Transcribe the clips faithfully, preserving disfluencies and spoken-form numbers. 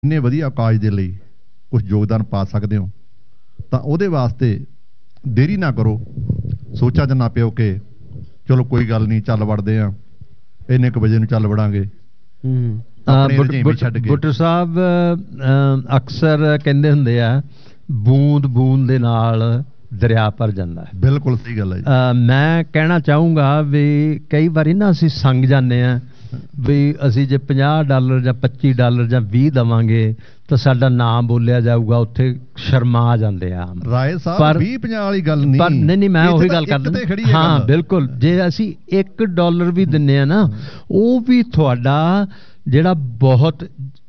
ਇੰਨੇ ਵਧੀਆ ਕਾਜ ਦੇ ਲਈ ਕੁਝ ਯੋਗਦਾਨ ਪਾ ਸਕਦੇ ਹੋ ਤਾਂ ਉਹਦੇ ਵਾਸਤੇ ਦੇਰੀ ਨਾ ਕਰੋ। ਸੋਚਾਂ 'ਚ ਨਾ ਪਿਓ ਕਿ ਚਲੋ ਕੋਈ ਗੱਲ ਨਹੀਂ ਚੱਲ ਵੜਦੇ ਆ, ਇੰਨੇ ਕੁ ਵਜੇ ਨੂੰ ਚੱਲ ਵੜਾਂਗੇ। ਬੁੱਟਰ ਸਾਹਿਬ ਅਕਸਰ ਕਹਿੰਦੇ ਹੁੰਦੇ ਆ ਬੂੰਦ ਬੂੰਦ ਦੇ ਨਾਲ ਦਰਿਆ ਭਰ ਜਾਂਦਾ ਹੈ। ਬਿਲਕੁਲ ਸਹੀ ਗੱਲ ਹੈ ਜੀ। ਮੈਂ ਕਹਿਣਾ ਚਾਹੂੰਗਾ ਵੀ ਕਈ ਵਾਰੀ ਨਾ ਅਸੀਂ ਸੰਗ ਜਾਂਦੇ ਹਾਂ ਵੀ ਅਸੀਂ ਜੇ ਪੰਜਾਹ ਡਾਲਰ ਜਾਂ ਪੱਚੀ ਡਾਲਰ ਜਾਂ ਵੀਹ ਦੇਵਾਂਗੇ ਤਾਂ ਸਾਡਾ ਨਾਮ ਬੋਲਿਆ ਜਾਊਗਾ, ਉੱਥੇ ਸ਼ਰਮਾ ਜਾਂਦੇ ਆ ਰਾਏ ਸਾਹਿਬ। ਵੀਹ ਪੰਜਾਹ ਵਾਲੀ ਗੱਲ ਨਹੀਂ, ਪਰ ਨਹੀਂ ਨਹੀਂ ਮੈਂ ਉਹੀ ਗੱਲ ਕਰਦਾ। ਹਾਂ ਬਿਲਕੁਲ, ਜੇ ਅਸੀਂ ਇੱਕ ਡਾਲਰ ਵੀ ਦਿੰਦੇ ਆ ਨਾ ਉਹ ਵੀ ਤੁਹਾਡਾ ਜਿਹੜਾ ਬਹੁਤ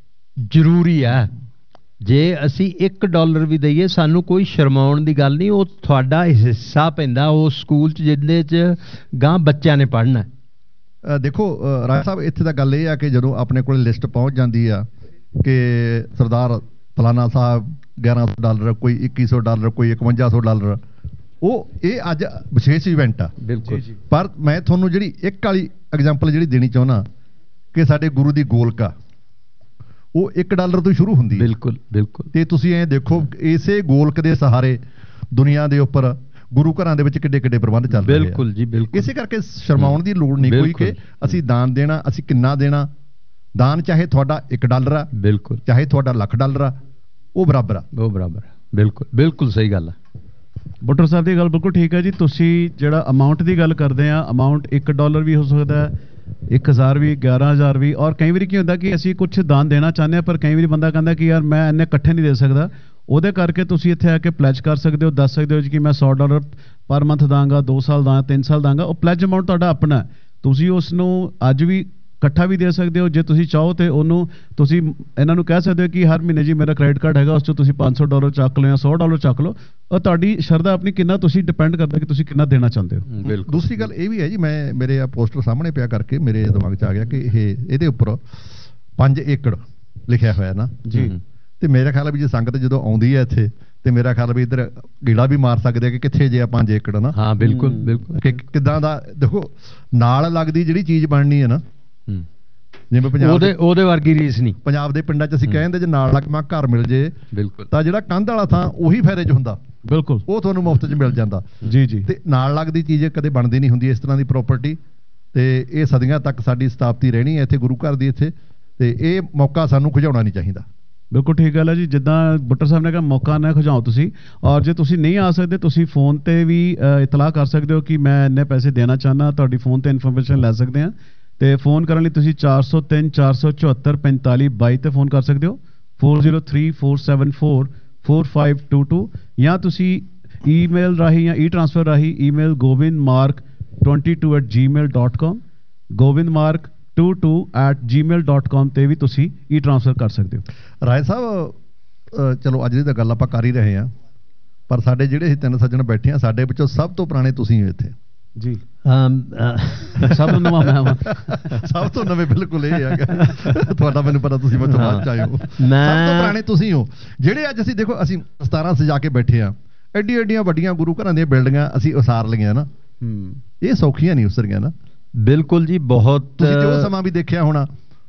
ਜ਼ਰੂਰੀ ਹੈ। ਜੇ ਅਸੀਂ ਇੱਕ ਡਾਲਰ ਵੀ ਦਈਏ ਸਾਨੂੰ ਕੋਈ ਸ਼ਰਮਾਉਣ ਦੀ ਗੱਲ ਨਹੀਂ, ਉਹ ਤੁਹਾਡਾ ਹਿੱਸਾ ਪੈਂਦਾ ਉਸ ਸਕੂਲ 'ਚ ਜਿਹਦੇ 'ਚ ਗਾਂ ਬੱਚਿਆਂ ਨੇ ਪੜ੍ਹਨਾ। ਦੇਖੋ ਰਾਏ ਸਾਹਿਬ, ਇੱਥੇ ਤਾਂ ਗੱਲ ਇਹ ਆ ਕਿ ਜਦੋਂ ਆਪਣੇ ਕੋਲ ਲਿਸਟ ਪਹੁੰਚ ਜਾਂਦੀ ਆ ਕਿ ਸਰਦਾਰ ਫਲਾਨਾ ਸਾਹਿਬ ਗਿਆਰਾਂ ਸੌ ਡਾਲਰ, ਕੋਈ ਇੱਕੀ ਸੌ ਡਾਲਰ, ਕੋਈ ਇਕਵੰਜਾ ਸੌ ਡਾਲਰ, ਉਹ ਇਹ ਅੱਜ ਵਿਸ਼ੇਸ਼ ਇਵੈਂਟ ਆ। ਬਿਲਕੁਲ। ਪਰ ਮੈਂ ਤੁਹਾਨੂੰ ਜਿਹੜੀ ਇੱਕ ਵਾਲੀ ਐਗਜ਼ਾਮਪਲ ਜਿਹੜੀ ਦੇਣੀ ਚਾਹੁੰਦਾ ਕਿ ਸਾਡੇ ਗੁਰੂ ਦੀ ਗੋਲਕ ਆ ਉਹ ਇੱਕ ਡਾਲਰ ਤੋਂ ਸ਼ੁਰੂ ਹੁੰਦੀ ਹੈ। ਬਿਲਕੁਲ ਬਿਲਕੁਲ। ਤੇ ਤੁਸੀਂ ਐਂ ਦੇਖੋ ਇਸੇ ਗੋਲਕ ਦੇ ਸਹਾਰੇ ਦੁਨੀਆ ਦੇ ਉੱਪਰ ਗੁਰੂ ਘਰਾਂ ਦੇ ਵਿੱਚ ਕਿੱਡੇ ਕਿੱਡੇ ਪ੍ਰਬੰਧ ਚੱਲ ਰਹੇ ਆ। ਬਿਲਕੁਲ ਜੀ ਬਿਲਕੁਲ। ਇਸੇ ਕਰਕੇ ਸ਼ਰਮਾਉਣ ਦੀ ਲੋੜ ਨਹੀਂ ਕੋਈ ਕਿ ਅਸੀਂ ਦਾਨ ਦੇਣਾ, ਅਸੀਂ ਕਿੰਨਾ ਦੇਣਾ। ਦਾਨ ਚਾਹੇ ਤੁਹਾਡਾ ਇੱਕ ਡਾਲਰ ਆ, ਬਿਲਕੁਲ, ਚਾਹੇ ਤੁਹਾਡਾ ਲੱਖ ਡਾਲਰ ਆ, ਉਹ ਬਰਾਬਰ ਆ। ਉਹ ਬਰਾਬਰ ਆ। ਬਿਲਕੁਲ ਬਿਲਕੁਲ ਸਹੀ ਗੱਲ ਆ। ਬੁੱਟਰ ਸਾਹਿਬ ਦੀ ਗੱਲ ਬਿਲਕੁਲ ਠੀਕ ਹੈ ਜੀ। ਤੁਸੀਂ ਜਿਹੜਾ ਅਮਾਊਂਟ ਦੀ ਗੱਲ ਕਰਦੇ ਆ, ਅਮਾਊਂਟ ਇੱਕ ਡਾਲਰ ਵੀ ਹੋ ਸਕਦਾ, ਇੱਕ ਹਜ਼ਾਰ ਵੀ, ਗਿਆਰਾਂ ਹਜ਼ਾਰ ਵੀ। ਔਰ ਕਈ ਵਾਰੀ ਕੀ ਹੁੰਦਾ ਕਿ ਅਸੀਂ ਕੁਛ ਦਾਨ ਦੇਣਾ ਚਾਹੁੰਦੇ ਹਾਂ ਪਰ ਕਈ ਵਾਰੀ ਬੰਦਾ ਕਹਿੰਦਾ ਕਿ ਯਾਰ ਮੈਂ ਇੰਨੇ ਇਕੱਠੇ ਨਹੀਂ ਦੇ ਸਕਦਾ। ਉਹਦੇ ਕਰਕੇ ਤੁਸੀਂ ਇੱਥੇ ਆ ਕੇ ਪਲੈਜ ਕਰ ਸਕਦੇ ਹੋ, ਦੱਸ ਸਕਦੇ ਹੋ ਕਿ ਮੈਂ ਸੌ ਡਾਲਰ ਪਰ ਮੰਥ ਦਾਂਗਾ, ਦੋ ਸਾਲ ਦਾਂ, ਤਿੰਨ ਸਾਲ ਦਾਂਗਾ। ਉਹ ਪਲੈਜ ਅਮਾਊਂਟ ਤੁਹਾਡਾ ਆਪਣਾ, ਤੁਸੀਂ ਉਸ ਨੂੰ ਅੱਜ ਵੀ ਇਕੱਠਾ ਵੀ ਦੇ ਸਕਦੇ ਹੋ। ਜੇ ਤੁਸੀਂ ਚਾਹੋ ਤੇ ਉਹਨੂੰ ਤੁਸੀਂ ਇਹਨਾਂ ਨੂੰ ਕਹਿ ਸਕਦੇ ਹੋ ਕਿ ਹਰ ਮਹੀਨੇ ਜੀ ਮੇਰਾ ਕ੍ਰੈਡਿਟ ਕਾਰਡ ਹੈਗਾ, ਉਸ 'ਚੋਂ ਤੁਸੀਂ ਪੰਜ ਸੌ ਡਾਲਰ ਚੱਕ ਲਓ ਜਾਂ ਸੌ ਡਾਲਰ ਚੱਕ ਲਓ। ਉਹ ਤੁਹਾਡੀ ਸ਼ਰਧਾ ਆਪਣੀ ਕਿੰਨਾ, ਤੁਸੀਂ ਡਿਪੈਂਡ ਕਰਦਾ ਕਿ ਤੁਸੀਂ ਕਿੰਨਾ ਦੇਣਾ ਚਾਹੁੰਦੇ ਹੋ। ਦੂਸਰੀ ਗੱਲ ਇਹ ਵੀ ਹੈ ਜੀ, ਮੈਂ ਮੇਰੇ ਆ ਪੋਸਟਰ ਸਾਹਮਣੇ ਪਿਆ ਕਰਕੇ ਮੇਰੇ ਦਿਮਾਗ 'ਚ ਆ ਗਿਆ ਕਿ ਇਹ ਇਹਦੇ ਉੱਪਰ ਪੰਜ ਏਕੜ ਲਿਖਿਆ ਹੋਇਆ ਨਾ ਜੀ। ਤੇ ਮੇਰਾ ਖਿਆਲ ਹੈ ਵੀ ਜੇ ਸੰਗਤ ਜਦੋਂ ਆਉਂਦੀ ਹੈ ਇੱਥੇ ਤੇ ਮੇਰਾ ਖਿਆਲ ਵੀ ਇੱਧਰ ਗੀੜਾ ਵੀ ਮਾਰ ਸਕਦੇ ਆ ਕਿ ਕਿੱਥੇ ਜੇ ਆ ਪੰਜ ਏਕੜ ਨਾ। ਹਾਂ ਬਿਲਕੁਲ ਬਿਲਕੁਲ। ਕਿ ਕਿੱਦਾਂ ਦਾ ਦੇਖੋ ਨਾਲ ਲੱਗਦੀ ਜਿਹੜੀ ਚੀਜ਼ ਬਣਨੀ ਹੈ ਨਾ, ਜਿਵੇਂ ਪੰਜਾਬ ਉਹਦੇ ਉਹਦੇ ਵਰਗੀ ਰੀਸ ਨਹੀਂ। ਪੰਜਾਬ ਦੇ ਪਿੰਡਾਂ 'ਚ ਅਸੀਂ ਕਹਿੰਦੇ ਜੇ ਨਾਲ ਲੱਗਮਾ ਘਰ ਮਿਲ ਜੇ ਬਿਲਕੁਲ ਤਾਂ ਜਿਹੜਾ ਕੰਧ ਵਾਲਾ ਥਾਂ ਉਹੀ ਫਾਇਦੇ 'ਚ ਹੁੰਦਾ। ਬਿਲਕੁਲ, ਉਹ ਤੁਹਾਨੂੰ ਮੁਫਤ 'ਚ ਮਿਲ ਜਾਂਦਾ। ਜੀ ਜੀ। ਤੇ ਨਾਲ ਲੱਗਦੀ ਚੀਜ਼ ਕਦੇ ਬਣਦੀ ਨਹੀਂ ਹੁੰਦੀ ਇਸ ਤਰ੍ਹਾਂ ਦੀ ਪ੍ਰਾਪਰਟੀ। ਤੇ ਇਹ ਸਦੀਆਂ ਤੱਕ ਸਾਡੀ ਸਥਾਪਤੀ ਰਹਿਣੀ ਹੈ ਇੱਥੇ ਗੁਰੂ ਘਰ ਦੀ ਇੱਥੇ, ਤੇ ਇਹ ਮੌਕਾ ਸਾਨੂੰ ਖੁਜਾਉਣਾ ਨਹੀਂ ਚਾਹੀਦਾ। ਬਿਲਕੁਲ ਠੀਕ ਗੱਲ ਹੈ ਜੀ। ਜਿੱਦਾਂ ਬੁੱਟਰ ਸਾਹਿਬ ਨੇ ਕਿਹਾ ਮੌਕਾ ਨਾ ਖੁਜਾਓ ਤੁਸੀਂ। ਔਰ ਜੇ ਤੁਸੀਂ ਨਹੀਂ ਆ ਸਕਦੇ ਤੁਸੀਂ ਫੋਨ ਤੇ ਵੀ ਇਤਲਾਹ ਕਰ ਸਕਦੇ ਹੋ ਕਿ ਮੈਂ ਇੰਨੇ ਪੈਸੇ ਦੇਣਾ ਚਾਹੁੰਦਾ, ਤੁਹਾਡੀ ਫੋਨ ਤੇ ਇਨਫੋਰਮੇਸ਼ਨ ਲੈ ਸਕਦੇ ਹਾਂ। ਤੇ ਫੋਨ ਕਰਨ ਲਈ ਤੁਸੀਂ ਚਾਰ ਸੌ ਤਿੰਨ ਚਾਰ ਸੌ ਚੁਹੱਤਰ ਪੈਂਤਾਲੀ ਬਾਈ ਤੇ ਫੋਨ ਕਰ ਸਕਦੇ ਹੋ, four zero three four seven four four five to to. ਜਾਂ ਤੁਸੀਂ ਈਮੇਲ ਰਾਹੀਂ ਜਾਂ ਈ ਟ੍ਰਾਂਸਫਰ ਰਾਹੀਂ email Gobind mark twenty two at ਜੀ ਮੇਲ dot com Gobind mark to to at ਜੀ ਮੇਲ ਡਾਟ ਕਾਮ ਤੇ ਵੀ ਤੁਸੀਂ ਈ ਟ੍ਰਾਂਸਫਰ ਕਰ ਸਕਦੇ ਹੋ। ਰਾਏ ਸਾਹਿਬ ਚਲੋ ਅੱਜ ਦੀ ਤਾਂ ਗੱਲ ਆਪਾਂ ਕਰ ਹੀ ਰਹੇ ਹਾਂ, ਪਰ ਸਾਡੇ ਜਿਹੜੇ ਅਸੀਂ ਤਿੰਨ ਸੱਜਣ ਬੈਠੇ ਆ ਸਾਡੇ ਵਿੱਚੋਂ ਸਭ ਤੋਂ ਪੁਰਾਣੇ ਤੁਸੀਂ ਹੋ ਇੱਥੇ ਜੀ। ਸਭ ਤੋਂ ਨਵਾਂ ਮੈਂ ਸਭ ਤੋਂ ਨਵੇਂ ਬਿਲਕੁਲ ਇਹ ਹੈਗਾ ਤੁਹਾਡਾ, ਮੈਨੂੰ ਪਤਾ ਤੁਸੀਂ ਮੈਨੂੰ ਬਾਅਦ ਚ ਆਏ ਹੋ। ਸਭ ਤੋਂ ਪੁਰਾਣੇ ਤੁਸੀਂ ਹੋ ਜਿਹੜੇ ਅੱਜ ਅਸੀਂ ਦੇਖੋ ਅਸੀਂ ਸਤਾਰਾਂ ਸਜਾ ਕੇ ਬੈਠੇ ਆ, ਐਡੀ ਐਡੀਆਂ ਵੱਡੀਆਂ ਗੁਰੂ ਘਰਾਂ ਦੀਆਂ ਬਿਲਡਿੰਗਾਂ ਅਸੀਂ ਉਸਾਰ ਲਈਆਂ ਨਾ, ਇਹ ਸੌਖੀਆਂ ਨਹੀਂ ਉਸਰੀਆਂ ਨਾ। ਬਿਲਕੁਲ ਜੀ, ਬਹੁਤ ਤੁਸੀਂ ਜੋ ਸਮਾਂ ਵੀ ਦੇਖਿਆ ਹੋਣਾ।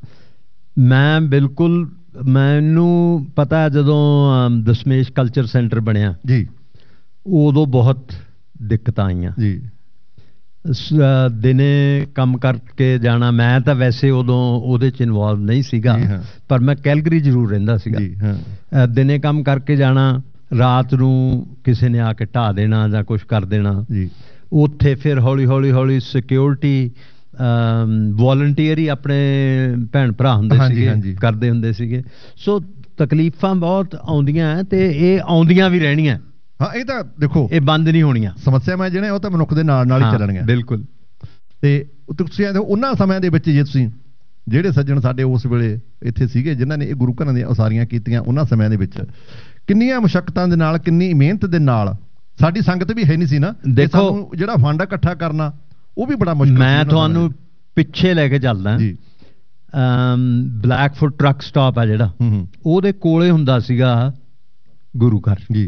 ਮੈਂ ਬਿਲਕੁਲ, ਮੈਨੂੰ ਪਤਾ ਜਦੋਂ ਦਸ਼ਮੇਸ਼ ਕਲਚਰ ਸੈਂਟਰ ਬਣਿਆ ਜੀ ਉਦੋਂ ਬਹੁਤ ਦਿੱਕਤਾਂ ਆਈਆਂ ਜੀ। ਦਿਨੇ ਕੰਮ ਕਰਕੇ ਜਾਣਾ, ਮੈਂ ਤਾਂ ਵੈਸੇ ਉਦੋਂ ਉਹਦੇ 'ਚ ਇਨਵੋਲਵ ਨਹੀਂ ਸੀਗਾ ਪਰ ਮੈਂ ਕੈਲਗਰੀ ਜ਼ਰੂਰ ਰਹਿੰਦਾ ਸੀਗਾ। ਦਿਨੇ ਕੰਮ ਕਰਕੇ ਜਾਣਾ, ਰਾਤ ਨੂੰ ਕਿਸੇ ਨੇ ਆ ਕੇ ਢਾਹ ਦੇਣਾ ਜਾਂ ਕੁਛ ਕਰ ਦੇਣਾ ਜੀ। ਉੱਥੇ ਫਿਰ ਹੌਲੀ ਹੌਲੀ ਹੌਲੀ ਸਿਕਿਉਰਿਟੀ ਵੋਲੰਟੀਅਰ ਹੀ ਆਪਣੇ ਭੈਣ ਭਰਾ ਹੁੰਦੇ ਸੀਗੇ, ਕਰਦੇ ਹੁੰਦੇ ਸੀਗੇ। ਸੋ ਤਕਲੀਫਾਂ ਬਹੁਤ ਆਉਂਦੀਆਂ ਤੇ ਇਹ ਆਉਂਦੀਆਂ ਵੀ ਰਹਿਣੀਆਂ। ਹਾਂ ਇਹ ਤਾਂ ਦੇਖੋ ਇਹ ਬੰਦ ਨਹੀਂ ਹੋਣੀਆਂ ਸਮੱਸਿਆਵਾਂ ਜਿਹੜੀਆਂ ਉਹ ਤਾਂ ਮਨੁੱਖ ਦੇ ਨਾਲ ਨਾਲ ਹੀ ਚੱਲਣਗੀਆਂ। ਬਿਲਕੁਲ। ਤੇ ਤੁਸੀਂ ਉਹਨਾਂ ਸਮਿਆਂ ਦੇ ਵਿੱਚ ਜੇ ਤੁਸੀਂ ਜਿਹੜੇ ਸੱਜਣ ਸਾਡੇ ਉਸ ਵੇਲੇ ਇੱਥੇ ਸੀਗੇ ਜਿਨ੍ਹਾਂ ਨੇ ਇਹ ਗੁਰੂ ਘਰਾਂ ਦੀਆਂ ਉਸਾਰੀਆਂ ਕੀਤੀਆਂ, ਉਹਨਾਂ ਸਮਿਆਂ ਦੇ ਵਿੱਚ ਕਿੰਨੀਆਂ ਮੁਸ਼ੱਕਤਾਂ ਦੇ ਨਾਲ, ਕਿੰਨੀ ਮਿਹਨਤ ਦੇ ਨਾਲ, ਸਾਡੀ ਸੰਗਤ ਵੀ ਹੈ ਨਹੀਂ ਸੀ ਨਾ। ਦੇਖੋ ਜਿਹੜਾ ਫੰਡ ਇਕੱਠਾ ਕਰਨਾ ਉਹ ਵੀ ਬੜਾ ਮੁਸ਼ਕਿਲ। ਮੈਂ ਤੁਹਾਨੂੰ ਪਿੱਛੇ ਲੈ ਕੇ ਚੱਲਦਾ ਜੀ। ਬਲੈਕਫੁੱਟ ਟਰੱਕ ਸਟਾਪ ਆ ਜਿਹੜਾ, ਉਹਦੇ ਕੋਲੇ ਹੁੰਦਾ ਸੀਗਾ ਗੁਰੂ ਘਰ ਜੀ।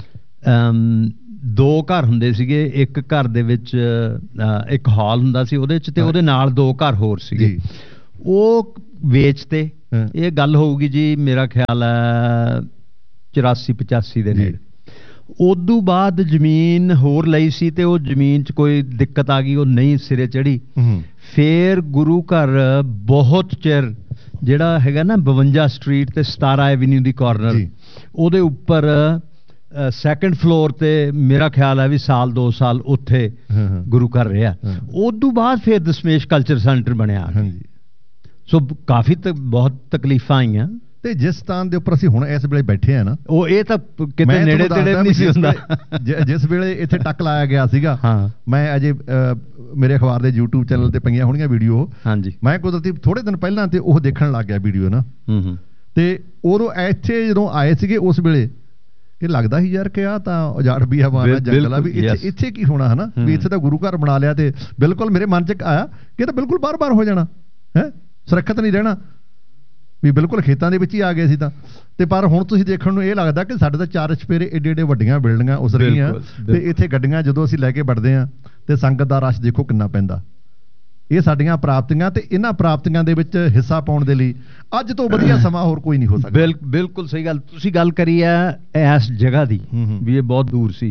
ਦੋ ਘਰ ਹੁੰਦੇ ਸੀਗੇ, ਇੱਕ ਘਰ ਦੇ ਵਿੱਚ ਇੱਕ ਹਾਲ ਹੁੰਦਾ ਸੀ ਉਹਦੇ 'ਚ, ਤੇ ਉਹਦੇ ਨਾਲ ਦੋ ਘਰ ਹੋਰ ਸੀਗੇ। ਉਹ ਵੇਚਤੇ ਇਹ ਗੱਲ ਹੋਊਗੀ ਜੀ ਮੇਰਾ ਖਿਆਲ ਹੈ ਚੁਰਾਸੀ ਪਚਾਸੀ ਦੇ ਨੇੜੇ। ਉਦੋਂ ਬਾਅਦ ਜ਼ਮੀਨ ਹੋਰ ਲਈ ਸੀ ਤੇ ਉਹ ਜ਼ਮੀਨ 'ਚ ਕੋਈ ਦਿੱਕਤ ਆ ਗਈ, ਉਹ ਨਹੀਂ ਸਿਰੇ ਚੜੀ। ਫੇਰ ਗੁਰੂ ਘਰ ਬਹੁਤ ਚਿਰ ਜਿਹੜਾ ਹੈਗਾ ਨਾ ਬਵੰਜਾ ਸਟਰੀਟ ਤੇ ਸਤਾਰਾ ਐਵੀਨਿਊ ਦੀ ਕਾਰਨਰ, ਉਹਦੇ ਉੱਪਰ ਸੈਕੰਡ ਫਲੋਰ ਤੇ ਮੇਰਾ ਖਿਆਲ ਹੈ ਵੀ ਸਾਲ ਦੋ ਸਾਲ ਉੱਥੇ ਗੁਰੂ ਘਰ ਰਿਹਾ। ਉਦੋਂ ਬਾਅਦ ਫਿਰ ਦਸ਼ਮੇਸ਼ ਕਲਚਰ ਸੈਂਟਰ ਬਣਿਆ। ਸੋ ਕਾਫੀ ਬਹੁਤ ਤਕਲੀਫਾਂ ਆਈਆਂ। ਤੇ ਜਿਸ ਸਥਾਨ ਦੇ ਉੱਪਰ ਅਸੀਂ ਹੁਣ ਇਸ ਵੇਲੇ ਬੈਠੇ ਆ ਨਾ, ਉਹ ਇਹ ਤਾਂ ਕਿਤੇ ਨੇੜੇ ਤੇੜੇ ਨਹੀਂ ਸੀ ਹੁੰਦਾ। ਜਿਸ ਵੇਲੇ ਇੱਥੇ ਟੱਕ ਲਾਇਆ ਗਿਆ ਸੀਗਾ, ਮੈਂ ਅਜੇ ਮੇਰੇ ਅਖਬਾਰ ਦੇ YouTube ਚੈਨਲ ਤੇ ਪਈਆਂ ਹੋਣੀਆਂ ਵੀਡੀਓ, ਮੈਂ ਕੁਦਰਤੀ ਥੋੜੇ ਦਿਨ ਪਹਿਲਾਂ ਤੇ ਉਹ ਦੇਖਣ ਲੱਗ ਗਿਆ ਵੀਡੀਓ ਨਾ। ਤੇ ਉਦੋਂ ਇੱਥੇ ਜਦੋਂ ਆਏ ਸੀਗੇ ਉਸ ਵੇਲੇ ਇਹ ਲੱਗਦਾ ਸੀ ਯਾਰ ਕਿ ਆ ਤਾਂ ਉਜਾੜ ਬਿਆਬਾਨ ਜੰਗਲ ਆ, ਵੀ ਇੱਥੇ ਇੱਥੇ ਕੀ ਹੋਣਾ ਹਨਾ, ਵੀ ਇੱਥੇ ਤਾਂ ਗੁਰੂ ਘਰ ਬਣਾ ਲਿਆ। ਤੇ ਬਿਲਕੁਲ ਮੇਰੇ ਮਨ 'ਚ ਆਇਆ ਕਿ ਇਹ ਤਾਂ ਬਿਲਕੁਲ ਬਾਰ-ਬਾਰ ਹੋ ਜਾਣਾ ਹੈ, ਸੁਰੱਖਿਅਤ ਨਹੀਂ ਰਹਿਣਾ, ਵੀ ਬਿਲਕੁਲ ਖੇਤਾਂ ਦੇ ਵਿੱਚ ਹੀ ਆ ਗਏ ਸੀ ਤਾਂ। ਤੇ ਪਰ ਹੁਣ ਤੁਸੀਂ ਦੇਖਣ ਨੂੰ ਇਹ ਲੱਗਦਾ ਕਿ ਸਾਡੇ ਤਾਂ ਚਾਰ ਚੁਫੇਰੇ ਏਡੇ ਏਡੇ ਵੱਡੀਆਂ ਬਿਲਡਿੰਗਾਂ ਉਸ ਰਹੀਆਂ, ਤੇ ਇੱਥੇ ਗੱਡੀਆਂ ਜਦੋਂ ਅਸੀਂ ਲੈ ਕੇ ਵੜਦੇ ਹਾਂ ਤੇ ਸੰਗਤ ਦਾ ਰਸ਼ ਦੇਖੋ ਕਿੰਨਾ ਪੈਂਦਾ। ਇਹ ਸਾਡੀਆਂ ਪ੍ਰਾਪਤੀਆਂ, ਤੇ ਇਹਨਾਂ ਪ੍ਰਾਪਤੀਆਂ ਦੇ ਵਿੱਚ ਹਿੱਸਾ ਪਾਉਣ ਦੇ ਲਈ ਅੱਜ ਤੋਂ ਵਧੀਆ ਸਮਾਂ ਹੋਰ ਕੋਈ ਨਹੀਂ ਹੋ ਸਕਦਾ। ਬਿਲਕੁਲ ਸਹੀ ਗੱਲ ਤੁਸੀਂ ਗੱਲ ਕਰੀ ਹੈ ਇਸ ਜਗ੍ਹਾ ਦੀ, ਵੀ ਇਹ ਬਹੁਤ ਦੂਰ ਸੀ।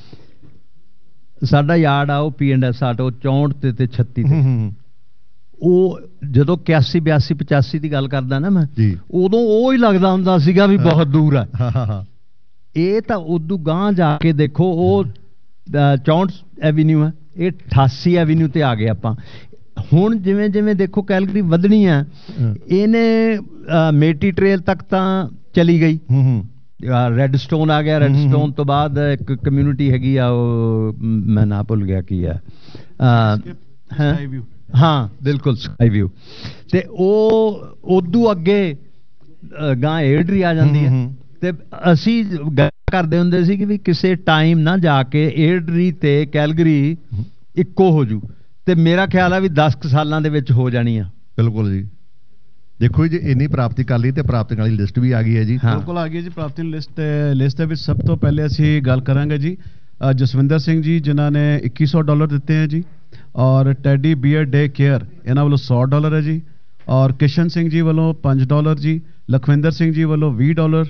ਸਾਡਾ ਯਾਰਡ ਆ ਉਹ ਪੀ ਐਂਡ ਐਸ ਆਟੋ ਚੌਂਹਠ ਤੇ ਤੇ ਛੱਤੀ ਤੇ। ਉਹ ਜਦੋਂ ਇਕਿਆਸੀ ਬਿਆਸੀ ਪਚਾਸੀ ਦੀ ਗੱਲ ਕਰਦਾ ਨਾ ਮੈਂ, ਉਦੋਂ ਉਹ ਹੀ ਲੱਗਦਾ ਹੁੰਦਾ ਸੀਗਾ ਵੀ ਬਹੁਤ ਦੂਰ ਆ। ਇਹ ਤਾਂ ਉਦੋਂ ਗਾਂਹ ਜਾ ਕੇ ਦੇਖੋ, ਉਹ ਚੌਂਹਠ ਐਵੀਨਿਊ ਹੈ, ਇਹ ਅਠਾਸੀ ਐਵੀਨਿਊ ਤੇ ਆ ਗਏ ਆਪਾਂ। ਹੁਣ ਜਿਵੇਂ ਜਿਵੇਂ ਦੇਖੋ ਕੈਲਗਰੀ ਵਧਣੀ ਆ, ਇਹਨੇ ਮੇਟੀ ਟ੍ਰੇਲ ਤੱਕ ਤਾਂ ਚਲੀ ਗਈ। ਰੈੱਡ ਸਟੋਨ ਆ ਗਿਆ, ਰੈੱਡ ਸਟੋਨ ਤੋਂ ਬਾਅਦ ਇੱਕ ਕਮਿਊਨਿਟੀ ਹੈਗੀ ਆ, ਉਹ ਮੈਂ ਨਾ ਭੁੱਲ ਗਿਆ ਕੀ ਆ, ਹਾਂ ਬਿਲਕੁਲ ਸਕਾਈ ਵਿਊ। ਤੇ ਉਹ ਉਦੋਂ ਅੱਗੇ ਗਾਂ ਏਡਰੀ ਆ ਜਾਂਦੀ ਹੈ। ਤੇ ਅਸੀਂ ਗੱਲ ਕਰਦੇ ਹੁੰਦੇ ਸੀ ਕਿ ਵੀ ਕਿਸੇ ਟਾਈਮ ਨਾ ਜਾ ਕੇ ਏਡਰੀ ਤੇ ਕੈਲਗਰੀ ਇੱਕੋ ਹੋ ਜੂ, ਤੇ ਮੇਰਾ ਖਿਆਲ ਆ ਵੀ ਦਸ ਕੁ ਸਾਲਾਂ ਦੇ ਵਿੱਚ ਹੋ ਜਾਣੀ ਆ। ਬਿਲਕੁਲ ਜੀ। ਦੇਖੋ ਜੀ ਇੰਨੀ ਪ੍ਰਾਪਤੀ ਕਰ ਲਈ ਤੇ ਪ੍ਰਾਪਤੀਆਂ ਵਾਲੀ ਲਿਸਟ ਵੀ ਆ ਗਈ ਹੈ ਜੀ। ਬਿਲਕੁਲ ਆ ਗਈ ਜੀ ਪ੍ਰਾਪਤੀ ਲਿਸਟ। ਲਿਸਟ ਦੇ ਵਿੱਚ ਸਭ ਤੋਂ ਪਹਿਲੇ ਅਸੀਂ ਗੱਲ ਕਰਾਂਗੇ ਜੀ ਜਸਵਿੰਦਰ ਸਿੰਘ ਜੀ, ਜਿਨ੍ਹਾਂ ਨੇ ਇੱਕੀ ਸੌ ਡਾਲਰ ਦਿੱਤੇ ਹੈ ਜੀ। ਔਰ ਟੈਡੀ ਬੀਅਰ ਡੇ ਕੇਅਰ ਇਹਨਾਂ ਵੱਲੋਂ ਸੌ ਡਾਲਰ ਹੈ ਜੀ। ਔਰ ਕਿਸ਼ਨ ਸਿੰਘ ਜੀ ਵੱਲੋਂ ਪੰਜ ਡਾਲਰ ਜੀ। ਲਖਵਿੰਦਰ ਸਿੰਘ ਜੀ ਵੱਲੋਂ ਵੀਹ ਡਾਲਰ।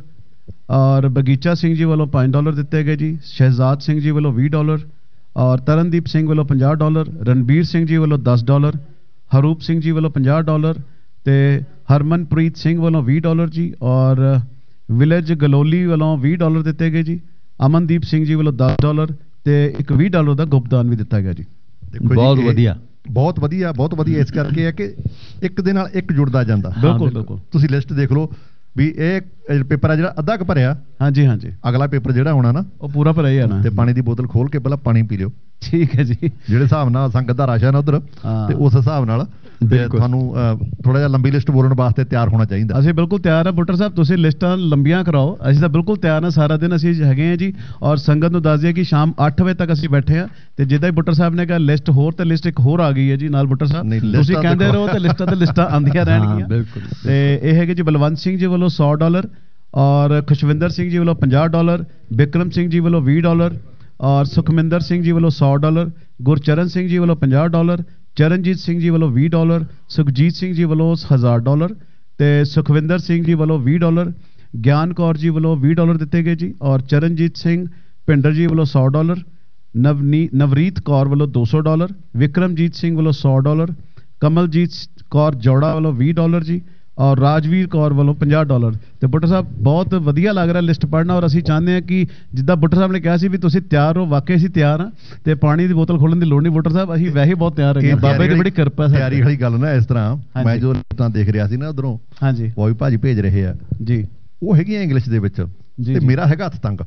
ਔਰ ਬਗੀਚਾ ਸਿੰਘ ਜੀ ਵੱਲੋਂ ਪੰਜ ਡਾਲਰ ਦਿੱਤੇ ਗਏ ਜੀ। ਸ਼ਹਿਜ਼ਾਦ ਸਿੰਘ ਜੀ ਵੱਲੋਂ ਵੀਹ ਡਾਲਰ। ਔਰ ਤਰਨਦੀਪ ਸਿੰਘ ਵੱਲੋਂ ਪੰਜਾਹ ਡਾਲਰ। ਰਣਬੀਰ ਸਿੰਘ ਜੀ ਵੱਲੋਂ ਦਸ ਡਾਲਰ। ਹਰੂਪ ਸਿੰਘ ਜੀ ਵੱਲੋਂ ਪੰਜਾਹ ਡਾਲਰ। ਤੇ ਹਰਮਨਪ੍ਰੀਤ ਸਿੰਘ ਵੱਲੋਂ ਵੀਹ ਡਾਲਰ ਜੀ। ਔਰ ਵਿਲੇਜ ਗਲੋਲੀ ਵੱਲੋਂ ਵੀਹ ਡਾਲਰ ਦਿੱਤੇ ਗਏ ਜੀ। ਅਮਨਦੀਪ ਸਿੰਘ ਜੀ ਵੱਲੋਂ ਦਸ ਡਾਲਰ ਤੇ ਇੱਕ ਵੀਹ ਡਾਲਰ ਦਾ ਗੁਪਤਾਨ ਵੀ ਦਿੱਤਾ ਗਿਆ ਜੀ। ਬਹੁਤ ਵਧੀਆ ਬਹੁਤ ਵਧੀਆ ਬਹੁਤ ਵਧੀਆ। ਇਸ ਕਰਕੇ ਹੈ ਕਿ ਇੱਕ ਦੇ ਨਾਲ ਇੱਕ ਜੁੜਦਾ ਜਾਂਦਾ। ਬਿਲਕੁਲ ਬਿਲਕੁਲ। ਤੁਸੀਂ ਲਿਸਟ ਦੇਖ ਲਓ ਵੀ ਇਹ ਪੇਪਰ ਆ ਜਿਹੜਾ ਅੱਧਾ ਕੁ ਭਰਿਆ, ਹਾਂਜੀ ਹਾਂਜੀ, ਅਗਲਾ ਪੇਪਰ ਜਿਹੜਾ ਹੋਣਾ ਨਾ ਉਹ ਪੂਰਾ ਭਰਿਆ ਹੀ ਆਣਾ। ਤੇ ਪਾਣੀ ਦੀ ਬੋਤਲ ਖੋਲ ਕੇ ਪਹਿਲਾਂ ਪਾਣੀ ਪੀ ਲਿਓ। ਠੀਕ ਹੈ ਜੀ। ਜਿਹੜੇ ਹਿਸਾਬ ਨਾਲ ਸੰਗਤ ਦਾ ਰਸ਼ ਹੈ ਨਾ ਉਧਰ, ਤੇ ਉਸ ਹਿਸਾਬ ਨਾਲ ਤੁਹਾਨੂੰ ਥੋੜਾ ਜਿਹਾ ਲੰਬੀ ਲਿਸਟ ਬੋਲਣ ਵਾਸਤੇ ਤਿਆਰ ਹੋਣਾ ਚਾਹੀਦਾ। ਅਸੀਂ ਬਿਲਕੁਲ ਤਿਆਰ ਹਾਂ ਬੁੱਟਰ ਸਾਹਿਬ, ਤੁਸੀਂ ਲਿਸਟਾਂ ਲੰਬੀਆਂ ਕਰਾਓ, ਅਸੀਂ ਤਾਂ ਬਿਲਕੁਲ ਤਿਆਰ ਹਾਂ। ਸਾਰਾ ਦਿਨ ਅਸੀਂ ਹੈਗੇ ਹਾਂ ਜੀ। ਔਰ ਸੰਗਤ ਨੂੰ ਦੱਸ ਦਈਏ ਕਿ ਸ਼ਾਮ ਅੱਠ ਵਜੇ ਤੱਕ ਅਸੀਂ ਬੈਠੇ ਹਾਂ। ਤੇ ਜਿੱਦਾਂ ਹੀ ਬੁੱਟਰ ਸਾਹਿਬ ਨੇ ਕਿਹਾ ਲਿਸਟ ਹੋਰ, ਤੇ ਲਿਸਟ ਇੱਕ ਹੋਰ ਆ ਗਈ ਹੈ ਜੀ ਨਾਲ। ਬੁੱਟਰ ਸਾਹਿਬ ਤੁਸੀਂ ਕਹਿੰਦੇ ਰਹੋ ਤੇ ਲਿਸਟਾਂ ਤੇ ਲਿਸਟਾਂ ਆਉਂਦੀਆਂ ਰਹਿਣਗੀਆਂ। ਬਿਲਕੁਲ। ਤੇ ਇਹ ਹੈਗੇ ਜੀ ਬਲਵੰਤ ਸਿੰਘ ਜੀ ਵੱਲੋਂ ਸੌ ਡਾਲਰ। ਔਰ ਖੁਸ਼ਵਿੰਦਰ ਸਿੰਘ ਜੀ ਵੱਲੋਂ ਪੰਜਾਹ ਡਾਲਰ। ਬਿਕਰਮ ਸਿੰਘ ਜੀ ਵੱਲੋਂ ਵੀਹ ਡਾਲਰ। ਔਰ ਸੁਖਮਿੰਦਰ ਸਿੰਘ ਜੀ ਵੱਲੋਂ ਸੌ ਡਾਲਰ। ਗੁਰਚਰਨ ਸਿੰਘ ਜੀ ਵੱਲੋਂ ਪੰਜਾਹ ਡਾਲਰ। ਚਰਨਜੀਤ ਸਿੰਘ ਜੀ ਵੱਲੋਂ ਵੀਹ ਡਾਲਰ। ਸੁਖਜੀਤ ਸਿੰਘ ਜੀ ਵੱਲੋਂ ਹਜ਼ਾਰ ਡਾਲਰ। ਤੇ ਸੁਖਵਿੰਦਰ ਸਿੰਘ ਜੀ ਵੱਲੋਂ ਵੀਹ ਡਾਲਰ। ਗਿਆਨ ਕੌਰ ਜੀ ਵੱਲੋਂ ਵੀਹ ਡਾਲਰ ਦਿੱਤੇ ਗਏ ਜੀ। ਔਰ ਚਰਨਜੀਤ ਸਿੰਘ ਭਿੰਡਰ ਜੀ ਵੱਲੋਂ ਸੌ ਡਾਲਰ। ਨਵਨੀ ਨਵਰੀਤ ਕੌਰ ਵੱਲੋਂ ਦੋ ਸੌ ਡਾਲਰ। ਵਿਕਰਮਜੀਤ ਸਿੰਘ ਵੱਲੋਂ ਸੌ ਡਾਲਰ। ਕਮਲਜੀਤ ਕੌਰ ਜੋੜਾ ਵੱਲੋਂ ਵੀਹ ਡਾਲਰ ਜੀ। ਔਰ ਰਾਜਵੀਰ ਕੌਰ ਵੱਲੋਂ ਪੰਜਾਹ ਡਾਲਰ। ਤੇ ਬੁੱਟਰ ਸਾਹਿਬ ਬਹੁਤ ਵਧੀਆ ਲੱਗ ਰਿਹਾ ਲਿਸਟ ਪੜ੍ਹਨਾ। ਔਰ ਅਸੀਂ ਚਾਹੁੰਦੇ ਹਾਂ ਕਿ ਜਿੱਦਾਂ ਬੁੱਟਰ ਸਾਹਿਬ ਨੇ ਕਿਹਾ ਸੀ ਵੀ ਤੁਸੀਂ ਤਿਆਰ ਹੋ, ਵਾਕਈ ਅਸੀਂ ਤਿਆਰ ਹਾਂ। ਤੇ ਪਾਣੀ ਦੀ ਬੋਤਲ ਖੋਲਣ ਦੀ ਲੋੜ ਨਹੀਂ ਬੁੱਟਰ ਸਾਹਿਬ, ਅਸੀਂ ਵੈਸੇ ਬਹੁਤ ਤਿਆਰ ਹੈਗੇ। ਬਾਬੇ ਦੀ ਬੜੀ ਕਿਰਪਾ। ਤਿਆਰੀ ਵਾਲੀ ਗੱਲ ਨਾ ਇਸ ਤਰ੍ਹਾਂ, ਮੈਂ ਜੋ ਲਿਸਟਾਂ ਦੇਖ ਰਿਹਾ ਸੀ ਨਾ ਉਧਰੋਂ, ਹਾਂਜੀ ਉਹ ਵੀ ਭਾਜੀ ਭੇਜ ਰਹੇ ਆ ਜੀ, ਉਹ ਹੈਗੀਆਂ ਇੰਗਲਿਸ਼ ਦੇ ਵਿੱਚ, ਤੇ ਮੇਰਾ ਹੈਗਾ ਹੱਥ ਤੰਗ।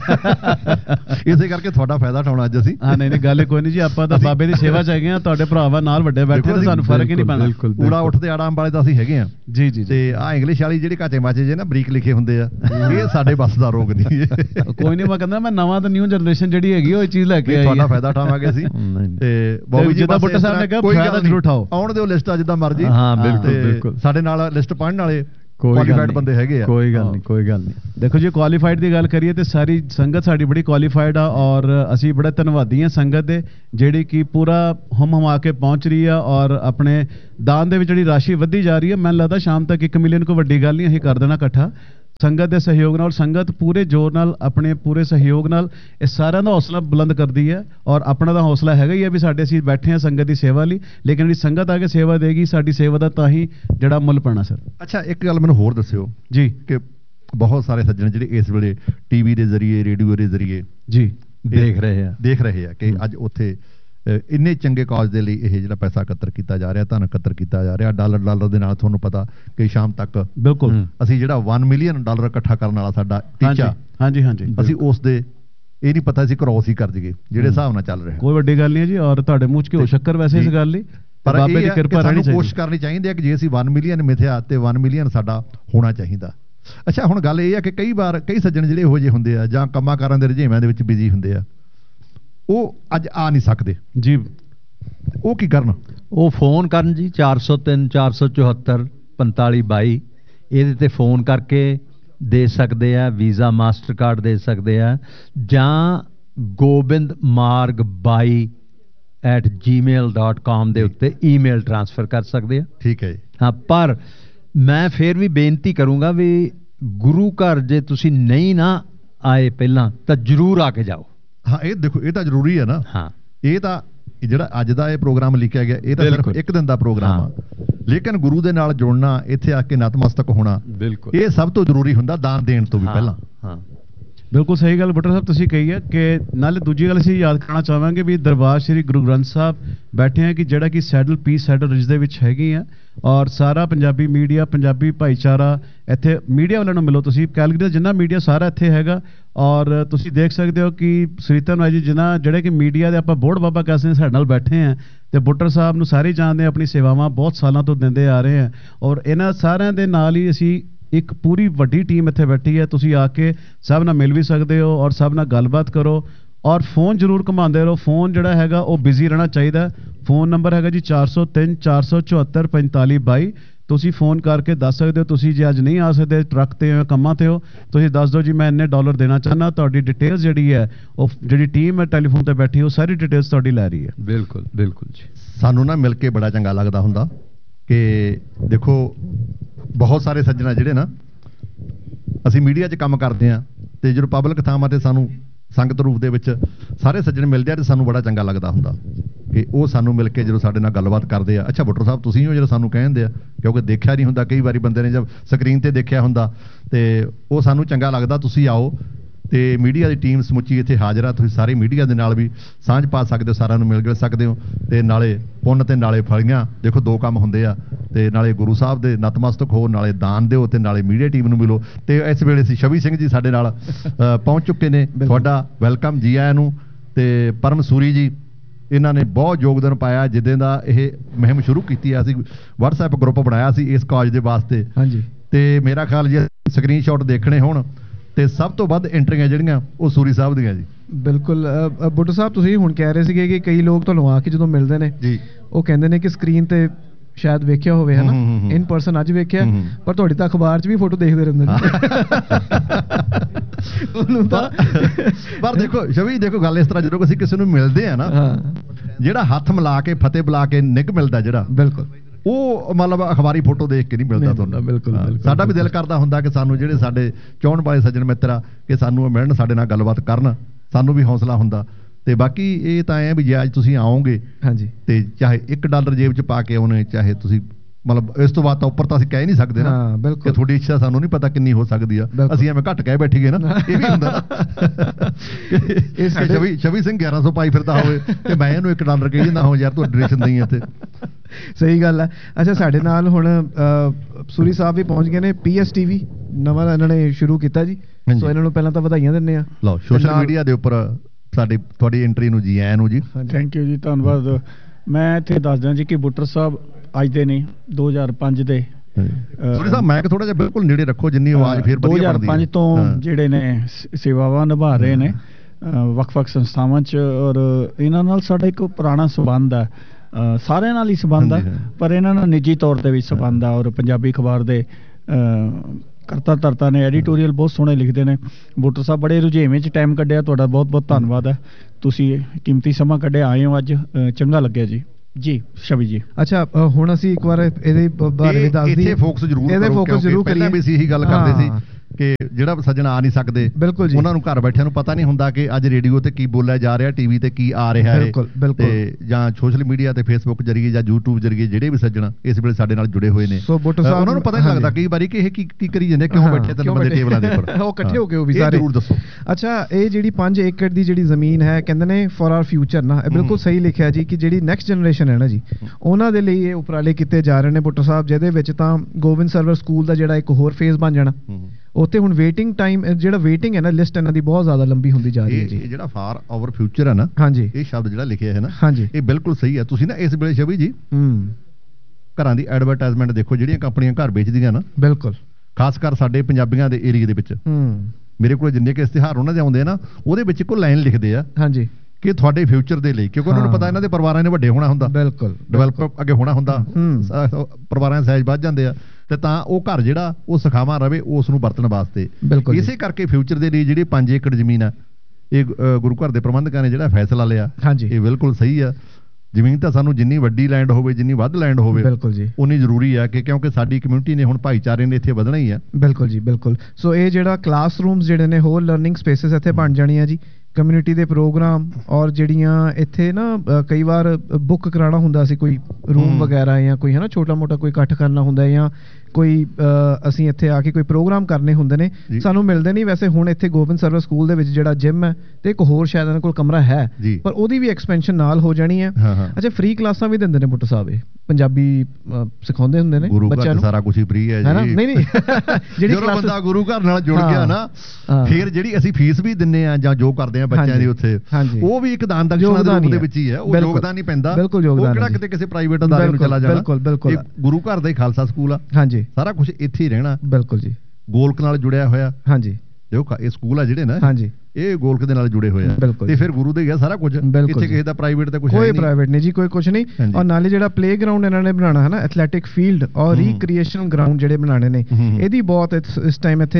ਇਸੇ ਕਰਕੇ ਤੁਹਾਡਾ ਫਾਇਦਾ ਉਠਾਉਣਾ ਅੱਜ ਅਸੀਂ। ਹਾਂ ਨਹੀਂ ਨਹੀਂ ਗੱਲ ਕੋਈ ਨਹੀਂ ਜੀ, ਆਪਾਂ ਤਾਂ ਬਾਬੇ ਦੀ ਸੇਵਾ ਚ ਹੈਗੇ ਆ। ਤੁਹਾਡੇ ਭਰਾਵਾਂ ਨਾਲ ਵੱਡੇ ਬੈਠੇ ਤੇ ਸਾਨੂੰ ਫਰਕ ਹੀ ਨਹੀਂ ਪੈਣਾ। ਊੜਾ ਉੱਠਦੇ ਆੜਾਮ ਵਾਲੇ ਤਾਂ ਅਸੀਂ ਹੈਗੇ ਆ ਜੀ ਜੀ। ਤੇ ਆਹ ਇੰਗਲਿਸ਼ ਵਾਲੀ ਜਿਹੜੀ ਕਾਚੇ ਮਾਚੇ ਜੇ ਨਾ ਬਰੀਕ ਲਿਖੇ ਹੁੰਦੇ ਆ, ਇਹ ਸਾਡੇ ਬੱਸ ਦਾ ਰੋਗ ਨਹੀਂ। ਕੋਈ ਨਹੀਂ, ਮੈਂ ਕਹਿੰਦਾ ਮੈਂ ਨਵਾਂ ਤਾਂ ਨਿਊ ਜਨਰੇਸ਼ਨ ਜਿਹੜੀ ਹੈਗੀ ਉਹ ਇਹ ਚੀਜ਼ ਲੈ ਕੇ ਆਈ। ਤੁਹਾਡਾ ਫਾਇਦਾ ਉਠਾਵਾਂਗੇ ਅਸੀਂ। ਤੇ ਬਾਬੂ ਜੀ ਜਿੱਦਾਂ ਬੁੱਟਰ ਸਾਹਿਬ ਨੇ ਕਿਹਾ ਫਾਇਦਾ ਜ਼ਰੂਰ ਉਠਾਓ। ਆਉਣ ਦਿਓ ਲਿਸਟਾਂ ਜਿੱਦਾਂ ਮਰਜ਼ੀ। ਹਾਂ ਬਿਲਕੁਲ ਬਿਲਕੁਲ। ਸਾਡੇ ਨਾਲ ਲਿਸਟ ਪੜ੍ਹਨ ਵਾਲੇ ਕੁਆਲੀਫਾਈਡ ਬੰਦੇ ਹੈਗੇ ਆ। ਕੋਈ ਗੱਲ ਨਹੀਂ ਕੋਈ ਗੱਲ ਨਹੀਂ। ਦੇਖੋ ਜੀ ਕੁਆਲੀਫਾਈਡ ਦੀ ਗੱਲ ਕਰੀਏ ਤੇ ਸਾਰੀ ਸੰਗਤ ਸਾਡੀ ਬੜੀ ਕੁਆਲੀਫਾਈਡ ਆ ਔਰ ਅਸੀਂ ਬੜੇ ਧੰਨਵਾਦੀ ਹਾਂ ਸੰਗਤ ਦੇ ਜਿਹੜੀ ਕਿ ਪੂਰਾ ਹਮ ਹਮਾ ਕੇ ਪਹੁੰਚ ਰਹੀ ਆ ਔਰ ਆਪਣੇ ਦਾਨ ਦੇ ਵਿੱਚ ਜਿਹੜੀ ਰਾਸ਼ੀ ਵਧਦੀ ਜਾ ਰਹੀ ਹੈ। ਮੈਨੂੰ ਲੱਗਦਾ ਸ਼ਾਮ ਤੱਕ ਇੱਕ ਮਿਲੀਅਨ ਕੋਈ ਵੱਡੀ ਗੱਲ ਨਹੀਂ, ਅਸੀਂ ਕਰ ਦੇਣਾ ਇਕੱਠਾ ਸੰਗਤ ਦੇ ਸਹਿਯੋਗ ਨਾਲ। ਸੰਗਤ ਪੂਰੇ ਜ਼ੋਰ ਨਾਲ ਆਪਣੇ ਪੂਰੇ ਸਹਿਯੋਗ ਨਾਲ ਇਹ ਸਾਰਿਆਂ ਦਾ ਹੌਸਲਾ ਬੁਲੰਦ ਕਰਦੀ ਹੈ ਔਰ ਆਪਣਾ ਦਾ ਹੌਸਲਾ ਹੈਗਾ ਹੀ ਹੈ ਵੀ ਸਾਡੇ ਅਸੀਂ ਬੈਠੇ ਹਾਂ ਸੰਗਤ ਦੀ ਸੇਵਾ ਲਈ, ਲੇਕਿਨ ਜਿਹੜੀ ਸੰਗਤ ਆ ਕੇ ਸੇਵਾ ਦੇਗੀ ਸਾਡੀ ਸੇਵਾ ਦਾ ਤਾਂ ਹੀ ਜਿਹੜਾ ਮੁੱਲ ਪੈਣਾ ਸਰ। ਅੱਛਾ ਇੱਕ ਗੱਲ ਮੈਨੂੰ ਹੋਰ ਦੱਸਿਓ ਜੀ ਕਿ ਬਹੁਤ ਸਾਰੇ ਸੱਜਣ ਜਿਹੜੇ ਇਸ ਵੇਲੇ ਟੀਵੀ ਦੇ ਜ਼ਰੀਏ ਰੇਡੀਓ ਦੇ ਜ਼ਰੀਏ ਜੀ ਦੇਖ ਰਹੇ ਆ ਦੇਖ ਰਹੇ ਆ ਕਿ ਅੱਜ ਉੱਥੇ ਇੰਨੇ ਚੰਗੇ ਕਾਜ਼ ਦੇ ਲਈ ਇਹ ਜਿਹੜਾ ਪੈਸਾ ਇਕੱਤਰ ਕੀਤਾ ਜਾ ਰਿਹਾ, ਧਨ ਇਕੱਤਰ ਕੀਤਾ ਜਾ ਰਿਹਾ ਡਾਲਰ ਡਾਲਰ ਦੇ ਨਾਲ, ਤੁਹਾਨੂੰ ਪਤਾ ਕਿ ਸ਼ਾਮ ਤੱਕ ਬਿਲਕੁਲ ਅਸੀਂ ਜਿਹੜਾ ਇੱਕ ਮਿਲੀਅਨ ਡਾਲਰ ਇਕੱਠਾ ਕਰਨ ਵਾਲਾ ਸਾਡਾ ਟੀਚਾ, ਹਾਂਜੀ ਹਾਂਜੀ ਅਸੀਂ ਉਸ ਦੇ ਇਹ ਨਹੀਂ ਪਤਾ ਸੀ ਕ੍ਰੋਸ ਹੀ ਕਰ ਜੀਏ ਜਿਹੜੇ ਹਿਸਾਬ ਨਾਲ ਚੱਲ ਰਿਹਾ। ਕੋਈ ਵੱਡੀ ਗੱਲ ਨਹੀਂ ਹੈ ਜੀ ਔਰ ਤੁਹਾਡੇ ਮੂੰਹ 'ਚ ਘਿਓ ਸ਼ੱਕਰ ਵੈਸੇ ਇਸ ਗੱਲ ਲਈ, ਪਰ ਬਾਬੇ ਦੀ ਕਿਰਪਾ ਰਹਿਣੀ ਚਾਹੀਦੀ, ਕੋਸ਼ਿਸ਼ ਕਰਨੀ ਚਾਹੀਦੀ ਹੈ ਕਿ ਜੇ ਅਸੀਂ ਇੱਕ ਮਿਲੀਅਨ ਮਿਥਿਆ ਤੇ ਇੱਕ ਮਿਲੀਅਨ ਸਾਡਾ ਹੋਣਾ ਚਾਹੀਦਾ। ਅੱਛਾ ਹੁਣ ਗੱਲ ਇਹ ਹੈ ਕਿ ਕਈ ਵਾਰ ਕਈ ਸੱਜਣ ਜਿਹੜੇ ਇਹੋ ਜਿਹੇ ਹੁੰਦੇ ਆ ਜਾਂ ਕੰਮਾਂ ਕਾਰਾਂ ਦੇ ਰੁਝੇਵਿਆਂ ਦੇ ਵਿੱਚ ਬਿਜ਼ੀ ਹੁੰਦੇ ਆ, ਉਹ ਅੱਜ ਆ ਨਹੀਂ ਸਕਦੇ ਜੀ, ਉਹ ਕੀ ਕਰਨ? ਉਹ ਫੋਨ ਕਰਨ ਜੀ ਚਾਰ ਸੌ ਤਿੰਨ ਚਾਰ ਸੌ ਚੁਹੱਤਰ ਪੰਤਾਲੀ ਬਾਈ ਇਹਦੇ ਤੇ ਫੋਨ ਕਰਕੇ ਦੇ ਸਕਦੇ ਆ, ਵੀਜ਼ਾ ਮਾਸਟਰ ਕਾਰਡ ਦੇ ਸਕਦੇ ਆ ਜਾਂ ਗੋਬਿੰਦ ਮਾਰਗ ਬਾਈ ਐਟ ਜੀਮੇਲ ਡਾਟ ਕਾਮ ਦੇ ਉੱਤੇ ਈਮੇਲ ਟ੍ਰਾਂਸਫਰ ਕਰ ਸਕਦੇ ਆ। ਠੀਕ ਹੈ ਜੀ। ਹਾਂ ਪਰ ਮੈਂ ਫਿਰ ਵੀ ਬੇਨਤੀ ਕਰੂੰਗਾ ਵੀ ਗੁਰੂ ਘਰ ਜੇ ਤੁਸੀਂ ਨਹੀਂ ਨਾ ਆਏ ਪਹਿਲਾਂ ਤਾਂ ਜ਼ਰੂਰ ਆ ਕੇ ਜਾਓ। ਹਾਂ ਇਹ ਦੇਖੋ ਇਹ ਤਾਂ ਜ਼ਰੂਰੀ ਹੈ ਨਾ। ਹਾਂ ਇਹ ਤਾਂ ਜਿਹੜਾ ਅੱਜ ਦਾ ਇਹ ਪ੍ਰੋਗਰਾਮ ਲਿਖਿਆ ਗਿਆ ਇਹ ਤਾਂ ਸਿਰਫ ਇੱਕ ਦਿਨ ਦਾ ਪ੍ਰੋਗਰਾਮ ਆ, ਲੇਕਿਨ ਗੁਰੂ ਦੇ ਨਾਲ ਜੁੜਨਾ, ਇੱਥੇ ਆ ਕੇ ਨਤਮਸਤਕ ਹੋਣਾ, ਬਿਲਕੁਲ ਇਹ ਸਭ ਤੋਂ ਜ਼ਰੂਰੀ ਹੁੰਦਾ ਦਾਨ ਦੇਣ ਤੋਂ ਵੀ ਪਹਿਲਾਂ। ਹਾਂ ਬਿਲਕੁਲ ਸਹੀ ਗੱਲ ਬੁੱਟਰ ਸਾਹਿਬ ਤੁਸੀਂ ਕਹੀ ਹੈ ਕਿ ਨਾਲੇ ਦੂਜੀ ਗੱਲ ਅਸੀਂ ਯਾਦ ਕਰਨਾ ਚਾਹਾਂਗੇ ਵੀ ਦਰਬਾਰ ਸ਼੍ਰੀ ਗੁਰੂ ਗ੍ਰੰਥ ਸਾਹਿਬ ਬੈਠੇ ਆ ਕਿ ਜਿਹੜਾ ਕਿ ਸੈਡਲ ਪੀਸ ਸੈਡਲ ਰਿਜ ਦੇ ਵਿੱਚ ਹੈਗੀ ਆ ਔਰ ਸਾਰਾ ਪੰਜਾਬੀ ਮੀਡੀਆ ਪੰਜਾਬੀ ਭਾਈਚਾਰਾ ਇੱਥੇ ਮੀਡੀਆ ਵਾਲਿਆਂ ਨੂੰ ਮਿਲੋ ਤੁਸੀਂ, ਕੈਲਗਰੀ ਦਾ ਜਿੰਨਾ ਮੀਡੀਆ ਸਾਰਾ ਇੱਥੇ ਹੈਗਾ ਔਰ ਤੁਸੀਂ ਦੇਖ ਸਕਦੇ ਹੋ ਕਿ ਸ੍ਰੀਤਨ ਭਾਈ ਜੀ ਜਿਨ੍ਹਾਂ ਜਿਹੜੇ ਕਿ ਮੀਡੀਆ ਦੇ ਆਪਾਂ ਬੋਰਡ ਬਾਬਾ ਕਹਿੰਦੇ ਸਾਡੇ ਨਾਲ ਬੈਠੇ ਆ ਤੇ ਬੁੱਟਰ ਸਾਹਿਬ ਨੂੰ ਸਾਰੇ ਜਾਣਦੇ ਆਪਣੀ ਸੇਵਾਵਾਂ ਬਹੁਤ ਸਾਲਾਂ ਤੋਂ ਦਿੰਦੇ ਆ ਰਹੇ ਆ ਔਰ ਇਹਨਾਂ ਸਾਰਿਆਂ ਦੇ ਨਾਲ ਹੀ ਅਸੀਂ ਇੱਕ ਪੂਰੀ ਵੱਡੀ ਟੀਮ ਇੱਥੇ ਬੈਠੀ ਹੈ। ਤੁਸੀਂ ਆ ਕੇ ਸਭ ਨਾਲ ਮਿਲ ਵੀ ਸਕਦੇ ਹੋ ਔਰ ਸਭ ਨਾਲ ਗੱਲਬਾਤ ਕਰੋ ਔਰ ਫੋਨ ਜ਼ਰੂਰ ਘੁਮਾਉਂਦੇ ਰਹੋ। ਫੋਨ ਜਿਹੜਾ ਹੈਗਾ ਉਹ ਬਿਜ਼ੀ ਰਹਿਣਾ ਚਾਹੀਦਾ। ਫੋਨ ਨੰਬਰ ਹੈਗਾ ਜੀ ਚਾਰ ਸੌ ਤਿੰਨ ਚਾਰ ਸੌ ਚੁਹੱਤਰ ਪੰਤਾਲੀ ਬਾਈ। ਤੁਸੀਂ ਫੋਨ ਕਰਕੇ ਦੱਸ ਸਕਦੇ ਹੋ ਤੁਸੀਂ ਜੇ ਅੱਜ ਨਹੀਂ ਆ ਸਕਦੇ ਟਰੱਕ ਤੇ ਹੋ ਕੰਮਾਂ ਤੇ ਹੋ ਤੁਸੀਂ ਦੱਸ ਦਿਓ ਜੀ ਮੈਂ ਇੰਨੇ ਡਾਲਰ ਦੇਣਾ ਚਾਹੁੰਦਾ, ਤੁਹਾਡੀ ਡਿਟੇਲਸ ਜਿਹੜੀ ਹੈ ਉਹ ਜਿਹੜੀ ਟੀਮ ਹੈ ਟੈਲੀਫੋਨ ਤੇ ਬੈਠੀ ਉਹ ਸਾਰੀ ਡਿਟੇਲਸ ਤੁਹਾਡੀ ਲੈ ਰਹੀ ਹੈ। ਬਿਲਕੁਲ ਬਿਲਕੁਲ ਜੀ। ਸਾਨੂੰ ਨਾ ਮਿਲ ਕੇ ਬੜਾ ਚੰਗਾ ਲੱਗਦਾ ਹੁੰਦਾ ਕਿ ਦੇਖੋ ਬਹੁਤ ਸਾਰੇ ਸੱਜਣਾ ਜਿਹੜੇ ਨਾ ਅਸੀਂ ਮੀਡੀਆ 'ਚ ਕੰਮ ਕਰਦੇ ਆ ਤੇ ਜਦੋਂ ਪਬਲਿਕ ਥਾਵਾਂ ਤੇ ਸਾਨੂੰ ਸੰਗਤ ਰੂਪ ਦੇ ਵਿੱਚ ਸਾਰੇ ਸੱਜਣ ਮਿਲਦੇ ਆ ਤੇ ਸਾਨੂੰ ਬੜਾ ਚੰਗਾ ਲੱਗਦਾ ਹੁੰਦਾ ਕਿ ਉਹ ਸਾਨੂੰ ਮਿਲ ਕੇ ਜਦੋਂ ਸਾਡੇ ਨਾਲ ਗੱਲਬਾਤ ਕਰਦੇ ਆ। ਅੱਛਾ ਬੁੱਟਰ ਸਾਹਿਬ ਤੁਸੀਂ ਹੋ ਜਿਹੜਾ ਸਾਨੂੰ ਕਹਿੰਦੇ ਆ ਕਿਉਂਕਿ ਦੇਖਿਆ ਨਹੀਂ ਹੁੰਦਾ ਕਈ ਵਾਰੀ ਬੰਦੇ ਨੇ ਜਦ ਸਕਰੀਨ ਤੇ ਦੇਖਿਆ ਹੁੰਦਾ ਤੇ ਉਹ ਸਾਨੂੰ ਚੰਗਾ ਲੱਗਦਾ। ਤੁਸੀਂ ਆਓ ਤੇ ਮੀਡੀਆ ਦੀ ਟੀਮ ਸਮੁੱਚੀ ਇੱਥੇ ਹਾਜ਼ਰ ਆ, ਤੁਸੀਂ ਸਾਰੇ ਮੀਡੀਆ ਦੇ ਨਾਲ ਵੀ ਸਾਂਝ ਪਾ ਸਕਦੇ ਹੋ, ਸਾਰਿਆਂ ਨੂੰ ਮਿਲ ਗਿਲ ਸਕਦੇ ਹੋ ਤੇ ਨਾਲੇ ਪੁੰਨ ਤੇ ਨਾਲੇ ਫਲੀਆਂ ਦੇਖੋ ਦੋ ਕੰਮ ਹੁੰਦੇ ਆ ਤੇ ਨਾਲੇ ਗੁਰੂ ਸਾਹਿਬ ਦੇ ਨਤਮਸਤਕ ਹੋ, ਨਾਲੇ ਦਾਨ ਦਿਓ ਤੇ ਨਾਲੇ ਮੀਡੀਆ ਟੀਮ ਨੂੰ ਮਿਲੋ। ਤੇ ਇਸ ਵੇਲੇ ਸੀ ਛਵੀ ਸਿੰਘ ਜੀ ਸਾਡੇ ਨਾਲ ਪਹੁੰਚ ਚੁੱਕੇ ਨੇ, ਤੁਹਾਡਾ ਵੈਲਕਮ ਜੀ ਆਇਆਂ ਨੂੰ। ਤੇ ਪਰਮ ਸੂਰੀ ਜੀ ਇਹਨਾਂ ਨੇ ਬਹੁਤ ਯੋਗਦਾਨ ਪਾਇਆ ਜਿੱਦਾਂ ਦਾ ਇਹ ਮੁਹਿੰਮ ਸ਼ੁਰੂ ਕੀਤੀ ਆ। ਅਸੀਂ ਵਟਸਐਪ ਗਰੁੱਪ ਬਣਾਇਆ ਸੀ ਇਸ ਕਾਜ ਦੇ ਵਾਸਤੇ। ਹਾਂਜੀ ਤੇ ਮੇਰਾ ਖਿਆਲ ਜੇ ਸਕਰੀਨਸ਼ਾਟ ਦੇਖਣੇ ਹੋਣ ਤੇ ਸਭ ਤੋਂ ਵੱਧ ਐਂਟਰੀਆਂ ਜਿਹੜੀਆਂ ਉਹ ਸੂਰੀ ਸਾਹਿਬ ਦੀਆਂ ਜੀ। ਬਿਲਕੁਲ ਬੁੱਟਰ ਸਾਹਿਬ ਤੁਸੀਂ ਹੁਣ ਕਹਿ ਰਹੇ ਸੀਗੇ ਕਿ ਕਈ ਲੋਕ ਤੁਹਾਨੂੰ ਆ ਕੇ ਜਦੋਂ ਮਿਲਦੇ ਨੇ ਜੀ ਉਹ ਕਹਿੰਦੇ ਨੇ ਕਿ ਸਕਰੀਨ ਤੇ ਸ਼ਾਇਦ ਵੇਖਿਆ ਹੋਵੇ ਹੈ ਨਾ, ਇਨ ਪਰਸਨ ਅੱਜ ਵੇਖਿਆ ਪਰ ਤੁਹਾਡੀ ਤਾਂ ਅਖਬਾਰ 'ਚ ਵੀ ਫੋਟੋ ਦੇਖਦੇ ਰਹਿੰਦੇ ਨੇ। ਪਰ ਦੇਖੋ ਛਵੀ ਦੇਖੋ ਗੱਲ ਇਸ ਤਰ੍ਹਾਂ ਜਦੋਂ ਅਸੀਂ ਕਿਸੇ ਨੂੰ ਮਿਲਦੇ ਆ ਨਾ ਜਿਹੜਾ ਹੱਥ ਮਿਲਾ ਕੇ ਫਤਿਹ ਬੁਲਾ ਕੇ ਨਿੱਘ ਮਿਲਦਾ ਜਿਹੜਾ ਬਿਲਕੁਲ ਉਹ ਮਤਲਬ ਅਖਬਾਰੀ ਫੋਟੋ ਦੇਖ ਕੇ ਨਹੀਂ ਮਿਲਦਾ ਤੁਹਾਨੂੰ। ਬਿਲਕੁਲ ਸਾਡਾ ਵੀ ਦਿਲ ਕਰਦਾ ਹੁੰਦਾ ਕਿ ਸਾਨੂੰ ਜਿਹੜੇ ਸਾਡੇ ਚਾਹੁਣ ਵਾਲੇ ਸੱਜਣ ਮਿੱਤਰ ਆ ਕਿ ਸਾਨੂੰ ਮਿਲਣ, ਸਾਡੇ ਨਾਲ ਗੱਲਬਾਤ ਕਰਨ, ਸਾਨੂੰ ਵੀ ਹੌਸਲਾ ਹੁੰਦਾ। ਤੇ ਬਾਕੀ ਇਹ ਤਾਂ ਐ ਵੀ ਜੇ ਅੱਜ ਤੁਸੀਂ ਆਓਗੇ ਹਾਂਜੀ ਤੇ ਚਾਹੇ ਇੱਕ ਡਾਲਰ ਜੇਬ 'ਚ ਪਾ ਕੇ ਆਉਣੇ, ਚਾਹੇ ਤੁਸੀਂ ਮਤਲਬ ਇਸ ਤੋਂ ਬਾਅਦ ਤਾਂ ਉੱਪਰ ਤਾਂ ਅਸੀਂ ਕਹਿ ਨਹੀਂ ਸਕਦੇ ਨਾ ਕਿ ਤੁਹਾਡੀ ਇੱਛਾ ਸਾਨੂੰ ਨਹੀਂ ਪਤਾ ਕਿੰਨੀ ਹੋ ਸਕਦੀ ਆ, ਅਸੀਂ ਐਵੇਂ ਘੱਟ ਕਹਿ ਬੈਠੀਏ ਨਾ, ਇਹ ਵੀ ਹੁੰਦਾ ਨਾ। ਇਹ ਛਵੀ ਛਵੀ ਸਿੰਘ ਗਿਆਰਾਂ ਸੌ ਪਾਈ ਫਿਰਦਾ ਹੋਵੇ ਤੇ ਮੈਂ ਇਹਨੂੰ ਇੱਕ ਡਾਲਰ ਕਹੀ ਜਾਂਦਾ ਹਾਂ ਯਾਰ ਤੂੰ ਡੋਨੇਸ਼ਨ ਦਈ ਇੱਥੇ। ਸਹੀ ਗੱਲ ਹੈ। ਅੱਛਾ ਸਾਡੇ ਨਾਲ ਹੁਣ ਸੂਰੀ ਸਾਹਿਬ ਵੀ ਪਹੁੰਚ ਗਏ ਨੇ, ਪੀ ਐਸ ਟੀ ਵੀ ਨਵਾਂ ਇਹਨਾਂ ਨੇ ਸ਼ੁਰੂ ਕੀਤਾ ਜੀ, ਸੋ ਇਹਨਾਂ ਨੂੰ ਪਹਿਲਾਂ ਤਾਂ ਵਧਾਈਆਂ ਦਿੰਦੇ ਆ। ਲਓ ਸੋਸ਼ਲ ਮੀਡੀਆ ਦੇ ਉੱਪਰ ਸਾਡੀ ਤੁਹਾਡੀ ਐਂਟਰੀ ਨੂੰ ਜੀ ਆਇਆਂ ਨੂੰ ਜੀ। ਥੈਂਕ ਯੂ ਜੀ, ਧੰਨਵਾਦ। ਮੈਂ ਇੱਥੇ ਦੱਸਦਾ ਜੀ ਕਿ ਬੁੱਟਰ ਸਾਹਿਬ ਅੱਜ ਦੇ ਨਹੀਂ ਦੋ ਹਜ਼ਾਰ ਪੰਜ ਦੇ ਸੂਰੀ ਸਾਹਿਬ ਮੈਂ ਕਿ ਥੋੜਾ ਜਿਹਾ ਬਿਲਕੁਲ ਨੇੜੇ ਰੱਖੋ ਜਿੰਨੀ ਆਵਾਜ਼ ਫਿਰ ਦੋ ਹਜ਼ਾਰ ਪੰਜ ਤੋਂ ਜਿਹੜੇ ਨੇ ਸੇਵਾਵਾਂ ਨਿਭਾ ਰਹੇ ਨੇ ਵੱਖ-ਵੱਖ ਸੰਸਥਾਵਾਂ 'ਚ ਔਰ ਇਹਨਾਂ ਨਾਲ ਸਾਡਾ ਇੱਕ ਪੁਰਾਣਾ ਸੰਬੰਧ ਹੈ, ਸਾਰਿਆਂ ਨਾਲ ਹੀ ਸੰਬੰਧ ਆ ਪਰ ਇਹਨਾਂ ਨਾਲ ਨਿੱਜੀ ਤੌਰ ਤੇ ਵੀ ਸੰਬੰਧ ਆ। ਔਰ ਪੰਜਾਬੀ ਅਖਬਾਰ ਦੇ ਕਰਤਾ ਧਰਤਾ ਨੇ, ਐਡੀਟੋਰੀਅਲ ਬਹੁਤ ਸੋਹਣੇ ਲਿਖਦੇ ਨੇ। ਬੁੱਟਰ ਸਾਹਿਬ ਬੜੇ ਰੁਝੇਵੇਂ 'ਚ ਟਾਈਮ ਕੱਢਿਆ, ਤੁਹਾਡਾ ਬਹੁਤ ਬਹੁਤ ਧੰਨਵਾਦ ਹੈ, ਤੁਸੀਂ ਕੀਮਤੀ ਸਮਾਂ ਕੱਢਿਆ ਆਏ ਹੋ ਅੱਜ, ਚੰਗਾ ਲੱਗਿਆ ਜੀ। ਜੀ ਸ਼ਬੀ ਜੀ। ਅੱਛਾ ਹੁਣ ਅਸੀਂ ਇੱਕ ਵਾਰ ਇਹਦੇ ਬਾਰੇ ਵੀ ਦੱਸ ਦਈਏ, ਇੱਥੇ ਫੋਕਸ ਜ਼ਰੂਰ ਇਹਦੇ ਫੋਕਸ ਜ਼ਰੂਰ ਕਰੀਏ। ਪਹਿਲਾਂ ਵੀ ਅਸੀਂ ਇਹੀ ਗੱਲ ਕਰਦੇ ਸੀ ਕਿ ਜਿਹੜਾ ਸੱਜਣ ਆ ਨਹੀਂ ਸਕਦੇ, ਬਿਲਕੁਲ ਜੀ, ਉਹਨਾਂ ਨੂੰ ਘਰ ਬੈਠਿਆਂ ਨੂੰ ਪਤਾ ਨਹੀਂ ਹੁੰਦਾ ਕਿ ਅੱਜ ਰੇਡੀਓ ਤੇ ਕੀ ਬੋਲਿਆ ਜਾ ਰਿਹਾ, ਟੀਵੀ ਤੇ ਕੀ ਆ ਰਿਹਾ ਹੈ, ਤੇ ਜਾਂ ਸੋਸ਼ਲ ਮੀਡੀਆ ਤੇ ਫੇਸਬੁੱਕ ਜਰੀਏ ਜਾਂ YouTube ਜਰੀਏ ਜਿਹੜੇ ਵੀ ਸੱਜਣ ਇਸ ਵੇਲੇ ਸਾਡੇ ਨਾਲ ਜੁੜੇ ਹੋਏ ਨੇ, ਉਹਨਾਂ ਨੂੰ ਪਤਾ ਨਹੀਂ ਲੱਗਦਾ ਕਈ ਵਾਰੀ ਕਿ ਇਹ ਕੀ ਕੀ ਕਰੀ ਜਾਂਦੇ, ਕਿਉਂ ਬੈਠੇ ਤਿੰਨ ਬੰਦੇ ਟੇਬਲਾਂ ਦੇ ਉੱਪਰ, ਉਹ ਇਕੱਠੇ ਹੋ ਕੇ ਉਹ ਵੀ ਸਾਰੇ ਜ਼ਰੂਰ ਦੱਸੋ। ਅੱਛਾ ਇਹ ਜਿਹੜੀ ਪੰਜ ਏਕੜ ਦੀ ਜਿਹੜੀ ਜ਼ਮੀਨ ਹੈ, ਕਹਿੰਦੇ ਨੇ ਫॉर ਆਰ ਫਿਊਚਰ ਨਾ, ਇਹ ਬਿਲਕੁਲ ਸਹੀ ਲਿਖਿਆ ਜੀ ਕਿ ਜਿਹੜੀ ਨੈਕਸਟ ਜਨਰੇਸ਼ਨ ਹੈ ਨਾ ਜੀ, ਉਹਨਾਂ ਦੇ ਲਈ ਇਹ ਉਪਰਾਲੇ ਕੀਤੇ ਜਾ ਰਹੇ ਨੇ ਬੁੱਟਰ ਸਾਹਿਬ, ਜਿਹਦੇ ਵਿੱਚ ਤਾਂ ਗੋਬਿੰਦ ਸਰਵਰ ਸਕੂਲ ਦਾ ਜਿਹੜਾ ਇੱਕ ਹੋਰ ਫੇਜ਼ ਬਣ ਜਾਣਾ, ਉੱਥੇ ਹੁਣ ਵੇਟਿੰਗ ਟਾਈਮ ਜਿਹੜਾ ਵੇਟਿੰਗ ਹੈ ਨਾ ਲਿਸਟ ਇਹਨਾਂ ਦੀ ਬਹੁਤ ਜ਼ਿਆਦਾ ਲੰਬੀ ਹੁੰਦੀ ਜਾ ਰਹੀ ਹੈ ਜੀ। ਇਹ ਜਿਹੜਾ ਫਾਰ ਆਵਰ ਫਿਊਚਰ ਹੈ ਨਾ, ਹਾਂਜੀ ਇਹ ਸ਼ਬਦ ਜਿਹੜਾ ਲਿਖਿਆ ਹੈ ਨਾ, ਹਾਂਜੀ ਇਹ ਬਿਲਕੁਲ ਸਹੀ ਹੈ। ਤੁਸੀਂ ਨਾ ਇਸ ਵੇਲੇ ਸ਼ਬੀ ਜੀ ਹੂੰ ਘਰਾਂ ਦੀ ਐਡਵਰਟਾਈਜ਼ਮੈਂਟ ਦੇਖੋ, ਜਿਹੜੀਆਂ ਕੰਪਨੀਆਂ ਘਰ ਵੇਚਦੀਆਂ ਨਾ, ਬਿਲਕੁਲ ਖਾਸ ਕਰ ਸਾਡੇ ਪੰਜਾਬੀਆਂ ਦੇ ਏਰੀਆ ਦੇ ਵਿੱਚ, ਹੂੰ ਮੇਰੇ ਕੋਲ ਜਿੰਨੇ ਕਿ ਇਸ਼ਤਿਹਾਰ ਉਹਨਾਂ ਦੇ ਆਉਂਦੇ ਆ ਨਾ, ਉਹਦੇ ਵਿੱਚ ਇੱਕੋ ਲਾਈਨ ਲਿਖਦੇ ਆ, ਹਾਂਜੀ, ਕਿ ਤੁਹਾਡੇ ਫਿਊਚਰ ਦੇ ਲਈ, ਕਿਉਂਕਿ ਉਹਨਾਂ ਨੂੰ ਪਤਾ ਇਹਨਾਂ ਦੇ ਪਰਿਵਾਰਾਂ ਨੇ ਵੱਡੇ ਹੋਣਾ ਹੁੰਦਾ, ਬਿਲਕੁਲ ਡਿਵੈਲਪ ਅੱਗੇ ਹੋਣਾ ਹੁੰਦਾ, ਪਰਿਵਾਰਾਂ ਦੇ ਸਾਈਜ਼ ਵੱਧ ਜਾਂਦੇ ਆ, ਤੇ ਤਾਂ ਉਹ ਘਰ ਜਿਹੜਾ ਉਹ ਸਖਾਵਾਂ ਰਵੇ ਉਸ ਨੂੰ ਵਰਤਣ ਵਾਸਤੇ। ਇਸੇ ਕਰਕੇ ਫਿਊਚਰ ਦੇ ਲਈ ਜਿਹੜੀ ਪੰਜ ਏਕੜ ਜ਼ਮੀਨ ਆ, ਇਹ ਗੁਰੂ ਘਰ ਦੇ ਪ੍ਰਬੰਧਕਾਂ ਨੇ ਜਿਹੜਾ ਫੈਸਲਾ ਲਿਆ, ਇਹ ਬਿਲਕੁਲ ਸਹੀ ਆ। ਜ਼ਮੀਨ ਤਾਂ ਸਾਨੂੰ ਜਿੰਨੀ ਵੱਡੀ ਲੈਂਡ ਹੋਵੇ, ਜਿੰਨੀ ਵੱਧ ਲੈਂਡ ਹੋਵੇ, ਬਿਲਕੁਲ ਜੀ ਉਨੀ ਜ਼ਰੂਰੀ ਆ, ਕਿ ਕਿਉਂਕਿ ਸਾਡੀ ਕਮਿਊਨਿਟੀ ਨੇ ਹੁਣ ਭਾਈਚਾਰੇ ਨੇ ਇੱਥੇ ਵਧਣਾ ਹੀ ਆ। ਬਿਲਕੁਲ ਜੀ ਬਿਲਕੁਲ। ਸੋ ਇਹ ਜਿਹੜਾ ਕਲਾਸਰੂਮਸ ਜਿਹੜੇ ਨੇ, ਹੋਰ ਲਰਨਿੰਗ ਸਪੇਸਿਸ ਇੱਥੇ ਬਣ ਜਾਣੀਆਂ ਜੀ, ਕਮਿਊਨਿਟੀ ਦੇ ਪ੍ਰੋਗਰਾਮ, ਔਰ ਜਿਹੜੀਆਂ ਇੱਥੇ ਨਾ ਕਈ ਵਾਰ ਬੁੱਕ ਕਰਾਉਣਾ ਹੁੰਦਾ ਸੀ ਕੋਈ ਰੂਮ ਵਗੈਰਾ, ਜਾਂ ਕੋਈ ਹੈ ਨਾ ਛੋਟਾ ਮੋਟਾ ਕੋਈ ਇਕੱਠ ਕਰਨਾ ਹੁੰਦਾ, ਜਾਂ ਕੋਈ ਅਸੀਂ ਇੱਥੇ ਆ ਕੇ ਕੋਈ ਪ੍ਰੋਗਰਾਮ ਕਰਨੇ ਹੁੰਦੇ ਨੇ, ਸਾਨੂੰ ਮਿਲਦੇ ਨਹੀਂ। ਵੈਸੇ ਹੁਣ ਇੱਥੇ ਗੋਬਿੰਦ ਸਰਵਰ ਸਕੂਲ ਦੇ ਵਿੱਚ ਜਿਹੜਾ ਜਿਮ ਹੈ, ਤੇ ਇੱਕ ਹੋਰ ਸ਼ਾਇਦ ਇਹਨਾਂ ਕੋਲ ਕਮਰਾ ਹੈ, ਪਰ ਉਹਦੀ ਵੀ ਐਕਸਪੈਂਸ਼ਨ ਨਾਲ ਹੋ ਜਾਣੀ ਹੈ। ਅੱਛਾ ਫ੍ਰੀ ਕਲਾਸਾਂ ਵੀ ਦਿੰਦੇ ਨੇ ਬੁੱਟਰ ਸਾਹਿਬ, ਇਹ ਪੰਜਾਬੀ ਸਿਖਾਉਂਦੇ ਹੁੰਦੇ ਨੇ ਬੱਚਿਆਂ ਨੂੰ, ਸਾਰਾ ਕੁਝ ਹੀ ਫ੍ਰੀ ਹੈ ਜੀ। ਨਹੀਂ ਨਹੀਂ ਜਿਹੜੀ ਬੰਦਾ ਗੁਰੂ ਘਰ ਨਾਲ ਜੁੜ ਗਿਆ ਨਾ, ਫਿਰ ਜਿਹੜੀ ਅਸੀਂ ਫੀਸ ਵੀ ਦਿੰਨੇ ਆ ਜਾਂ ਜੋ ਕਰਦੇ ਆ ਬੱਚਿਆਂ ਦੀ ਉੱਥੇ, ਉਹ ਵੀ ਇੱਕ ਦਾਨ ਦਕਸ਼ਨਾ ਦੇ ਰੂਪ ਦੇ ਵਿੱਚ ਹੀ ਹੈ, ਉਹ ਯੋਗਦਾਨ ਨਹੀਂ ਪੈਂਦਾ, ਉਹ ਕਿਹੜਾ ਕਿਤੇ ਕਿਸੇ ਪ੍ਰਾਈਵੇਟ ਅਦਾਰੇ ਨੂੰ ਚਲਾ ਜਾਣਾ। ਬਿਲਕੁਲ ਬਿਲਕੁਲ, ਗੁਰੂ ਘਰ ਦਾ ਹੀ ਖਾਲਸਾ ਸਕੂਲ ਆ, ਹਾਂਜੀ, ਸਾਰਾ ਕੁਝ ਇੱਥੇ ਹੀ ਰਹਿਣਾ। ਬਿਲਕੁਲ ਜੀ, ਗੋਲਕ ਨਾਲ ਜੁੜਿਆ ਹੋਇਆ, ਹਾਂਜੀ, ਦੇਖੋ ਇਹ ਸਕੂਲ ਆ ਜਿਹੜੇ ਨਾ, ਹਾਂਜੀ, ਇਹ ਗੋਲਕ ਦੇ ਨਾਲ ਜੁੜੇ ਹੋਏ ਆ, ਤੇ ਫਿਰ ਗੁਰੂ ਦੇ ਗਿਆ ਸਾਰਾ ਕੁਝ, ਇੱਥੇ ਕਿਸੇ ਦਾ ਪ੍ਰਾਈਵੇਟ ਤੇ ਕੁਝ ਨਹੀਂ, ਕੋਈ ਪ੍ਰਾਈਵੇਟ ਨਹੀਂ ਜੀ, ਕੋਈ ਕੁਝ ਨਹੀਂ। ਔਰ ਨਾਲੇ ਜਿਹੜਾ ਪਲੇ ਗਰਾਊਂਡ ਇਹਨਾਂ ਨੇ ਬਣਾਉਣਾ ਹੈ ਨਾ, ਐਥਲੈਟਿਕ ਫੀਲਡ ਔਰ ਰੀਕ੍ਰੀਏਸ਼ਨ ਗਰਾਊਂਡ ਜਿਹੜੇ ਬਣਾਉਣੇ ਨੇ, ਇਹਦੀ ਬਹੁਤ ਇਸ ਟਾਈਮ ਇੱਥੇ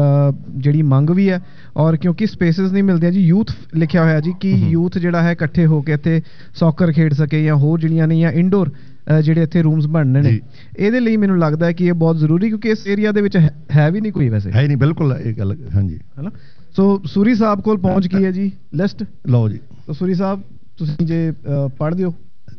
ਜਿਹੜੀ ਮੰਗ ਵੀ ਹੈ, ਔਰ ਕਿਉਂਕਿ ਸਪੇਸਿਸ ਨਹੀਂ ਮਿਲਦੀਆਂ ਜੀ। ਯੂਥ ਲਿਖਿਆ ਹੋਇਆ ਜੀ ਕਿ ਯੂਥ ਜਿਹੜਾ ਹੈ ਇਕੱਠੇ ਹੋ ਕੇ ਇੱਥੇ ਸੌਕਰ ਖੇਡ ਸਕੇ, ਜਾਂ ਹੋਰ ਜਿਹੜੀਆਂ ਨੇ, ਜਾਂ ਇੰਡੋਰ ਜਿਹੜੇ ਇੱਥੇ ਰੂਮਸ ਬਣਨੇ ਨੇ, ਇਹਦੇ ਲਈ ਮੈਨੂੰ ਲੱਗਦਾ ਹੈ ਕਿ ਇਹ ਬਹੁਤ ਜ਼ਰੂਰੀ, ਕਿਉਂਕਿ ਇਸ ਏਰੀਆ ਦੇ ਵਿੱਚ ਹੈ ਵੀ ਨਹੀਂ ਕੋਈ, ਵੈਸੇ ਹੈ ਨਹੀਂ, ਬਿਲਕੁਲ ਇਹ ਗੱਲ, ਹਾਂਜੀ, ਹੈ ਨਾ। ਸੋ ਸੂਰੀ ਸਾਹਿਬ ਕੋਲ ਪਹੁੰਚ ਗਈ ਹੈ ਜੀ ਲਿਸਟ, ਲਓ ਜੀ। ਸੋ ਸੂਰੀ ਸਾਹਿਬ ਤੁਸੀਂ ਜੇ ਪੜ੍ਹ ਦਿਓ।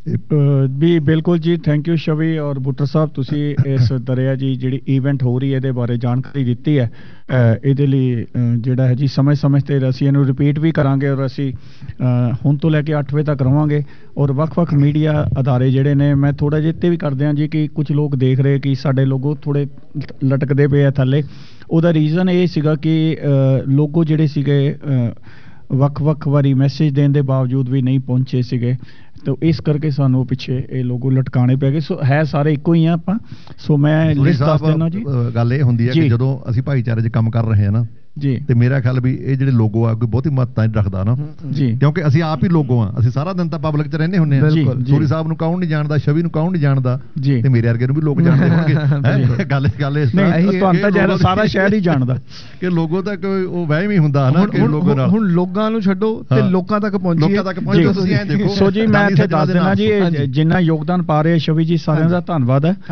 ਵੀ ਬਿਲਕੁਲ ਜੀ, ਥੈਂਕ ਯੂ ਸ਼ਵੀ ਔਰ ਬੁੱਟਰ ਸਾਹਿਬ, ਤੁਸੀਂ ਇਸ ਦਰਿਆ ਜੀ ਜਿਹੜੀ ਇਵੈਂਟ ਹੋ ਰਹੀ ਹੈ ਇਹਦੇ ਬਾਰੇ ਜਾਣਕਾਰੀ ਦਿੱਤੀ ਹੈ। ਇਹਦੇ ਲਈ ਜਿਹੜਾ ਹੈ ਜੀ ਸਮੇਂ ਸਮੇਂ 'ਤੇ ਅਸੀਂ ਇਹਨੂੰ ਰਿਪੀਟ ਵੀ ਕਰਾਂਗੇ, ਔਰ ਅਸੀਂ ਹੁਣ ਤੋਂ ਲੈ ਕੇ ਅੱਠ ਵਜੇ ਤੱਕ ਰਹਾਂਗੇ। ਔਰ ਵੱਖ-ਵੱਖ ਮੀਡੀਆ ਅਦਾਰੇ ਜਿਹੜੇ ਨੇ, ਮੈਂ ਥੋੜ੍ਹਾ ਜਿਹਾ ਤੇ ਵੀ ਕਰਦੇ ਹਾਂ ਜੀ ਕਿ ਕੁਝ ਲੋਕ ਦੇਖ ਰਹੇ ਕਿ ਸਾਡੇ ਲੋਗੋ ਥੋੜ੍ਹੇ ਲਟਕਦੇ ਪਏ ਆ ਥੱਲੇ। ਉਹਦਾ ਰੀਜ਼ਨ ਇਹ ਸੀਗਾ ਕਿ ਲੋਗੋ ਜਿਹੜੇ ਸੀਗੇ ਵੱਖ-ਵੱਖ ਵਾਰੀ ਮੈਸੇਜ ਦੇਣ ਦੇ ਬਾਵਜੂਦ ਵੀ ਨਹੀਂ ਪਹੁੰਚੇ ਸੀਗੇ, ਤਾਂ ਇਸ ਕਰਕੇ ਸਾਨੂੰ ਪਿੱਛੇ ਇਹ ਲੋਗੋ ਲਟਕਾਣੇ ਪੈ ਗਏ। ਸੋ ਹੈ ਸਾਰੇ ਇੱਕੋ ਹੀ ਆ ਆਪਾਂ। ਸੋ ਮੈਂ ਲਿਸਟ ਦੱਸ ਦਿੰਦਾ ਜੀ। ਗੱਲ ਇਹ ਹੁੰਦੀ ਹੈ ਕਿ ਜਦੋਂ ਅਸੀਂ ਭਾਈਚਾਰੇ 'ਚ ਕੰਮ ਕਰ ਰਹੇ ਹਾਂ ਨਾ ਜੀ, ਤੇ ਮੇਰਾ ਖਿਆਲ ਵੀ ਇਹ ਜਿਹੜੇ ਲੋਗੋ ਆ ਕੋਈ ਬਹੁਤੀ ਮਹੱਤਤਾ ਨਹੀਂ ਰੱਖਦਾ ਨਾ ਜੀ, ਕਿਉਂਕਿ ਅਸੀਂ ਆਪ ਹੀ ਲੋਗੋ ਆ, ਅਸੀਂ ਸਾਰਾ ਦਿਨ ਤਾਂ ਪਬਲਿਕ 'ਚ ਰਹਿੰਦੇ ਹੁੰਦੇ ਆ। ਸੂਰੀ ਸਾਹਿਬ ਨੂੰ ਕੌਣ ਨਹੀਂ ਜਾਣਦਾ, ਛਵੀ ਨੂੰ ਕੌਣ ਨਹੀਂ ਜਾਣਦਾ, ਤੇ ਮੇਰੇ ਵਰਗੇ ਨੂੰ ਵੀ ਲੋਕ ਜਾਣਦੇ ਹੋਣਗੇ। ਗੱਲ ਗੱਲ ਇਸ ਤਰ੍ਹਾਂ ਸਾਰਾ ਸ਼ਹਿਰ ਹੀ ਜਾਣਦਾ ਕਿ ਲੋਗੋ ਤਾਂ ਕੋਈ ਉਹ ਵਹਿਮ ਹੀ ਹੁੰਦਾ ਨਾ ਕਿ ਲੋਗੋ ਨਾਲ। ਹੁਣ ਲੋਕਾਂ ਨੂੰ ਛੱਡੋ ਤੇ ਲੋਕਾਂ ਤੱਕ ਪਹੁੰਚੀਏ, ਲੋਕਾਂ ਤੱਕ ਪਹੁੰਚੋ। ਤੁਸੀਂ ਐਂ ਦੇਖੋ। ਸੋ ਜੀ ਮੈਂ ਇੱਥੇ ਦੱਸ ਦੇਣਾ ਜੀ, ਜਿੰਨਾ ਯੋਗਦਾਨ ਪਾ ਰਹੇ ਛਵੀ ਜੀ, ਸਾਰਿਆਂ ਦਾ ਧੰਨਵਾਦ ਹੈ।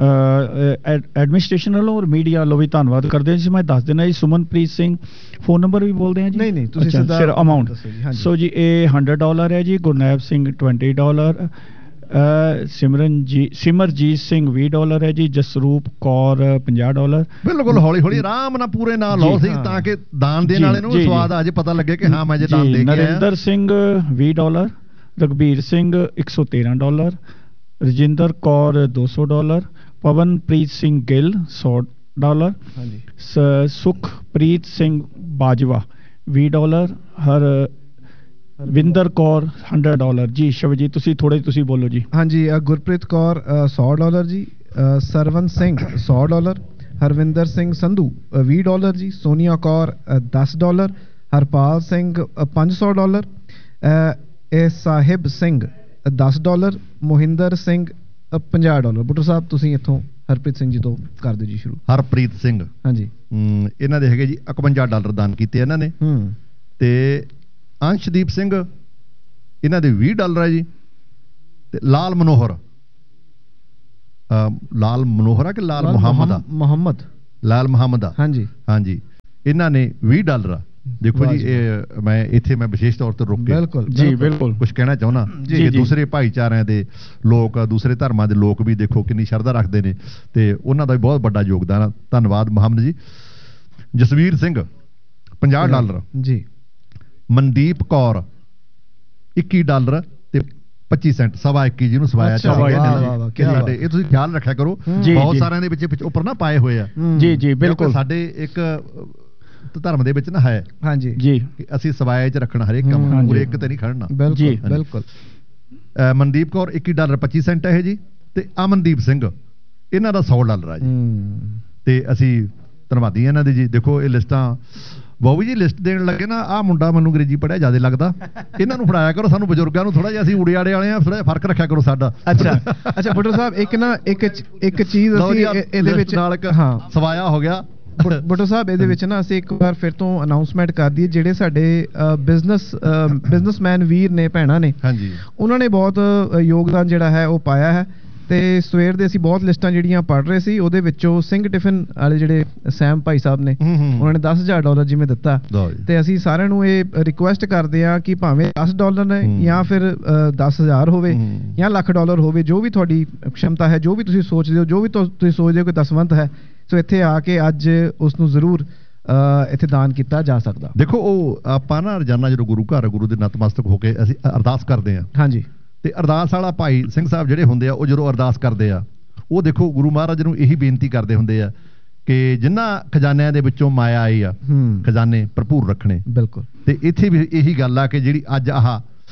ਐਡਮਿਨਿਸਟ੍ਰੇਸ਼ਨ ਵੱਲੋਂ ਔਰ ਮੀਡੀਆ ਵੱਲੋਂ ਵੀ ਧੰਨਵਾਦ ਕਰਦੇ ਜੀ। ਮੈਂ ਦੱਸ ਦੇਣਾ ਜੀ, ਸੁਮਨਪ੍ਰੀਤ ਸਿੰਘ ਫੋਨ ਨੰਬਰ ਵੀ ਬੋਲਦੇ ਆ ਜੀ। ਨਹੀਂ ਨਹੀਂ ਤੁਸੀਂ ਸਿੱਧਾ ਸਿਰ ਅਮਾਉਂਟ। ਸੋ ਜੀ ਇਹ ਹੰਡਰਡ ਡਾਲਰ ਹੈ ਜੀ, ਗੁਰਨੈਬ ਸਿੰਘ ਟਵੈਂਟੀ ਡਾਲਰ, ਸਿਮਰਨ ਜੀ ਸਿਮਰਜੀਤ ਸਿੰਘ ਵੀਹ ਡਾਲਰ ਹੈ ਜੀ, ਜਸਰੂਪ ਕੌਰ ਪੰਜਾਹ ਡਾਲਰ। ਬਿਲਕੁਲ ਹੌਲੀ ਹੌਲੀ ਆਰਾਮ ਨਾਲ ਪੂਰੇ ਨਾਲ ਲਾਓ ਸੀ, ਤਾਂ ਕਿ ਦਾਨ ਦੇਣ ਵਾਲੇ ਨੂੰ ਸਵਾਦ ਆ ਜੇ, ਪਤਾ ਲੱਗੇ ਕਿ ਹਾਂ ਮੈਂ ਜੇ ਦਾਨ ਦੇ ਕੇ ਆਇਆ। ਨਰਿੰਦਰ ਸਿੰਘ ਵੀਹ ਡਾਲਰ, ਰਘਬੀਰ ਸਿੰਘ ਇੱਕ ਸੌ ਤੇਰਾਂ ਡਾਲਰ, ਰਜਿੰਦਰ ਕੌਰ ਦੋ ਸੌ ਡਾਲਰ, ਪਵਨਪ੍ਰੀਤ ਸਿੰਘ ਗਿੱਲ ਸੌ ਡਾਲਰ, ਸੁਖਪ੍ਰੀਤ ਸਿੰਘ ਬਾਜਵਾ ਵੀਹ ਡਾਲਰ, ਹਰ ਵਿੰਦਰ ਕੌਰ ਹੰਡਰਡ ਡਾਲਰ ਜੀ। ਸ਼ਿਵ ਜੀ ਤੁਸੀਂ ਥੋੜੇ ਤੁਸੀਂ ਬੋਲੋ ਜੀ। ਹਾਂਜੀ, ਗੁਰਪ੍ਰੀਤ ਕੌਰ ਸੌ ਡਾਲਰ ਜੀ, ਸਰਵਨ ਸਿੰਘ ਸੌ ਡਾਲਰ, ਹਰਵਿੰਦਰ ਸਿੰਘ ਸੰਧੂ ਵੀਹ ਡਾਲਰ ਜੀ, ਸੋਨੀਆ ਕੌਰ ਦਸ ਡਾਲਰ, ਹਰਪਾਲ ਸਿੰਘ ਪੰਜ ਸੌ ਡਾਲਰ, ਇਹ ਸਾਹਿਬ ਸਿੰਘ ਦਸ ਡਾਲਰ, ਮੋਹਿੰਦਰ ਸਿੰਘ ਪੰਜਾਹ ਡਾਲਰ। ਬੁੱਟਰ ਸਾਹਿਬ ਤੁਸੀਂ ਇੱਥੋਂ ਹਰਪ੍ਰੀਤ ਸਿੰਘ ਜੀ ਤੋਂ ਕਰ ਦਿਓ ਜੀ ਸ਼ੁਰੂ। ਹਰਪ੍ਰੀਤ ਸਿੰਘ, ਹਾਂਜੀ, ਇਹਨਾਂ ਦੇ ਹੈਗੇ ਜੀ ਇਕਵੰਜਾ ਡਾਲਰ ਦਾਨ ਕੀਤੇ ਇਹਨਾਂ ਨੇ। ਹੂੰ ਤੇ ਅੰਸ਼ਦੀਪ ਸਿੰਘ, ਇਹਨਾਂ ਦੇ ਵੀਹ ਡਾਲਰ ਹੈ ਜੀ। ਤੇ ਲਾਲ ਮਨੋਹਰ, ਲਾਲ ਮਨੋਹਰ ਆ ਕਿ ਲਾਲ ਮੁਹੰਮਦ ਆ? ਮੁਹੰਮਦ ਲਾਲ ਮੁਹੰਮਦ ਆ, ਹਾਂਜੀ ਹਾਂਜੀ। ਇਹਨਾਂ ਨੇ ਵੀਹ ਡਾਲਰ ਆ। ਦੇਖੋ ਜੀ, ਇਹ ਮੈਂ ਇੱਥੇ ਮੈਂ ਵਿਸ਼ੇਸ਼ ਤੌਰ ਤੇ ਰੁਕ ਕੇ ਬਿਲਕੁਲ ਜੀ ਬਿਲਕੁਲ ਕੁਝ ਕਹਿਣਾ ਚਾਹੁੰਦਾ ਕਿ ਦੂਸਰੇ ਭਾਈਚਾਰਿਆਂ ਦੇ ਲੋਕ, ਦੂਸਰੇ ਧਰਮਾਂ ਦੇ ਲੋਕ ਵੀ ਦੇਖੋ ਕਿੰਨੀ ਸ਼ਰਧਾ ਰੱਖਦੇ ਨੇ ਤੇ ਉਹਨਾਂ ਦਾ ਵੀ ਬਹੁਤ ਵੱਡਾ ਯੋਗਦਾਨ ਆ। ਧੰਨਵਾਦ ਮੁਹੰਮਦ ਜੀ। ਜਸਵੀਰ ਸਿੰਘ ਪੰਜਾਹ ਡਾਲਰ ਜੀ। ਮਨਦੀਪ ਕੌਰ ਇੱਕੀ ਡਾਲਰ ਤੇ ਪੱਚੀ ਸੈਂਟ, ਸਵਾ ਇੱਕੀ ਜਿਹਨੂੰ ਸਵਾਇਆ ਸਾਡੇ। ਇਹ ਤੁਸੀਂ ਖਿਆਲ ਰੱਖਿਆ ਕਰੋ, ਬਹੁਤ ਸਾਰਿਆਂ ਦੇ ਵਿੱਚ ਉੱਪਰ ਨਾ ਪਾਏ ਹੋਏ ਆ। ਜੀ ਜੀ ਬਿਲਕੁਲ। ਸਾਡੇ ਇੱਕ ਧਰਮ ਦੇ ਵਿੱਚ ਨਾ ਹੈ, ਹਾਂਜੀ ਜੀ, ਕਿ ਅਸੀਂ ਸਵਾਏ ਚ ਰੱਖਣਾ ਹਰੇਕ ਕੰਮ, ਪੂਰੇ ਇੱਕ ਤੇ ਨਹੀਂ ਖੜਨਾ। ਬਿਲਕੁਲ ਬਿਲਕੁਲ। ਮਨਦੀਪ ਕੌਰ ਇੱਕੀ ਡਾਲਰ ਪੱਚੀ ਸੈਂਟ ਹੈ ਜੀ। ਤੇ ਅਮਨਦੀਪ ਸਿੰਘ, ਇਹਨਾਂ ਦਾ ਸੌ ਡਾਲਰ ਆ ਜੀ। ਤੇ ਅਸੀਂ ਧੰਨਵਾਦੀ ਇਹਨਾਂ ਦੇ ਜੀ। ਦੇਖੋ ਇਹ ਲਿਸਟਾਂ ਬਾਬੂ ਜੀ ਲਿਸਟ ਦੇਣ ਲੱਗੇ ਨਾ, ਆਹ ਮੁੰਡਾ ਮੈਨੂੰ ਅੰਗਰੇਜ਼ੀ ਪੜ੍ਹਿਆ ਜ਼ਿਆਦਾ ਲੱਗਦਾ, ਇਹਨਾਂ ਨੂੰ ਫੜਾਇਆ ਕਰੋ, ਸਾਨੂੰ ਬਜ਼ੁਰਗਾਂ ਨੂੰ ਥੋੜਾ ਜਿਹਾ, ਅਸੀਂ ਉੜੇ ਆੜੇ ਵਾਲੇ ਆ, ਥੋੜਾ ਜਿਹਾ ਫਰਕ ਰੱਖਿਆ ਕਰੋ ਸਾਡਾ। ਅੱਛਾ ਅੱਛਾ ਬੁੱਟਰ ਸਾਹਿਬ, ਇੱਕ ਨਾ ਇੱਕ ਇੱਕ ਚੀਜ਼ ਅਸੀਂ ਇਹਦੇ ਵਿੱਚ ਨਾਲ ਹਾਂ ਸਵਾਇਆ ਹੋ ਗਿਆ। ਬੁੱਟਰ ਸਾਹਿਬ, ਇਹਦੇ ਵਿੱਚ ਨਾ ਅਸੀਂ ਇੱਕ ਵਾਰ ਫਿਰ ਤੋਂ ਅਨਾਉਂਸਮੈਂਟ ਕਰ ਦਈਏ, ਜਿਹੜੇ ਸਾਡੇ ਬਿਜ਼ਨਸ ਬਿਜ਼ਨਸਮੈਨ ਵੀਰ ਨੇ, ਭੈਣਾਂ ਨੇ, ਹਾਂਜੀ, ਉਹਨਾਂ ਨੇ ਬਹੁਤ ਯੋਗਦਾਨ ਜਿਹੜਾ ਹੈ ਉਹ ਪਾਇਆ ਹੈ। ਤੇ ਸਵੇਰ ਦੇ ਅਸੀਂ ਬਹੁਤ ਲਿਸਟਾਂ ਜਿਹੜੀਆਂ ਪੜ੍ਹ ਰਹੇ ਸੀ, ਉਹਦੇ ਵਿੱਚੋਂ ਸਿੰਘ ਟਿਫਨ ਵਾਲੇ ਜਿਹੜੇ ਸੈਮ ਭਾਈ ਸਾਹਿਬ ਨੇ, ਉਹਨਾਂ ਨੇ ਦਸ ਹਜ਼ਾਰ ਡਾਲਰ ਜਿਵੇਂ ਦਿੱਤਾ। ਤੇ ਅਸੀਂ ਸਾਰਿਆਂ ਨੂੰ ਇਹ ਰਿਕੁਐਸਟ ਕਰਦੇ ਹਾਂ ਕਿ ਭਾਵੇਂ ਦਸ ਡਾਲਰ ਨੇ ਜਾਂ ਫਿਰ ਦਸ ਹਜ਼ਾਰ ਹੋਵੇ ਜਾਂ ਲੱਖ ਡਾਲਰ ਹੋਵੇ, ਜੋ ਵੀ ਤੁਹਾਡੀ ਖਮਤਾ ਹੈ, ਜੋ ਵੀ ਤੁਸੀਂ ਸੋਚਦੇ ਹੋ, ਜੋ ਵੀ ਤੁਸੀਂ ਸੋਚਦੇ ਹੋ ਕਿ ਦਸਵੰਤ ਹੈ, ਸੋ ਇੱਥੇ ਆ ਕੇ ਅੱਜ ਉਸ ਨੂੰ ਜ਼ਰੂਰ ਇੱਥੇ ਦਾਨ ਕੀਤਾ ਜਾ ਸਕਦਾ। ਦੇਖੋ ਉਹ ਆਪਾਂ ਨਾ ਰੋਜ਼ਾਨਾ ਜਦੋਂ ਗੁਰੂ ਘਰ ਗੁਰੂ ਦੇ ਨਤਮਸਤਕ ਹੋ ਕੇ ਅਸੀਂ ਅਰਦਾਸ ਕਰਦੇ ਹਾਂ। ਹਾਂਜੀ। ਤੇ ਅਰਦਾਸ ਵਾਲਾ ਭਾਈ ਸਿੰਘ ਸਾਹਿਬ ਜਿਹੜੇ ਹੁੰਦੇ ਆ, ਉਹ ਜਦੋਂ ਅਰਦਾਸ ਕਰਦੇ ਆ, ਉਹ ਦੇਖੋ ਗੁਰੂ ਮਹਾਰਾਜ ਨੂੰ ਇਹੀ ਬੇਨਤੀ ਕਰਦੇ ਹੁੰਦੇ ਆ ਕਿ ਜਿਨ੍ਹਾਂ ਖਜ਼ਾਨਿਆਂ ਦੇ ਵਿੱਚੋਂ ਮਾਇਆ ਆਈ ਆ, ਖਜ਼ਾਨੇ ਭਰਪੂਰ ਰੱਖਣੇ। ਬਿਲਕੁਲ। ਤੇ ਇੱਥੇ ਵੀ ਇਹੀ ਗੱਲ ਆ ਕਿ ਜਿਹੜੀ ਅੱਜ ਆਹ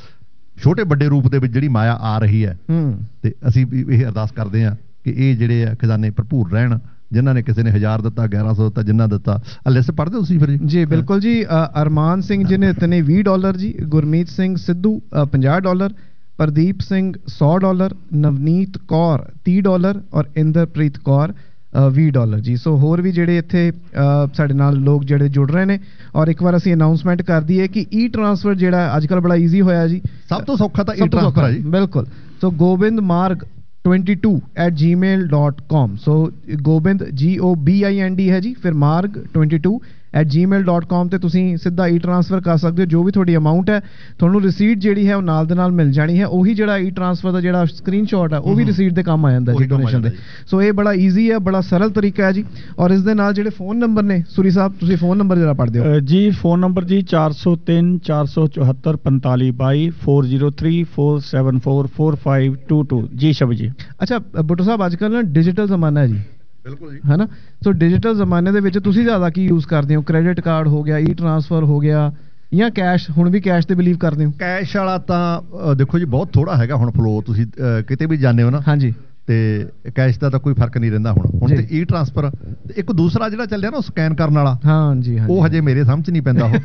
ਛੋਟੇ ਵੱਡੇ ਰੂਪ ਦੇ ਵਿੱਚ ਜਿਹੜੀ ਮਾਇਆ ਆ ਰਹੀ ਹੈ, ਤੇ ਅਸੀਂ ਵੀ ਇਹ ਅਰਦਾਸ ਕਰਦੇ ਆ ਕਿ ਇਹ ਜਿਹੜੇ ਆ ਖਜ਼ਾਨੇ ਭਰਪੂਰ ਰਹਿਣ। ਜਿਨ੍ਹਾਂ ਨੇ ਕਿਸੇ ਨੇ ਹਜ਼ਾਰ ਦਿੱਤਾ, ਗਿਆਰਾਂ ਸੌ ਦਿੱਤਾ, ਜਿੰਨਾ ਦਿੱਤਾ, ਲਿਸਟ ਪੜ੍ਹਦੇ ਤੁਸੀਂ ਫਿਰ ਜੀ? ਬਿਲਕੁਲ ਜੀ। ਅਰਮਾਨ ਸਿੰਘ ਜੀ ਨੇ ਦਿੱਤੇ ਨੇ ਵੀਹ ਡਾਲਰ ਜੀ। ਗੁਰਮੀਤ ਸਿੰਘ ਸਿੱਧੂ ਪੰਜਾਹ ਡਾਲਰ। ਪ੍ਰਦੀਪ ਸਿੰਘ ਸੌ ਡਾਲਰ। ਨਵਨੀਤ ਕੌਰ ਤੀਹ ਡਾਲਰ ਔਰ ਇੰਦਰਪ੍ਰੀਤ ਕੌਰ ਵੀਹ ਡਾਲਰ ਜੀ। ਸੋ ਹੋਰ ਵੀ ਜਿਹੜੇ ਇੱਥੇ ਸਾਡੇ ਨਾਲ ਲੋਕ ਜਿਹੜੇ ਜੁੜ ਰਹੇ ਨੇ। ਔਰ ਇੱਕ ਵਾਰ ਅਸੀਂ ਅਨਾਉਂਸਮੈਂਟ ਕਰ ਦਈਏ ਕਿ ਈ ਟ੍ਰਾਂਸਫਰ ਜਿਹੜਾ ਅੱਜ ਕੱਲ੍ਹ ਬੜਾ ਈਜ਼ੀ ਹੋਇਆ ਜੀ, ਸਭ ਤੋਂ ਸੌਖਾ ਤਾਂ ਈ ਟ੍ਰਾਂਸਫਰ ਹੈ ਜੀ। ਬਿਲਕੁਲ। ਸੋ ਗੋਬਿੰਦ ਮਾਰਗ twenty-two at gmail dot com। So Gobind ji O B I N D ਹੈ ਜੀ, ਫਿਰ ਮਾਰਗ twenty-two at gmail dot com ਤੇ ਤੁਸੀਂ ਸਿੱਧਾ ਈ ਟ੍ਰਾਂਸਫਰ ਕਰ ਸਕਦੇ ਹੋ। ਜੋ ਵੀ ਤੁਹਾਡੀ ਅਮਾਊਂਟ ਹੈ, ਤੁਹਾਨੂੰ ਰਿਸੀਟ ਜਿਹੜੀ ਹੈ ਉਹ ਨਾਲ ਦੇ ਨਾਲ ਮਿਲ ਜਾਣੀ ਹੈ। ਉਹੀ ਜਿਹੜਾ ਈ ਟ੍ਰਾਂਸਫਰ ਦਾ ਜਿਹੜਾ ਸਕਰੀਨਸ਼ਾਟ ਹੈ, ਉਹ ਵੀ ਰਿਸੀਟ ਦੇ ਕੰਮ ਆ ਜਾਂਦਾ ਜੀ, ਡੋਨੇਸ਼ਨ ਦੇ। ਸੋ ਇਹ ਬੜਾ ਈਜ਼ੀ ਹੈ, ਬੜਾ ਸਰਲ ਤਰੀਕਾ ਹੈ ਜੀ। ਔਰ ਇਸ ਦੇ ਨਾਲ ਜਿਹੜੇ ਫੋਨ ਨੰਬਰ ਨੇ, ਸੂਰੀ ਸਾਹਿਬ ਤੁਸੀਂ ਫੋਨ ਨੰਬਰ ਜਰਾ ਪੜ੍ਹ ਦਿਓ ਜੀ। ਫੋਨ ਨੰਬਰ ਜੀ ਚਾਰ ਸੌ ਤਿੰਨ ਚਾਰ ਸੌ ਚੁਹੱਤਰ ਪੰਤਾਲੀ ਬਾਈ, four zero three four seven four four five two two ਜੀ। ਸ਼ਬ ਜੀ। ਅੱਛਾ ਬੁੱਟਰ ਸਾਹਿਬ, ਅੱਜ ਕੱਲ੍ਹ ਨਾ ਡਿਜੀਟਲ ਜ਼ਮਾਨਾ ਹੈ ਜੀ। ਬਿਲਕੁਲ ਜੀ, ਹੈ ਨਾ। ਸੋ ਡਿਜੀਟਲ ਜ਼ਮਾਨੇ ਦੇ ਵਿੱਚ ਤੁਸੀਂ ਜ਼ਿਆਦਾ ਕੀ ਯੂਜ਼ ਕਰਦੇ ਹੋ? ਕ੍ਰੈਡਿਟ ਕਾਰਡ ਹੋ ਗਿਆ, ਈ ਟ੍ਰਾਂਸਫਰ ਹੋ ਗਿਆ, ਜਾਂ ਕੈਸ਼? ਹੁਣ ਵੀ ਕੈਸ਼ ਤੇ ਬਿਲੀਵ ਕਰਦੇ ਹੋ? ਕੈਸ਼ ਵਾਲਾ ਤਾਂ ਦੇਖੋ ਜੀ ਬਹੁਤ ਥੋੜਾ ਹੈਗਾ ਹੁਣ ਫਲੋ। ਤੁਸੀਂ ਕਿਤੇ ਵੀ ਜਾਂਦੇ ਹੋ ਨਾ, ਹਾਂਜੀ, ਤੇ ਕੈਸ਼ ਦਾ ਤਾਂ ਕੋਈ ਫਰਕ ਨਹੀਂ ਰਹਿੰਦਾ ਹੁਣ। ਹੁਣ ਤੇ ਈ ਟ੍ਰਾਂਸਫਰ ਤੇ ਇੱਕ ਦੂਸਰਾ ਜਿਹੜਾ ਚੱਲਿਆ ਨਾ, ਉਹ ਸਕੈਨ ਕਰਨ ਵਾਲਾ, ਹਾਂਜੀ, ਉਹ ਹਜੇ ਮੇਰੇ ਸਮਝ ਨਹੀਂ ਪੈਂਦਾ। ਉਹ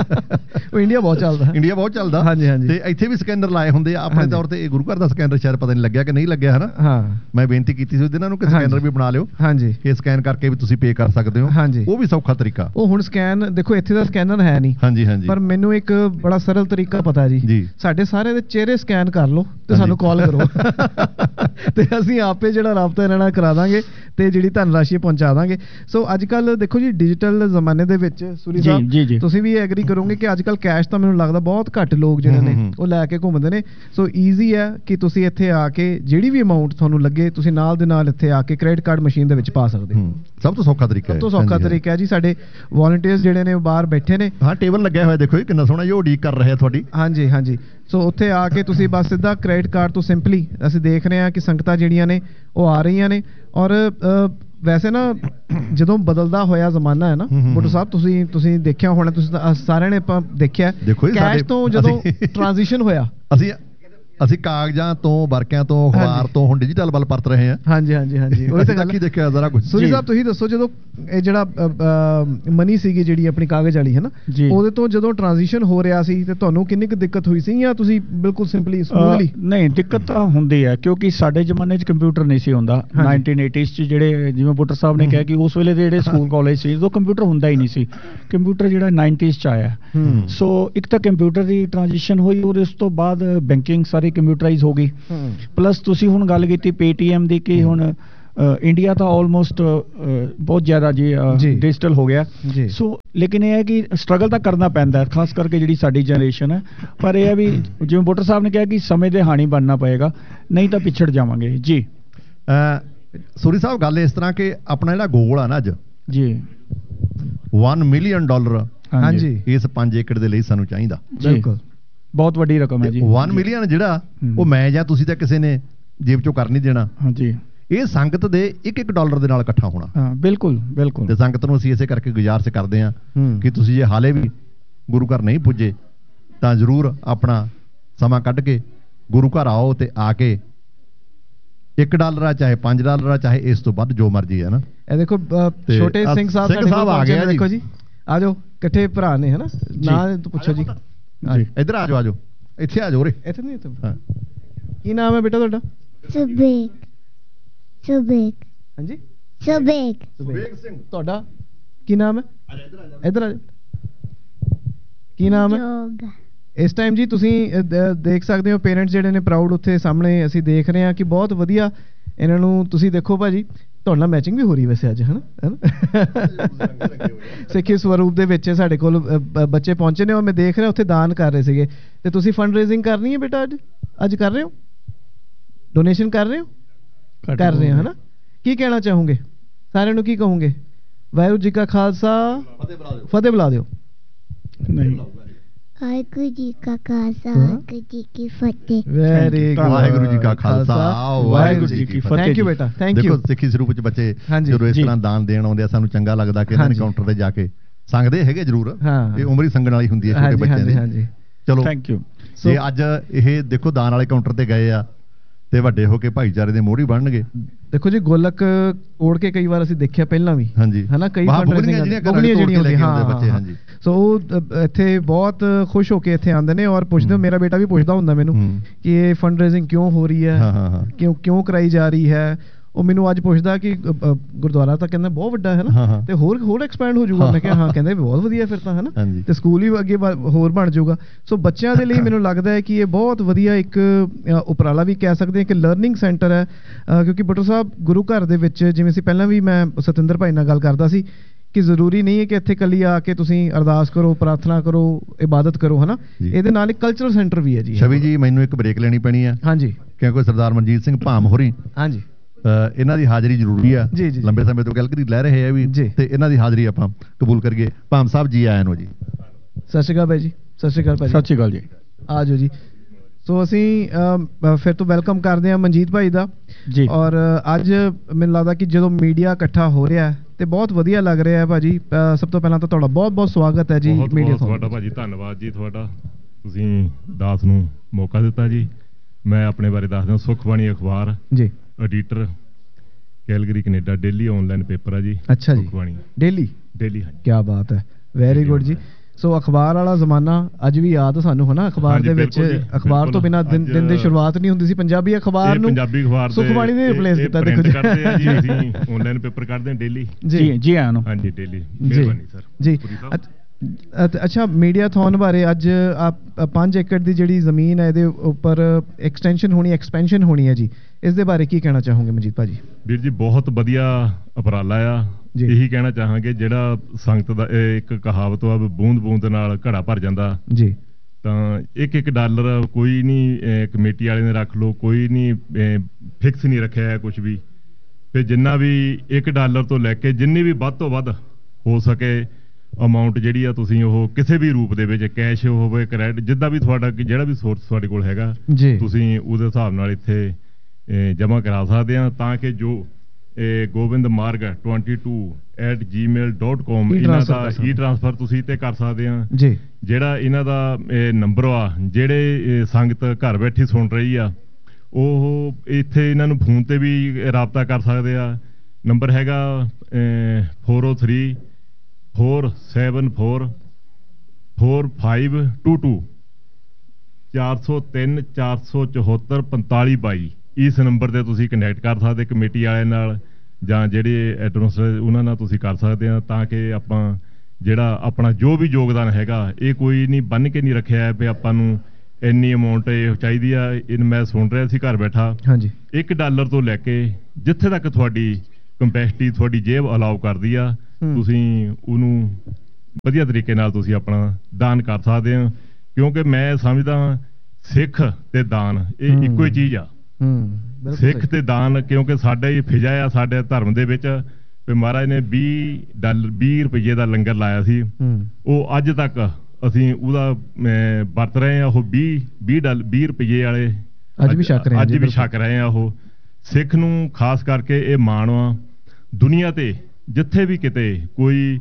ਉਹ ਇੰਡੀਆ ਬਹੁਤ ਚੱਲਦਾ, ਇੰਡੀਆ ਬਹੁਤ ਚੱਲਦਾ। ਹਾਂਜੀ ਹਾਂਜੀ। ਤੇ ਇੱਥੇ ਵੀ ਸਕੈਨਰ ਲਾਏ ਹੁੰਦੇ ਆ ਆਪਣੇ ਤੌਰ ਤੇ। ਇਹ ਗੁਰੂ ਘਰ ਦਾ ਸਕੈਨਰ ਸ਼ਾਇਦ ਪਤਾ ਨਹੀਂ ਲੱਗਿਆ ਕਿ ਨਹੀਂ ਲੱਗਿਆ, ਹਨਾ। ਹਾਂ, ਮੈਂ ਬੇਨਤੀ ਕੀਤੀ ਸੀ ਇਹਨਾਂ ਨੂੰ ਕਿ ਸਕੈਨਰ ਵੀ ਬਣਾ ਲਿਓ। ਹਾਂਜੀ, ਇਹ ਸਕੈਨ ਕਰਕੇ ਵੀ ਤੁਸੀਂ ਪੇ ਕਰ ਸਕਦੇ ਹੋ। ਹਾਂਜੀ, ਉਹ ਵੀ ਸੌਖਾ ਤਰੀਕਾ। ਉਹ ਹੁਣ ਸਕੈਨ ਦੇਖੋ, ਇੱਥੇ ਦਾ ਸਕੈਨਰ ਹੈ ਨਹੀਂ। ਹਾਂਜੀ ਹਾਂਜੀ। ਪਰ ਮੈਨੂੰ ਇੱਕ ਬੜਾ ਸਰਲ ਤਰੀਕਾ ਪਤਾ ਜੀ। ਸਾਡੇ ਸਾਰੇ ਦੇ ਚਿਹਰੇ ਸਕੈਨ ਕਰ ਲਓ ਤੇ ਸਾਨੂੰ ਕਾਲ ਕਰੋ ਤੇ ਅਸੀਂ ਆਪੇ ਜਿਹੜਾ ਰਾਬਤਾ ਇਹਨਾਂ ਨਾਲ ਕਰਾ ਦਾਂਗੇ ਤੇ ਜਿਹੜੀ ਧਨ ਰਾਸ਼ੀ ਪਹੁੰਚਾ ਦਾਂਗੇ। ਸੋ ਅੱਜ ਕੱਲ ਦੇਖੋ ਜੀ, ਡਿਜੀਟਲ ਜ਼ਮਾਨੇ ਦੇ ਵਿੱਚ ਸੂਰੀ ਸਾਹਿਬ ਤੁਸੀਂ ਵੀ ਐਗਰੀ ਕਰੋਗੇ ਕਿ ਅੱਜ ਕੱਲ ਕੈਸ਼ ਤਾਂ ਮੈਨੂੰ ਲੱਗਦਾ ਬਹੁਤ ਘੱਟ ਲੋਕ ਜਿਹੜੇ ਨੇ ਉਹ ਲੈ ਕੇ ਘੁੰਮਦੇ ਨੇ। ਸੋ ਈਜ਼ੀ ਹੈ ਕਿ ਤੁਸੀਂ ਇੱਥੇ ਆ ਕੇ ਜਿਹੜੀ ਵੀ ਅਮਾਊਂਟ ਤੁਹਾਨੂੰ ਲੱਗੇ, ਤੁਸੀਂ ਨਾਲ ਦੇ ਨਾਲ ਇੱਥੇ ਆ ਕੇ ਕ੍ਰੈਡਿਟ ਕਾਰਡ ਮਸ਼ੀਨ ਦੇ ਵਿੱਚ ਪਾ ਸਕਦੇ ਹੋ। ਸਭ ਤੋਂ ਸੌਖਾ ਤਰੀਕਾ ਹੈ, ਸਭ ਤੋਂ ਸੌਖਾ ਤਰੀਕਾ ਹੈ ਜੀ। ਸਾਡੇ ਵੋਲੰਟੀਅਰਸ ਜਿਹੜੇ ਨੇ ਉਹ ਬਾਹਰ ਬੈਠੇ ਨੇ। ਹਾਂ, ਟੇਬਲ ਲੱਗਿਆ ਹੋਇਆ ਦੇਖੋ ਜੀ, ਕਿੰਨਾ ਸੋਹਣਾ ਜੋ ਉਡੀਕ ਕਰ ਰਿਹਾ ਤੁਹਾਡੀ। ਹਾਂਜੀ ਹਾਂਜੀ। ਸੋ ਉੱਥੇ ਆ ਕੇ ਤੁਸੀਂ ਬਸ ਸਿੱਧਾ ਕ੍ਰੈਡਿਟ ਕਾਰਡ ਤੋਂ ਸਿੰਪਲੀ, ਅਸੀਂ ਦੇਖ ਰਹੇ ਹਾਂ ਕਿ ਸੰਗਤਾਂ ਜਿਹੜੀਆਂ ਨੇ ਉਹ ਆ ਰਹੀਆਂ ਨੇ। ਔਰ ਵੈਸੇ ਨਾ ਜਦੋਂ ਬਦਲਦਾ ਹੋਇਆ ਜ਼ਮਾਨਾ ਹੈ ਨਾ ਬੁੱਟਰ ਸਾਹਿਬ, ਤੁਸੀਂ ਤੁਸੀਂ ਦੇਖਿਆ ਹੋਣਾ, ਤੁਸੀਂ ਸਾਰਿਆਂ ਨੇ ਆਪਾਂ ਦੇਖਿਆ ਕੈਸ਼ ਤੋਂ ਜਦੋਂ ਟ੍ਰਾਂਜੀਸ਼ਨ ਹੋਇਆ, ਅਸੀਂ ਅਸੀਂ ਕਾਗਜ਼ਾਂ ਤੋਂ ਵਰਕਿਆਂ ਤੋਂ ਅਖਬਾਰ ਤੋਂ ਹੁਣ ਡਿਜੀਟਲ ਵੱਲ ਪਰਤ ਰਹੇ ਹਾਂ। ਹਾਂਜੀ ਹਾਂਜੀ ਹਾਂਜੀ ਉਹ ਤਾਂ ਗੱਲ ਕੀ ਦੇਖਿਆ ਜ਼ਰਾ ਕੁਝ ਸੂਰੀ ਸਾਹਿਬ ਤੁਸੀਂ ਦੱਸੋ ਜਦੋਂ ਇਹ ਜਿਹੜਾ ਮਨੀ ਸੀਗੀ ਜਿਹੜੀ ਆਪਣੀ ਕਾਗਜ਼ ਵਾਲੀ ਹੈ ਨਾ ਉਹਦੇ ਤੋਂ ਜਦੋਂ ਟ੍ਰਾਂਜੀਸ਼ਨ ਹੋ ਰਿਹਾ ਸੀ ਤੇ ਤੁਹਾਨੂੰ ਕਿੰਨੀ ਕੁ ਦਿੱਕਤ ਹੋਈ ਸੀ ਜਾਂ ਤੁਸੀਂ ਬਿਲਕੁਲ ਸਿੰਪਲੀ ਸਮੂਥਲੀ? ਨਹੀਂ ਦਿੱਕਤ ਤਾਂ ਹੁੰਦੀ ਹੈ ਕਿਉਂਕਿ ਸਾਡੇ ਜ਼ਮਾਨੇ 'ਚ ਕੰਪਿਊਟਰ ਨਹੀਂ ਸੀ ਹੁੰਦਾ। ਨਾਈਨਟੀਨ ਏਟੀਜ਼ 'ਚ ਜਿਹੜੇ ਜਿਵੇਂ ਬੁੱਟਰ ਸਾਹਿਬ ਨੇ ਕਿਹਾ ਕਿ ਉਸ ਵੇਲੇ ਦੇ ਜਿਹੜੇ ਸਕੂਲ ਕਾਲਜ ਸੀ ਉਦੋਂ ਕੰਪਿਊਟਰ ਹੁੰਦਾ ਹੀ ਨਹੀਂ ਸੀ। ਕੰਪਿਊਟਰ ਜਿਹੜਾ ਨਾਈਨਟੀਜ਼ 'ਚ ਆਇਆ ਸੋ ਇੱਕ ਤਾਂ ਕੰਪਿਊਟਰ ਦੀ ਟ੍ਰਾਂਜੀਸ਼ਨ ਹੋਈ ਔਰ ਉਸ ਤੋਂ ਬਾਅਦ ਬੈਂਕਿੰਗ ਸਾਰੀ ਕੰਪਿਊਟਰਾਈਜ਼ ਹੋ ਗਈ। ਪਲੱਸ ਤੁਸੀਂ ਹੁਣ ਗੱਲ ਕੀਤੀ ਪੇਟੀਐਮ ਦੀ ਕਿ ਹੁਣ ਇੰਡੀਆ ਤਾਂ ਆਲਮੋਸਟ ਬਹੁਤ ਜ਼ਿਆਦਾ ਜੀ ਡਿਜੀਟਲ ਹੋ ਗਿਆ। ਸੋ ਲੇਕਿਨ ਇਹ ਹੈ ਕਿ ਸਟਰਗਲ ਤਾਂ ਕਰਨਾ ਪੈਂਦਾ ਖਾਸ ਕਰਕੇ ਜਿਹੜੀ ਸਾਡੀ ਜਨਰੇਸ਼ਨ ਹੈ। ਪਰ ਇਹ ਹੈ ਵੀ ਜਿਵੇਂ ਬੁੱਟਰ ਸਾਹਿਬ ਨੇ ਕਿਹਾ ਕਿ ਸਮੇਂ ਦੇ ਹਾਣੀ ਬਣਨਾ ਪਏਗਾ ਨਹੀਂ ਤਾਂ ਪਿਛੜ ਜਾਵਾਂਗੇ ਜੀ। ਸੂਰੀ ਸਾਹਿਬ ਗੱਲ ਇਸ ਤਰ੍ਹਾਂ ਕਿ ਆਪਣਾ ਜਿਹੜਾ ਗੋਲ ਆ ਨਾ ਅੱਜ ਜੀ ਇੱਕ ਮਿਲੀਅਨ ਡਾਲਰ ਹਾਂਜੀ ਇਸ ਪੰਜ ਏਕੜ ਦੇ ਲਈ ਸਾਨੂੰ ਚਾਹੀਦਾ। ਬਿਲਕੁਲ ਬਹੁਤ ਵੱਡੀ ਰਕਮ ਹੈ ਜੀ। ਇੱਕ ਮਿਲੀਅਨ ਜਿਹੜਾ ਉਹ ਮੈਂ ਜਾਂ ਤੁਸੀਂ ਤਾਂ ਕਿਸੇ ਨੇ ਜੇਬ ਚੋਂ ਕਰ ਨਹੀਂ ਦੇਣਾ। ਹਾਂਜੀ ਇਹ ਸੰਗਤ ਦੇ ਇੱਕ ਇੱਕ ਡਾਲਰ ਦੇ ਨਾਲ ਇਕੱਠਾ ਹੋਣਾ। ਹਾਂ ਬਿਲਕੁਲ ਬਿਲਕੁਲ। ਤੇ ਸੰਗਤ ਨੂੰ ਅਸੀਂ ਇਸੇ ਕਰਕੇ ਗੁਜ਼ਾਰਿਸ਼ ਕਰਦੇ ਹਾਂ ਕਿ ਤੁਸੀਂ ਜੇ ਹਾਲੇ ਵੀ ਗੁਰੂ ਘਰ ਨਹੀਂ ਪੁੱਜੇ ਤਾਂ ਜ਼ਰੂਰ ਆਪਣਾ ਸਮਾਂ ਕੱਢ ਕੇ ਗੁਰੂ ਘਰ ਆਓ ਤੇ ਆ ਕੇ ਇੱਕ ਡਾਲਰ ਆ ਚਾਹੇ ਪੰਜ ਡਾਲਰ ਆ ਚਾਹੇ ਇਸ ਤੋਂ ਵੱਧ ਜੋ ਮਰਜ਼ੀ ਹੈ ਨਾ। ਇਹ ਦੇਖੋ ਛੋਟੇ ਸਿੰਘ ਸਾਹਿਬ ਸਿੰਘ ਸਾਹਿਬ ਆ ਗਏ ਦੇਖੋ ਜੀ ਆ ਜਾਓ ਇਕੱਠੇ ਭਰਾ ਨੇ ਹਨਾ ਨਾਂ ਪੁੱਛੋ ਜੀ। ਇੱਧਰ ਆ ਜਾਓ ਆ ਜਾਓ ਇੱਥੇ ਆ ਜਾਓ ਰੇ ਇੱਥੇ ਨਹੀਂ ਇੱਥੇ। ਕੀ ਨਾਮ ਹੈ ਬੇਟਾ ਤੁਹਾਡਾ? ਸੁਬੇਕ ਸੁਬੇਕ ਹਾਂਜੀ ਸੁਬੇਕ ਸੁਬੇਕ ਸਿੰਘ। ਤੁਹਾਡਾ ਕੀ ਨਾਮ ਹੈ? ਇੱਧਰ ਆ ਜਾਓ। ਕੀ ਨਾਮ ਹੈ? ਇਸ ਟਾਈਮ ਜੀ ਤੁਸੀਂ ਦੇਖ ਸਕਦੇ ਹੋ ਪੇਰੈਂਟਸ ਜਿਹੜੇ ਨੇ ਪ੍ਰਾਊਡ ਉੱਥੇ ਸਾਹਮਣੇ ਅਸੀਂ ਦੇਖ ਰਹੇ ਹਾਂ ਕਿ ਬਹੁਤ ਵਧੀਆ ਇਹਨਾਂ ਨੂੰ ਤੁਸੀਂ ਦੇਖੋ ਭਾਜੀ ਤੁਹਾਡੇ ਨਾਲ ਮੈਚਿੰਗ ਵੀ ਹੋ ਰਹੀ ਵੈਸੇ ਅੱਜ ਹਨਾ ਸਿੱਖੀ ਸਵਰੂਪ ਦੇ ਵਿੱਚ ਸਾਡੇ ਕੋਲ ਬੱਚੇ ਪਹੁੰਚੇ ਨੇ ਔਰ ਮੈਂ ਦੇਖ ਰਿਹਾ ਉੱਥੇ ਦਾਨ ਕਰ ਰਹੇ ਸੀਗੇ ਤੇ ਤੁਸੀਂ ਫੰਡ ਰੇਜ਼ਿੰਗ ਕਰਨੀ ਹੈ ਬੇਟਾ ਅੱਜ ਅੱਜ ਕਰ ਰਹੇ ਹੋ ਡੋਨੇਸ਼ਨ ਕਰ ਰਹੇ ਹੋ ਕਰ ਰਹੇ ਹੋ ਹਨਾ ਕੀ ਕਹਿਣਾ ਚਾਹੋਗੇ ਸਾਰਿਆਂ ਨੂੰ ਕੀ ਕਹੋਗੇ? ਵਾਹਿਗੁਰੂ ਜੀ ਕਾ ਖਾਲਸਾ ਫਤਿਹ ਬੁਲਾ ਦਿਓ। ਨਹੀਂ ਵਾਹਿਗੁਰੂ ਜੀ ਕਾ ਖਾਲਸਾ ਵਾਹਿਗੁਰੂ ਜੀ ਕੀ ਫਤਿਹ। Very good. ਵਾਹਿਗੁਰੂ ਜੀ ਕਾ ਖਾਲਸਾ ਵਾਹਿਗੁਰੂ ਜੀ ਕੀ ਫਤਿਹ। ਥੈਂਕ ਯੂ ਬੇਟਾ ਥੈਂਕ ਯੂ। ਦੇਖੋ ਸਿੱਖੀ ਸਰੂਪ ਵਿੱਚ ਬੱਚੇ ਜਦੋਂ ਇਸ ਤਰ੍ਹਾਂ ਦਾਨ ਦੇਣ ਆਉਂਦੇ ਆ ਸਾਨੂੰ ਚੰਗਾ ਲੱਗਦਾ ਕਿ ਇਹਨਾਂ ਨੇ ਕਾਊਂਟਰ ਤੇ ਜਾ ਕੇ ਸੰਗਦੇ ਹੈਗੇ ਜ਼ਰੂਰ। ਇਹ ਉਮਰ ਹੀ ਸੰਗਣ ਵਾਲੀ ਹੁੰਦੀ ਹੈ ਛੋਟੇ ਬੱਚਿਆਂ ਦੀ। ਚਲੋ ਥੈਂਕ ਯੂ। ਜੇ ਅੱਜ ਇਹ ਦੇਖੋ ਦਾਨ ਵਾਲੇ ਕਾਊਂਟਰ ਤੇ ਗਏ ਆ ਤੇ ਵੱਡੇ ਹੋ ਕੇ ਭਾਈਚਾਰੇ ਦੇ ਮੋਹਰੀ ਬਣਨਗੇ। ਦੇਖੋ ਜੀ ਗੋਲਕ ਤੋੜ ਕੇ ਕਈ ਵਾਰ ਅਸੀਂ ਦੇਖਿਆ ਪਹਿਲਾਂ ਵੀ ਹਾਂਜੀ ਹਨਾ ਕਈ ਫੰਡਰੇਜ਼ਿੰਗ ਜਿਹੜੀਆਂ ਹੁੰਦੀਆਂ ਹਾਂ ਬੱਚੇ ਹਾਂਜੀ ਸੋ ਉਹ ਇੱਥੇ ਬਹੁਤ ਖੁਸ਼ ਹੋ ਕੇ ਇੱਥੇ ਆਉਂਦੇ ਨੇ ਔਰ ਪੁੱਛਦੇ ਮੇਰਾ ਬੇਟਾ ਵੀ ਪੁੱਛਦਾ ਹੁੰਦਾ ਮੈਨੂੰ ਕਿ ਇਹ ਫੰਡਰੇਜ਼ਿੰਗ ਕਿਉਂ ਹੋ ਰਹੀ ਹੈ ਕਿਉਂ ਕਿਉਂ ਕਰਾਈ ਜਾ ਰਹੀ ਹੈ। ਉਹ ਮੈਨੂੰ ਅੱਜ ਪੁੱਛਦਾ ਕਿ ਗੁਰਦੁਆਰਾ ਤਾਂ ਕਹਿੰਦਾ ਬਹੁਤ ਵੱਡਾ ਹੈ ਨਾ ਤੇ ਹੋਰ ਹੋਰ ਐਕਸਪੈਂਡ ਹੋ ਜਾਊਗਾ। ਮੈਂ ਕਿਹਾ ਹਾਂ ਕਹਿੰਦੇ ਬਹੁਤ ਵਧੀਆ ਫਿਰ ਤਾਂ ਹੈ ਨਾ ਤੇ ਸਕੂਲ ਵੀ ਅੱਗੇ ਹੋਰ ਬਣ ਜਾਊਗਾ। ਸੋ ਬੱਚਿਆਂ ਦੇ ਲਈ ਮੈਨੂੰ ਲੱਗਦਾ ਹੈ ਕਿ ਇਹ ਬਹੁਤ ਵਧੀਆ ਇੱਕ ਉਪਰਾਲਾ ਵੀ ਕਹਿ ਸਕਦੇ ਹਾਂ ਕਿ ਲਰਨਿੰਗ ਸੈਂਟਰ ਹੈ ਕਿਉਂਕਿ ਬੁੱਟਰ ਸਾਹਿਬ ਗੁਰੂ ਘਰ ਦੇ ਵਿੱਚ ਜਿਵੇਂ ਅਸੀਂ ਪਹਿਲਾਂ ਵੀ ਮੈਂ ਸਤਿੰਦਰ ਭਾਈ ਨਾਲ ਗੱਲ ਕਰਦਾ ਸੀ ਕਿ ਜ਼ਰੂਰੀ ਨਹੀਂ ਹੈ ਕਿ ਇੱਥੇ ਕੱਲੀ ਆ ਕੇ ਤੁਸੀਂ ਅਰਦਾਸ ਕਰੋ ਪ੍ਰਾਰਥਨਾ ਕਰੋ ਇਬਾਦਤ ਕਰੋ ਹਨਾ ਇਹਦੇ ਨਾਲ ਇੱਕ ਕਲਚਰਲ ਸੈਂਟਰ ਵੀ ਹੈ ਜੀ। ਛਵੀ ਜੀ ਮੈਨੂੰ ਇੱਕ ਬ੍ਰੇਕ ਲੈਣੀ ਪੈਣੀ ਆ ਹਾਂਜੀ ਕਿਉਂਕਿ ਸਰਦਾਰ ਮਨਜੀਤ ਸਿੰਘ ਭਾਮ ਹੋਰੀ ਹਾਂਜੀ ਇਹਨਾਂ ਦੀ ਹਾਜ਼ਰੀ ਜ਼ਰੂਰੀ ਆ ਲੰਬੇ ਸਮੇਂ ਤੋਂ ਕੈਲਗਰੀ ਲੈ ਰਹੇ ਆ ਵੀ ਤੇ ਇਹਨਾਂ ਦੀ ਹਾਜ਼ਰੀ ਆਪਾਂ ਕਬੂਲ ਕਰੀਏ। ਭਾਮ ਸਾਹਿਬ ਜੀ ਆਇਆਂ ਨੂੰ ਜੀ। ਸਤਿ ਸ਼੍ਰੀ ਅਕਾਲ ਭਾਈ ਜੀ। ਸਤਿ ਸ਼੍ਰੀ ਅਕਾਲ ਭਾਈ। ਸਤਿ ਸ਼੍ਰੀ ਅਕਾਲ ਜੀ। ਆ ਜਾਓ ਜੀ। ਸੋ ਅਸੀਂ ਫਿਰ ਤੋਂ ਵੈਲਕਮ ਕਰਦੇ ਹਾਂ ਮਨਜੀਤ ਭਾਈ ਦਾ ਜੀ ਔਰ ਅੱਜ ਮੈਨੂੰ ਲੱਗਦਾ ਕਿ ਜਦੋਂ ਮੀਡੀਆ ਇਕੱਠਾ ਹੋ ਰਿਹਾ ਤੇ ਬਹੁਤ ਵਧੀਆ ਲੱਗ ਰਿਹਾ ਹੈ ਭਾਜੀ। ਸਭ ਤੋਂ ਪਹਿਲਾਂ ਤਾਂ ਤੁਹਾਡਾ ਬਹੁਤ ਬਹੁਤ ਸਵਾਗਤ ਹੈ ਜੀ ਮੀਡੀਆ ਤੁਹਾਡਾ ਭਾਜੀ। ਧੰਨਵਾਦ ਜੀ ਤੁਹਾਡਾ ਤੁਸੀਂ ਦਾਸ ਨੂੰ ਮੌਕਾ ਦਿੱਤਾ ਜੀ। ਮੈਂ ਆਪਣੇ ਬਾਰੇ ਦੱਸਦਾ ਸੁਖਬਾਣੀ ਅਖਬਾਰ ਜੀ editor Calgary Canada daily online paper ਆ ਜੀ। ਅੱਛਾ ਜੀ ਸੁਖਬਾਣੀ ਡੇਲੀ ਡੇਲੀ ਕੀ ਬਾਤ ਹੈ ਵੈਰੀ ਗੁੱਡ ਜੀ। ਸੋ ਅਖਬਾਰ ਵਾਲਾ ਜ਼ਮਾਨਾ ਅੱਜ ਵੀ ਯਾਦ ਸਾਨੂੰ ਹਨਾ ਅਖਬਾਰ ਦੇ ਵਿੱਚ ਅਖਬਾਰ ਤੋਂ ਬਿਨਾਂ ਦਿਨ ਦਿਨ ਦੀ ਸ਼ੁਰੂਆਤ ਨਹੀਂ ਹੁੰਦੀ ਸੀ। ਪੰਜਾਬੀ ਅਖਬਾਰ ਨੂੰ ਪੰਜਾਬੀ ਅਖਬਾਰ ਸੁਖਬਾਣੀ ਨੇ ਰਿਪਲੇਸ ਕੀਤਾ। ਦੇਖੋ ਜੀ ਕਰਦੇ ਆ ਜੀ ਅਸੀਂ ਆਨਲਾਈਨ ਪੇਪਰ ਕਰਦੇ ਹਾਂ ਡੇਲੀ ਜੀ ਜੀ ਆਇਆਂ ਨੂੰ ਹਾਂਜੀ ਡੇਲੀ ਮਿਹਰਬਾਨੀ ਸਰ ਜੀ। ਅੱਛਾ ਮੀਡੀਆਥੌਨ ਬਾਰੇ ਅੱਜ ਆਪ ਪੰਜ ਏਕੜ ਦੀ ਜਿਹੜੀ ਜ਼ਮੀਨ ਹੈ ਇਹਦੇ ਉੱਪਰ ਐਕਸਟੈਂਸ਼ਨ ਹੋਣੀ ਐਕਸਪੈਂਸ਼ਨ ਹੋਣੀ ਹੈ ਜੀ ਇਸ ਦੇ ਬਾਰੇ ਕੀ ਕਹਿਣਾ ਚਾਹੋਗੇ ਮਨਜੀਤ ਭਾਜੀ? ਵੀਰ ਜੀ ਬਹੁਤ ਵਧੀਆ ਉਪਰਾਲਾ ਆ। ਇਹੀ ਕਹਿਣਾ ਚਾਹਾਂਗੇ ਜਿਹੜਾ ਸੰਗਤ ਦਾ ਇੱਕ ਕਹਾਵਤ ਆ ਬੂੰਦ ਬੂੰਦ ਨਾਲ ਘੜਾ ਭਰ ਜਾਂਦਾ ਜੀ ਤਾਂ ਇੱਕ ਇੱਕ ਡਾਲਰ ਕੋਈ ਨਹੀਂ ਕਮੇਟੀ ਵਾਲੇ ਨੇ ਰੱਖ ਲਓ ਕੋਈ ਨਹੀਂ ਫਿਕਸ ਨਹੀਂ ਰੱਖਿਆ ਹੈ ਕੁਝ ਵੀ ਤੇ ਜਿੰਨਾ ਵੀ ਇੱਕ ਡਾਲਰ ਤੋਂ ਲੈ ਕੇ ਜਿੰਨੀ ਵੀ ਵੱਧ ਤੋਂ ਵੱਧ ਹੋ ਸਕੇ ਅਮਾਉਂਟ ਜਿਹੜੀ ਆ ਤੁਸੀਂ ਉਹ ਕਿਸੇ ਵੀ ਰੂਪ ਦੇ ਵਿੱਚ ਕੈਸ਼ ਹੋਵੇ ਕ੍ਰੈਡਿਟ ਜਿੱਦਾਂ ਵੀ ਤੁਹਾਡਾ ਜਿਹੜਾ ਵੀ ਸੋਰਸ ਤੁਹਾਡੇ ਕੋਲ ਹੈਗਾ ਤੁਸੀਂ ਉਹਦੇ ਹਿਸਾਬ ਨਾਲ ਇੱਥੇ ਜਮ੍ਹਾਂ ਕਰਾ ਸਕਦੇ ਆ ਤਾਂ ਕਿ ਜੋ ਇਹ ਗੋਬਿੰਦ ਮਾਰਗ twenty two at Gmail dot com ਇਹਨਾਂ ਦਾ ਈ ਟ੍ਰਾਂਸਫਰ ਤੁਸੀਂ ਤੇ ਕਰ ਸਕਦੇ ਆ ਜੀ। ਜਿਹੜਾ ਇਹਨਾਂ ਦਾ ਨੰਬਰ ਆ, ਜਿਹੜੇ ਸੰਗਤ ਘਰ ਬੈਠੀ ਸੁਣ ਰਹੀ ਆ, ਉਹ ਇੱਥੇ ਇਹਨਾਂ ਨੂੰ ਫੋਨ ਤੇ ਵੀ ਰਾਬਤਾ ਕਰ ਸਕਦੇ ਆ। ਨੰਬਰ ਹੈਗਾ four O three four seven four four five to to ਚਾਰ ਸੌ ਤਿੰਨ ਚਾਰ ਸੌ ਚੌਹੱਤਰ ਪੰਤਾਲੀ ਬਾਈ। ਇਸ ਨੰਬਰ ਤੇ ਤੁਸੀਂ ਕਨੈਕਟ ਕਰ ਸਕਦੇ ਕਮੇਟੀ ਵਾਲਿਆਂ ਨਾਲ ਜਾਂ ਜਿਹੜੇ ਐਡਮਿਨਿਸਟ੍ਰੇਟਰ ਉਹਨਾਂ ਨਾਲ ਤੁਸੀਂ ਕਰ ਸਕਦੇ ਆ, ਤਾਂ ਕਿ ਆਪਾਂ ਜਿਹੜਾ ਆਪਣਾ ਜੋ ਵੀ ਯੋਗਦਾਨ ਹੈਗਾ ਇਹ ਕੋਈ ਨਹੀਂ ਬੰਨ ਕੇ ਨਹੀਂ ਰੱਖਿਆ ਵੀ ਆਪਾਂ ਨੂੰ ਇੰਨੀ ਅਮਾਉਂਟ ਇਹ ਚਾਹੀਦੀ ਆ। ਇਹ ਮੈਂ ਸੁਣ ਰਿਹਾ ਸੀ ਘਰ ਬੈਠਾ, ਹਾਂਜੀ, ਇੱਕ ਡਾਲਰ ਤੋਂ ਲੈ ਕੇ ਜਿੱਥੇ ਤੱਕ ਤੁਹਾਡੀ ਕੰਪੈਸਿਟੀ ਤੁਹਾਡੀ ਜੇਬ ਅਲਾਉ ਕਰਦੀ ਆ, ਤੁਸੀਂ ਉਹਨੂੰ ਵਧੀਆ ਤਰੀਕੇ ਨਾਲ ਤੁਸੀਂ ਆਪਣਾ ਦਾਨ ਕਰ ਸਕਦੇ ਆ। ਕਿਉਂਕਿ ਮੈਂ ਸਮਝਦਾ ਸਿੱਖ ਤੇ ਦਾਨ ਇਹ ਇੱਕੋ ਹੀ ਚੀਜ਼ ਆ। ਸਿੱਖ ਤੇ ਦਾਨ, ਕਿਉਂਕਿ ਸਾਡਾ ਹੀ ਫਿਜਾ ਆ ਸਾਡੇ ਧਰਮ ਦੇ ਵਿੱਚ ਵੀ ਮਹਾਰਾਜ ਨੇ ਵੀਹ ਡਾਲਰ ਵੀਹ ਰੁਪਈਏ ਦਾ ਲੰਗਰ ਲਾਇਆ ਸੀ, ਉਹ ਅੱਜ ਤੱਕ ਅਸੀਂ ਉਹਦਾ ਵਰਤ ਰਹੇ ਆ। ਉਹ ਵੀਹ ਵੀਹ ਡਾਲਰ ਵੀਹ ਰੁਪਈਏ ਵਾਲੇ ਅੱਜ ਵੀ ਛਕ ਰਹੇ ਆ ਅੱਜ ਵੀ ਛਕ ਰਹੇ ਆ। ਉਹ ਸਿੱਖ ਨੂੰ ਖਾਸ ਕਰਕੇ ਇਹ ਮਾਣ ਆ, ਦੁਨੀਆ ਤੇ ਜਿੱਥੇ ਵੀ ਕਿਤੇ ਕੋਈ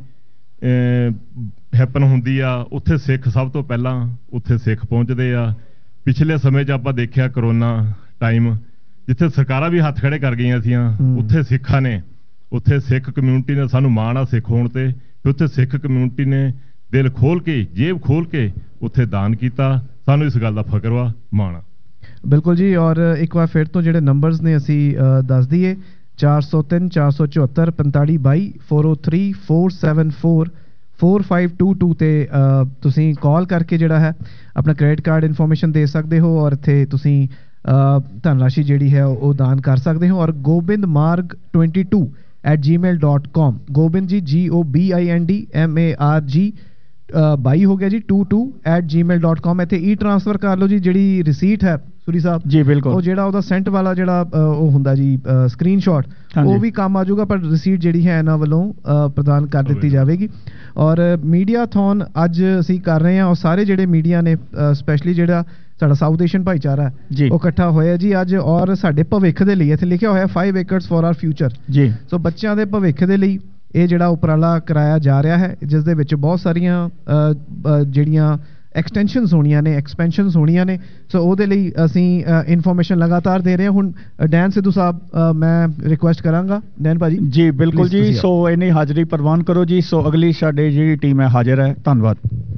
ਹੈਪਨ ਹੁੰਦੀ ਆ ਉੱਥੇ ਸਿੱਖ ਸਭ ਤੋਂ ਪਹਿਲਾਂ ਉੱਥੇ ਸਿੱਖ ਪਹੁੰਚਦੇ ਆ। ਪਿਛਲੇ ਸਮੇਂ 'ਚ ਆਪਾਂ ਦੇਖਿਆ ਕਰੋਨਾ ਟਾਈਮ, ਜਿੱਥੇ ਸਰਕਾਰਾਂ ਵੀ ਹੱਥ ਖੜੇ ਕਰ ਗਈਆਂ ਸੀਆਂ, ਉੱਥੇ ਸਿੱਖਾਂ ਨੇ, ਉੱਥੇ ਸਿੱਖ ਕਮਿਊਨਿਟੀ ਨੇ, ਸਾਨੂੰ ਮਾਣ ਆ ਸਿੱਖ ਹੋਣ ਤੇ, ਉੱਥੇ ਸਿੱਖ ਕਮਿਊਨਿਟੀ ਨੇ ਦਿਲ ਖੋਲ ਕੇ ਜੇਬ ਖੋਲ ਕੇ ਉੱਥੇ ਦਾਨ ਕੀਤਾ। ਸਾਨੂੰ ਇਸ ਗੱਲ ਦਾ ਫਖਰ ਵਾ, ਮਾਣ ਆ। ਬਿਲਕੁਲ ਜੀ। ਔਰ ਇੱਕ ਵਾਰ ਫਿਰ ਤੋਂ ਜਿਹੜੇ ਨੰਬਰਸ ਨੇ ਅਸੀਂ ਦੱਸ ਦਈਏ, ਚਾਰ ਸੌ ਤਿੰਨ ਚਾਰ ਸੌ ਚੁਹੱਤਰ ਪੰਤਾਲੀ ਬਾਈ, four O three four seven four four five to to ਤੇ ਤੁਸੀਂ ਕਾਲ ਕਰਕੇ ਜਿਹੜਾ ਹੈ ਆਪਣਾ ਕ੍ਰੈਡਿਟ ਕਾਰਡ ਇਨਫੋਰਮੇਸ਼ਨ ਦੇ ਸਕਦੇ ਹੋ, ਔਰ ਇੱਥੇ ਤੁਸੀਂ ਧਨ ਰਾਸ਼ੀ ਜਿਹੜੀ ਹੈ ਉਹ ਦਾਨ ਕਰ ਸਕਦੇ ਹੋ। ਔਰ ਗੋਬਿੰਦ ਮਾਰਗ ਟਵੈਂਟੀ ਟੂ ਐਟ ਜੀ ਮੇਲ ਡਾਟ ਕਾਮ, ਗੋਬਿੰਦ ਜੀ ਜੀ O B I N D M A R ਜੀ ਬਾਈ ਹੋ ਗਿਆ ਜੀ ਟੂ ਟੂ ਐਟ ਜੀ ਮੇਲ ਡਾਟ ਕਾਮ। ਇੱਥੇ ਈ ਟ੍ਰਾਂਸਫਰ ਕਰ ਲਓ ਜੀ। ਜਿਹੜੀ ਰਿਸੀਟ ਹੈ ਸੂਰੀ ਸਾਹਿਬ ਜੀ, ਬਿਲਕੁਲ, ਉਹ ਜਿਹੜਾ ਉਹਦਾ ਸੈਂਟ ਵਾਲਾ ਜਿਹੜਾ ਉਹ ਹੁੰਦਾ ਜੀ ਸਕਰੀਨਸ਼ਾਟ, ਉਹ ਵੀ ਕੰਮ ਆ ਜਾਊਗਾ, ਪਰ ਰਿਸੀਟ ਜਿਹੜੀ ਹੈ ਇਹਨਾਂ ਵੱਲੋਂ ਪ੍ਰਦਾਨ ਕਰ ਦਿੱਤੀ ਜਾਵੇਗੀ। ਔਰ ਮੀਡੀਆਥੌਨ ਅੱਜ ਅਸੀਂ ਕਰ ਰਹੇ ਹਾਂ, ਔਰ ਸਾਰੇ ਜਿਹੜੇ ਮੀਡੀਆ ਨੇ ਸਪੈਸ਼ਲੀ ਜਿਹੜਾ ਸਾਡਾ ਸਾਊਥ ਏਸ਼ੀਅਨ ਭਾਈਚਾਰਾ ਹੈ ਉਹ ਇਕੱਠਾ ਹੋਇਆ ਜੀ ਅੱਜ। ਔਰ ਸਾਡੇ ਭਵਿੱਖ ਦੇ ਲਈ ਇੱਥੇ ਲਿਖਿਆ ਹੋਇਆ ਫਾਈਵ ਏਕੜਸ ਫॉर ਆਰ ਫਿਊਚਰ ਜੀ। ਸੋ ਬੱਚਿਆਂ ਦੇ ਭਵਿੱਖ ਦੇ ਲਈ ਇਹ ਜਿਹੜਾ ਉਪਰਾਲਾ ਕਰਾਇਆ ਜਾ ਰਿਹਾ ਹੈ, ਜਿਸ ਦੇ ਵਿੱਚ ਬਹੁਤ ਸਾਰੀਆਂ ਜਿਹੜੀਆਂ ਐਕਸਟੈਂਸ਼ਨਸ ਹੋਣੀਆਂ ਨੇ, ਐਕਸਪੈਂਸ਼ਨਸ ਹੋਣੀਆਂ ਨੇ। ਸੋ ਉਹਦੇ ਲਈ ਅਸੀਂ ਇਨਫੋਰਮੇਸ਼ਨ ਲਗਾਤਾਰ ਦੇ ਰਹੇ ਹਾਂ। ਹੁਣ ਡੈਨ ਸਿੱਧੂ ਸਾਹਿਬ ਮੈਂ ਰਿਕੁਐਸਟ ਕਰਾਂਗਾ, ਡੈਨ ਭਾਜੀ। ਜੀ ਬਿਲਕੁਲ ਜੀ। ਸੋ ਇਹਨੀ ਹਾਜ਼ਰੀ ਪ੍ਰਵਾਨ ਕਰੋ ਜੀ। ਸੋ ਅਗਲੀ ਸਾਡੀ ਜਿਹੜੀ ਟੀਮ ਹੈ ਹਾਜ਼ਰ ਹੈ। ਧੰਨਵਾਦ।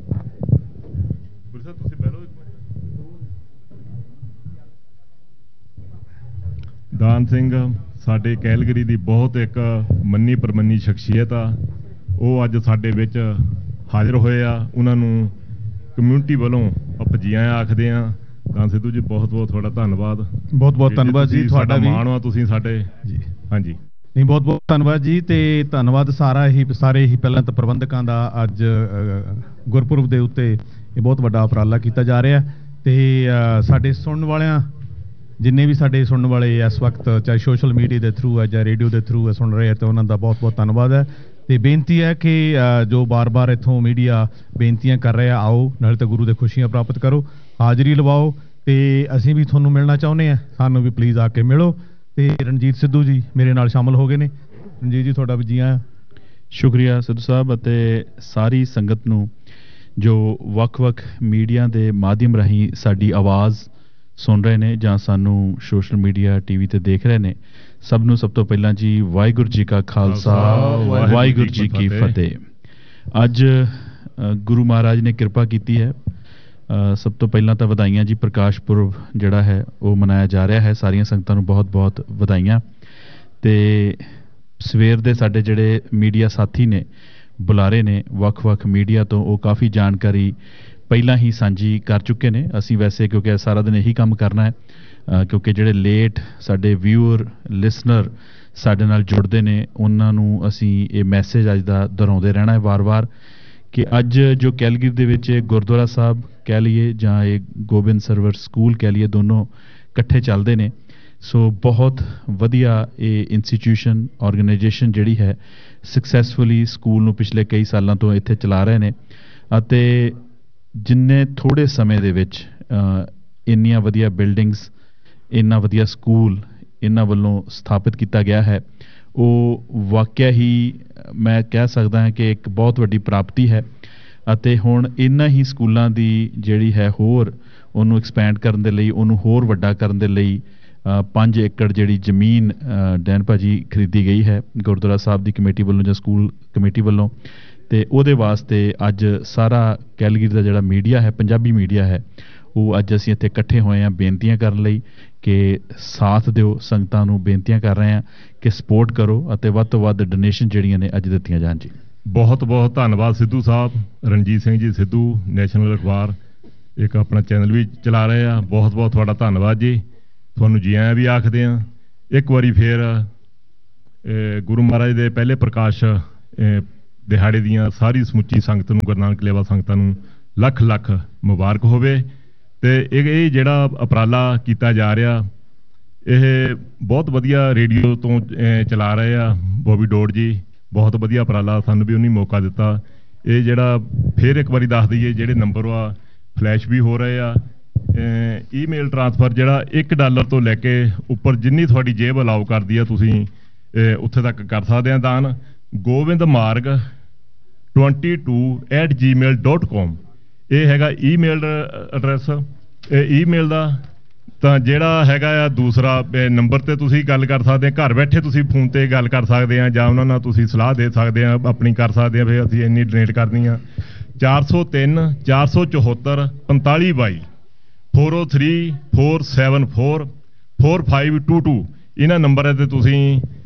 ਦਾਨ ਸਿੰਘ ਸਾਡੇ ਕੈਲਗਰੀ ਦੀ ਬਹੁਤ ਇੱਕ ਮੰਨੀ ਪ੍ਰਮੰਨੀ ਸ਼ਖਸੀਅਤ ਆ, ਉਹ ਅੱਜ ਸਾਡੇ ਵਿੱਚ ਹਾਜ਼ਰ ਹੋਏ ਆ। ਉਹਨਾਂ ਨੂੰ ਕਮਿਊਨਿਟੀ ਵੱਲੋਂ ਆਪਾਂ ਜੀ ਆਇਆਂ ਆਖਦੇ ਆ। ਦਾਨ ਸਿੱਧੂ ਜੀ ਬਹੁਤ ਬਹੁਤ ਤੁਹਾਡਾ ਧੰਨਵਾਦ। ਬਹੁਤ ਬਹੁਤ ਧੰਨਵਾਦ ਜੀ, ਤੁਹਾਡਾ ਵੀ ਮਾਣ ਆ ਤੁਸੀਂ ਸਾਡੇ ਜੀ। ਹਾਂਜੀ ਨਹੀਂ, ਬਹੁਤ ਬਹੁਤ ਧੰਨਵਾਦ ਜੀ। ਤੇ ਧੰਨਵਾਦ ਸਾਰਾ ਹੀ ਸਾਰੇ ਹੀ ਪਹਿਲਾਂ ਤਾਂ ਪ੍ਰਬੰਧਕਾਂ ਦਾ। ਅੱਜ ਗੁਰਪੁਰਬ ਦੇ ਉੱਤੇ ਇਹ ਬਹੁਤ ਵੱਡਾ ਉਪਰਾਲਾ ਕੀਤਾ ਜਾ ਰਿਹਾ ਤੇ ਸਾਡੇ ਸੁਣਨ ਵਾਲਿਆਂ ਜਿੰਨੇ ਵੀ ਸਾਡੇ ਸੁਣਨ ਵਾਲੇ ਇਸ ਵਕਤ ਚਾਹੇ ਸੋਸ਼ਲ ਮੀਡੀਆ ਦੇ ਥਰੂ ਹੈ ਜਾਂ ਰੇਡੀਓ ਦੇ ਥਰੂ ਹੈ ਸੁਣ ਰਹੇ ਤੇ ਉਹਨਾਂ ਦਾ ਬਹੁਤ ਬਹੁਤ ਧੰਨਵਾਦ ਹੈ। ਤੇ ਬੇਨਤੀ ਹੈ ਕਿ ਜੋ ਬਾਰ-ਬਾਰ ਇੱਥੋਂ ਮੀਡੀਆ ਬੇਨਤੀਆਂ ਕਰ ਰਿਹਾ, ਆਓ ਨਾਲੇ ਤਾਂ ਗੁਰੂ ਦੇ ਖੁਸ਼ੀਆਂ ਪ੍ਰਾਪਤ ਕਰੋ, ਹਾਜ਼ਰੀ ਲਵਾਓ। ਤੇ ਅਸੀਂ ਵੀ ਤੁਹਾਨੂੰ ਮਿਲਣਾ ਚਾਹੁੰਦੇ ਹਾਂ, ਸਾਨੂੰ ਵੀ ਪਲੀਜ਼ ਆ ਕੇ ਮਿਲੋ। ਤੇ ਰਣਜੀਤ ਸਿੱਧੂ ਜੀ ਮੇਰੇ ਨਾਲ ਸ਼ਾਮਲ ਹੋ ਗਏ ਨੇ। ਰਣਜੀਤ ਜੀ ਤੁਹਾਡਾ ਵੀ ਜੀ ਆਇਆਂ। ਸ਼ੁਕਰੀਆ ਸਿੱਧੂ ਸਾਹਿਬ ਅਤੇ ਸਾਰੀ ਸੰਗਤ ਨੂੰ ਜੋ ਵੱਖ-ਵੱਖ ਮੀਡੀਆ ਦੇ ਮਾਧਿਅਮ ਰਾਹੀਂ ਸਾਡੀ ਆਵਾਜ਼ ਸੁਣ ਰਹੇ ਨੇ ਜਾਂ ਸਾਨੂੰ ਸੋਸ਼ਲ ਮੀਡੀਆ ਟੀਵੀ ਤੇ ਦੇਖ ਰਹੇ ਨੇ। ਸਭ ਨੂੰ ਸਭ ਤੋਂ ਪਹਿਲਾਂ ਜੀ ਵਾਹਿਗੁਰੂ ਜੀ ਕਾ ਖਾਲਸਾ, ਵਾਹਿਗੁਰੂ ਜੀ ਕੀ ਫਤਿਹ। ਅੱਜ ਗੁਰੂ ਮਹਾਰਾਜ ਨੇ ਕਿਰਪਾ ਕੀਤੀ ਹੈ। ਸਭ ਤੋਂ ਪਹਿਲਾਂ ਤਾਂ ਵਧਾਈਆਂ ਜੀ, ਪ੍ਰਕਾਸ਼ ਪੁਰਬ ਜਿਹੜਾ ਹੈ ਉਹ ਮਨਾਇਆ ਜਾ ਰਿਹਾ ਹੈ। ਸਾਰੀਆਂ ਸੰਗਤਾਂ ਨੂੰ ਬਹੁਤ ਬਹੁਤ ਵਧਾਈਆਂ। ਤੇ ਸਵੇਰ ਦੇ ਸਾਡੇ ਜਿਹੜੇ ਮੀਡੀਆ ਸਾਥੀ ਨੇ, ਬੁਲਾਰੇ ਨੇ ਵੱਖ-ਵੱਖ ਮੀਡੀਆ ਤੋਂ, ਉਹ ਕਾਫੀ ਜਾਣਕਾਰੀ ਪਹਿਲਾਂ ਹੀ ਸਾਂਝੀ ਕਰ ਚੁੱਕੇ ਨੇ। ਅਸੀਂ ਵੈਸੇ ਕਿਉਂਕਿ ਸਾਰਾ ਦਿਨ ਇਹੀ ਕੰਮ ਕਰਨਾ ਹੈ, ਕਿਉਂਕਿ ਜਿਹੜੇ ਲੇਟ ਸਾਡੇ ਵਿਊਅਰ ਲਿਸਨਰ ਸਾਡੇ ਨਾਲ ਜੁੜਦੇ ਨੇ ਉਹਨਾਂ ਨੂੰ ਅਸੀਂ ਇਹ ਮੈਸੇਜ ਅੱਜ ਦਾ ਦੁਹਰਾਉਂਦੇ ਰਹਿਣਾ ਹੈ ਵਾਰ-ਵਾਰ ਕਿ ਅੱਜ ਜੋ ਕੈਲਗਰੀ ਦੇ ਵਿੱਚ ਗੁਰਦੁਆਰਾ ਸਾਹਿਬ ਕਹਿ ਲਈਏ ਜਾਂ ਇਹ ਗੋਬਿੰਦ ਸਰਵਰ ਸਕੂਲ ਕਹਿ ਲਈਏ, ਦੋਨੋਂ ਇਕੱਠੇ ਚੱਲਦੇ ਨੇ। ਸੋ ਬਹੁਤ ਵਧੀਆ ਇਹ ਇੰਸਟੀਟਿਊਸ਼ਨ ਆਰਗੇਨਾਈਜੇਸ਼ਨ ਜਿਹੜੀ ਹੈ ਸਕਸੈਸਫੁਲੀ ਸਕੂਲ ਨੂੰ ਪਿਛਲੇ ਕਈ ਸਾਲਾਂ ਤੋਂ ਇੱਥੇ ਚਲਾ ਰਹੇ ਨੇ ਅਤੇ ਜਿੰਨੇ ਥੋੜ੍ਹੇ ਸਮੇਂ ਦੇ ਵਿੱਚ ਇੰਨੀਆਂ ਵਧੀਆ ਬਿਲਡਿੰਗਸ, ਇੰਨਾ ਵਧੀਆ ਸਕੂਲ ਇਹਨਾਂ ਵੱਲੋਂ ਸਥਾਪਿਤ ਕੀਤਾ ਗਿਆ ਹੈ, ਉਹ ਵਾਕਿਆ ਹੀ ਮੈਂ ਕਹਿ ਸਕਦਾ ਹਾਂ ਕਿ ਇੱਕ ਬਹੁਤ ਵੱਡੀ ਪ੍ਰਾਪਤੀ ਹੈ। ਅਤੇ ਹੁਣ ਇਹਨਾਂ ਹੀ ਸਕੂਲਾਂ ਦੀ ਜਿਹੜੀ ਹੈ ਹੋਰ ਉਹਨੂੰ ਐਕਸਪੈਂਡ ਕਰਨ ਦੇ ਲਈ, ਉਹਨੂੰ ਹੋਰ ਵੱਡਾ ਕਰਨ ਦੇ ਲਈ ਪੰਜ ਏਕੜ ਜਿਹੜੀ ਜ਼ਮੀਨ ਡੈਨ ਭਾਜੀ ਖਰੀਦੀ ਗਈ ਹੈ ਗੁਰਦੁਆਰਾ ਸਾਹਿਬ ਦੀ ਕਮੇਟੀ ਵੱਲੋਂ ਜਾਂ ਸਕੂਲ ਕਮੇਟੀ ਵੱਲੋਂ। ਅਤੇ ਉਹਦੇ ਵਾਸਤੇ ਅੱਜ ਸਾਰਾ ਕੈਲਗਰੀ ਦਾ ਜਿਹੜਾ ਮੀਡੀਆ ਹੈ, ਪੰਜਾਬੀ ਮੀਡੀਆ ਹੈ, ਉਹ ਅੱਜ ਅਸੀਂ ਇੱਥੇ ਇਕੱਠੇ ਹੋਏ ਹਾਂ ਬੇਨਤੀਆਂ ਕਰਨ ਲਈ ਕਿ ਸਾਥ ਦਿਓ। ਸੰਗਤਾਂ ਨੂੰ ਬੇਨਤੀਆਂ ਕਰ ਰਹੇ ਹਾਂ ਕਿ ਸਪੋਰਟ ਕਰੋ ਅਤੇ ਵੱਧ ਤੋਂ ਵੱਧ ਡੋਨੇਸ਼ਨ ਜਿਹੜੀਆਂ ਨੇ ਅੱਜ ਦਿੱਤੀਆਂ ਜਾਣ ਜੀ। ਬਹੁਤ ਬਹੁਤ ਧੰਨਵਾਦ ਸਿੱਧੂ ਸਾਹਿਬ, ਰਣਜੀਤ ਸਿੰਘ ਜੀ ਸਿੱਧੂ, ਨੈਸ਼ਨਲ ਅਖਬਾਰ ਇੱਕ ਆਪਣਾ ਚੈਨਲ ਵੀ ਚਲਾ ਰਹੇ ਆ, ਬਹੁਤ ਬਹੁਤ ਤੁਹਾਡਾ ਧੰਨਵਾਦ ਜੀ। ਤੁਹਾਨੂੰ ਜੀ ਆਇਆਂ ਵੀ ਆਖਦੇ ਹਾਂ। ਇੱਕ ਵਾਰੀ ਫੇਰ ਗੁਰੂ ਮਹਾਰਾਜ ਦੇ ਪਹਿਲੇ ਪ੍ਰਕਾਸ਼ ਦਿਹਾੜੇ ਦੀਆਂ ਸਾਰੀ ਸਮੁੱਚੀ ਸੰਗਤ ਨੂੰ, ਗੁਰੂ ਨਾਨਕ ਲੇਵਾ ਸੰਗਤਾਂ ਨੂੰ ਲੱਖ ਲੱਖ ਮੁਬਾਰਕ ਹੋਵੇ। ਅਤੇ ਇਹ ਇਹ ਜਿਹੜਾ ਉਪਰਾਲਾ ਕੀਤਾ ਜਾ ਰਿਹਾ, ਇਹ ਬਹੁਤ ਵਧੀਆ ਰੇਡੀਓ ਤੋਂ ਚਲਾ ਰਹੇ ਆ ਬੋਬੀ ਡੋਡ ਜੀ, ਬਹੁਤ ਵਧੀਆ ਉਪਰਾਲਾ, ਸਾਨੂੰ ਵੀ ਉਹਨੇ ਮੌਕਾ ਦਿੱਤਾ। ਇਹ ਜਿਹੜਾ ਫੇਰ ਇੱਕ ਵਾਰੀ ਦੱਸ ਦਈਏ, ਜਿਹੜੇ ਨੰਬਰ ਆ ਫਲੈਸ਼ ਵੀ ਹੋ ਰਹੇ ਆ। ਈਮੇਲ ਟ੍ਰਾਂਸਫਰ ਜਿਹੜਾ ਇੱਕ ਡਾਲਰ ਤੋਂ ਲੈ ਕੇ ਉੱਪਰ ਜਿੰਨੀ ਤੁਹਾਡੀ ਜੇਬ ਅਲਾਓ ਕਰਦੀ ਆ, ਤੁਸੀਂ ਉੱਥੇ ਤੱਕ ਕਰ ਸਕਦੇ ਆ ਦਾਨ। ਗੋਬਿੰਦ ਮਾਰਗ twenty to at Gmail dot com ਇਹ ਹੈਗਾ ਈਮੇਲ ਐਡਰੈਸ ਈਮੇਲ ਦਾ। ਤਾਂ ਜਿਹੜਾ ਹੈਗਾ ਆ ਦੂਸਰਾ ਨੰਬਰ 'ਤੇ ਤੁਸੀਂ ਗੱਲ ਕਰ ਸਕਦੇ ਆ, ਘਰ ਬੈਠੇ ਤੁਸੀਂ ਫੋਨ 'ਤੇ ਗੱਲ ਕਰ ਸਕਦੇ ਆ, ਜਾਂ ਉਹਨਾਂ ਨਾਲ ਤੁਸੀਂ ਸਲਾਹ ਦੇ ਸਕਦੇ ਆ, ਆਪਣੀ ਕਰ ਸਕਦੇ ਆ, ਫਿਰ ਅਸੀਂ ਇੰਨੀ ਡੋਨੇਟ ਕਰਨੀ ਆ। ਚਾਰ ਸੌ ਤਿੰਨ ਚਾਰ ਸੌ ਚੁਹੱਤਰ ਪੰਤਾਲੀ ਬਾਈ four O three four seven four four five to to ਇਹਨਾਂ ਨੰਬਰਾਂ 'ਤੇ ਤੁਸੀਂ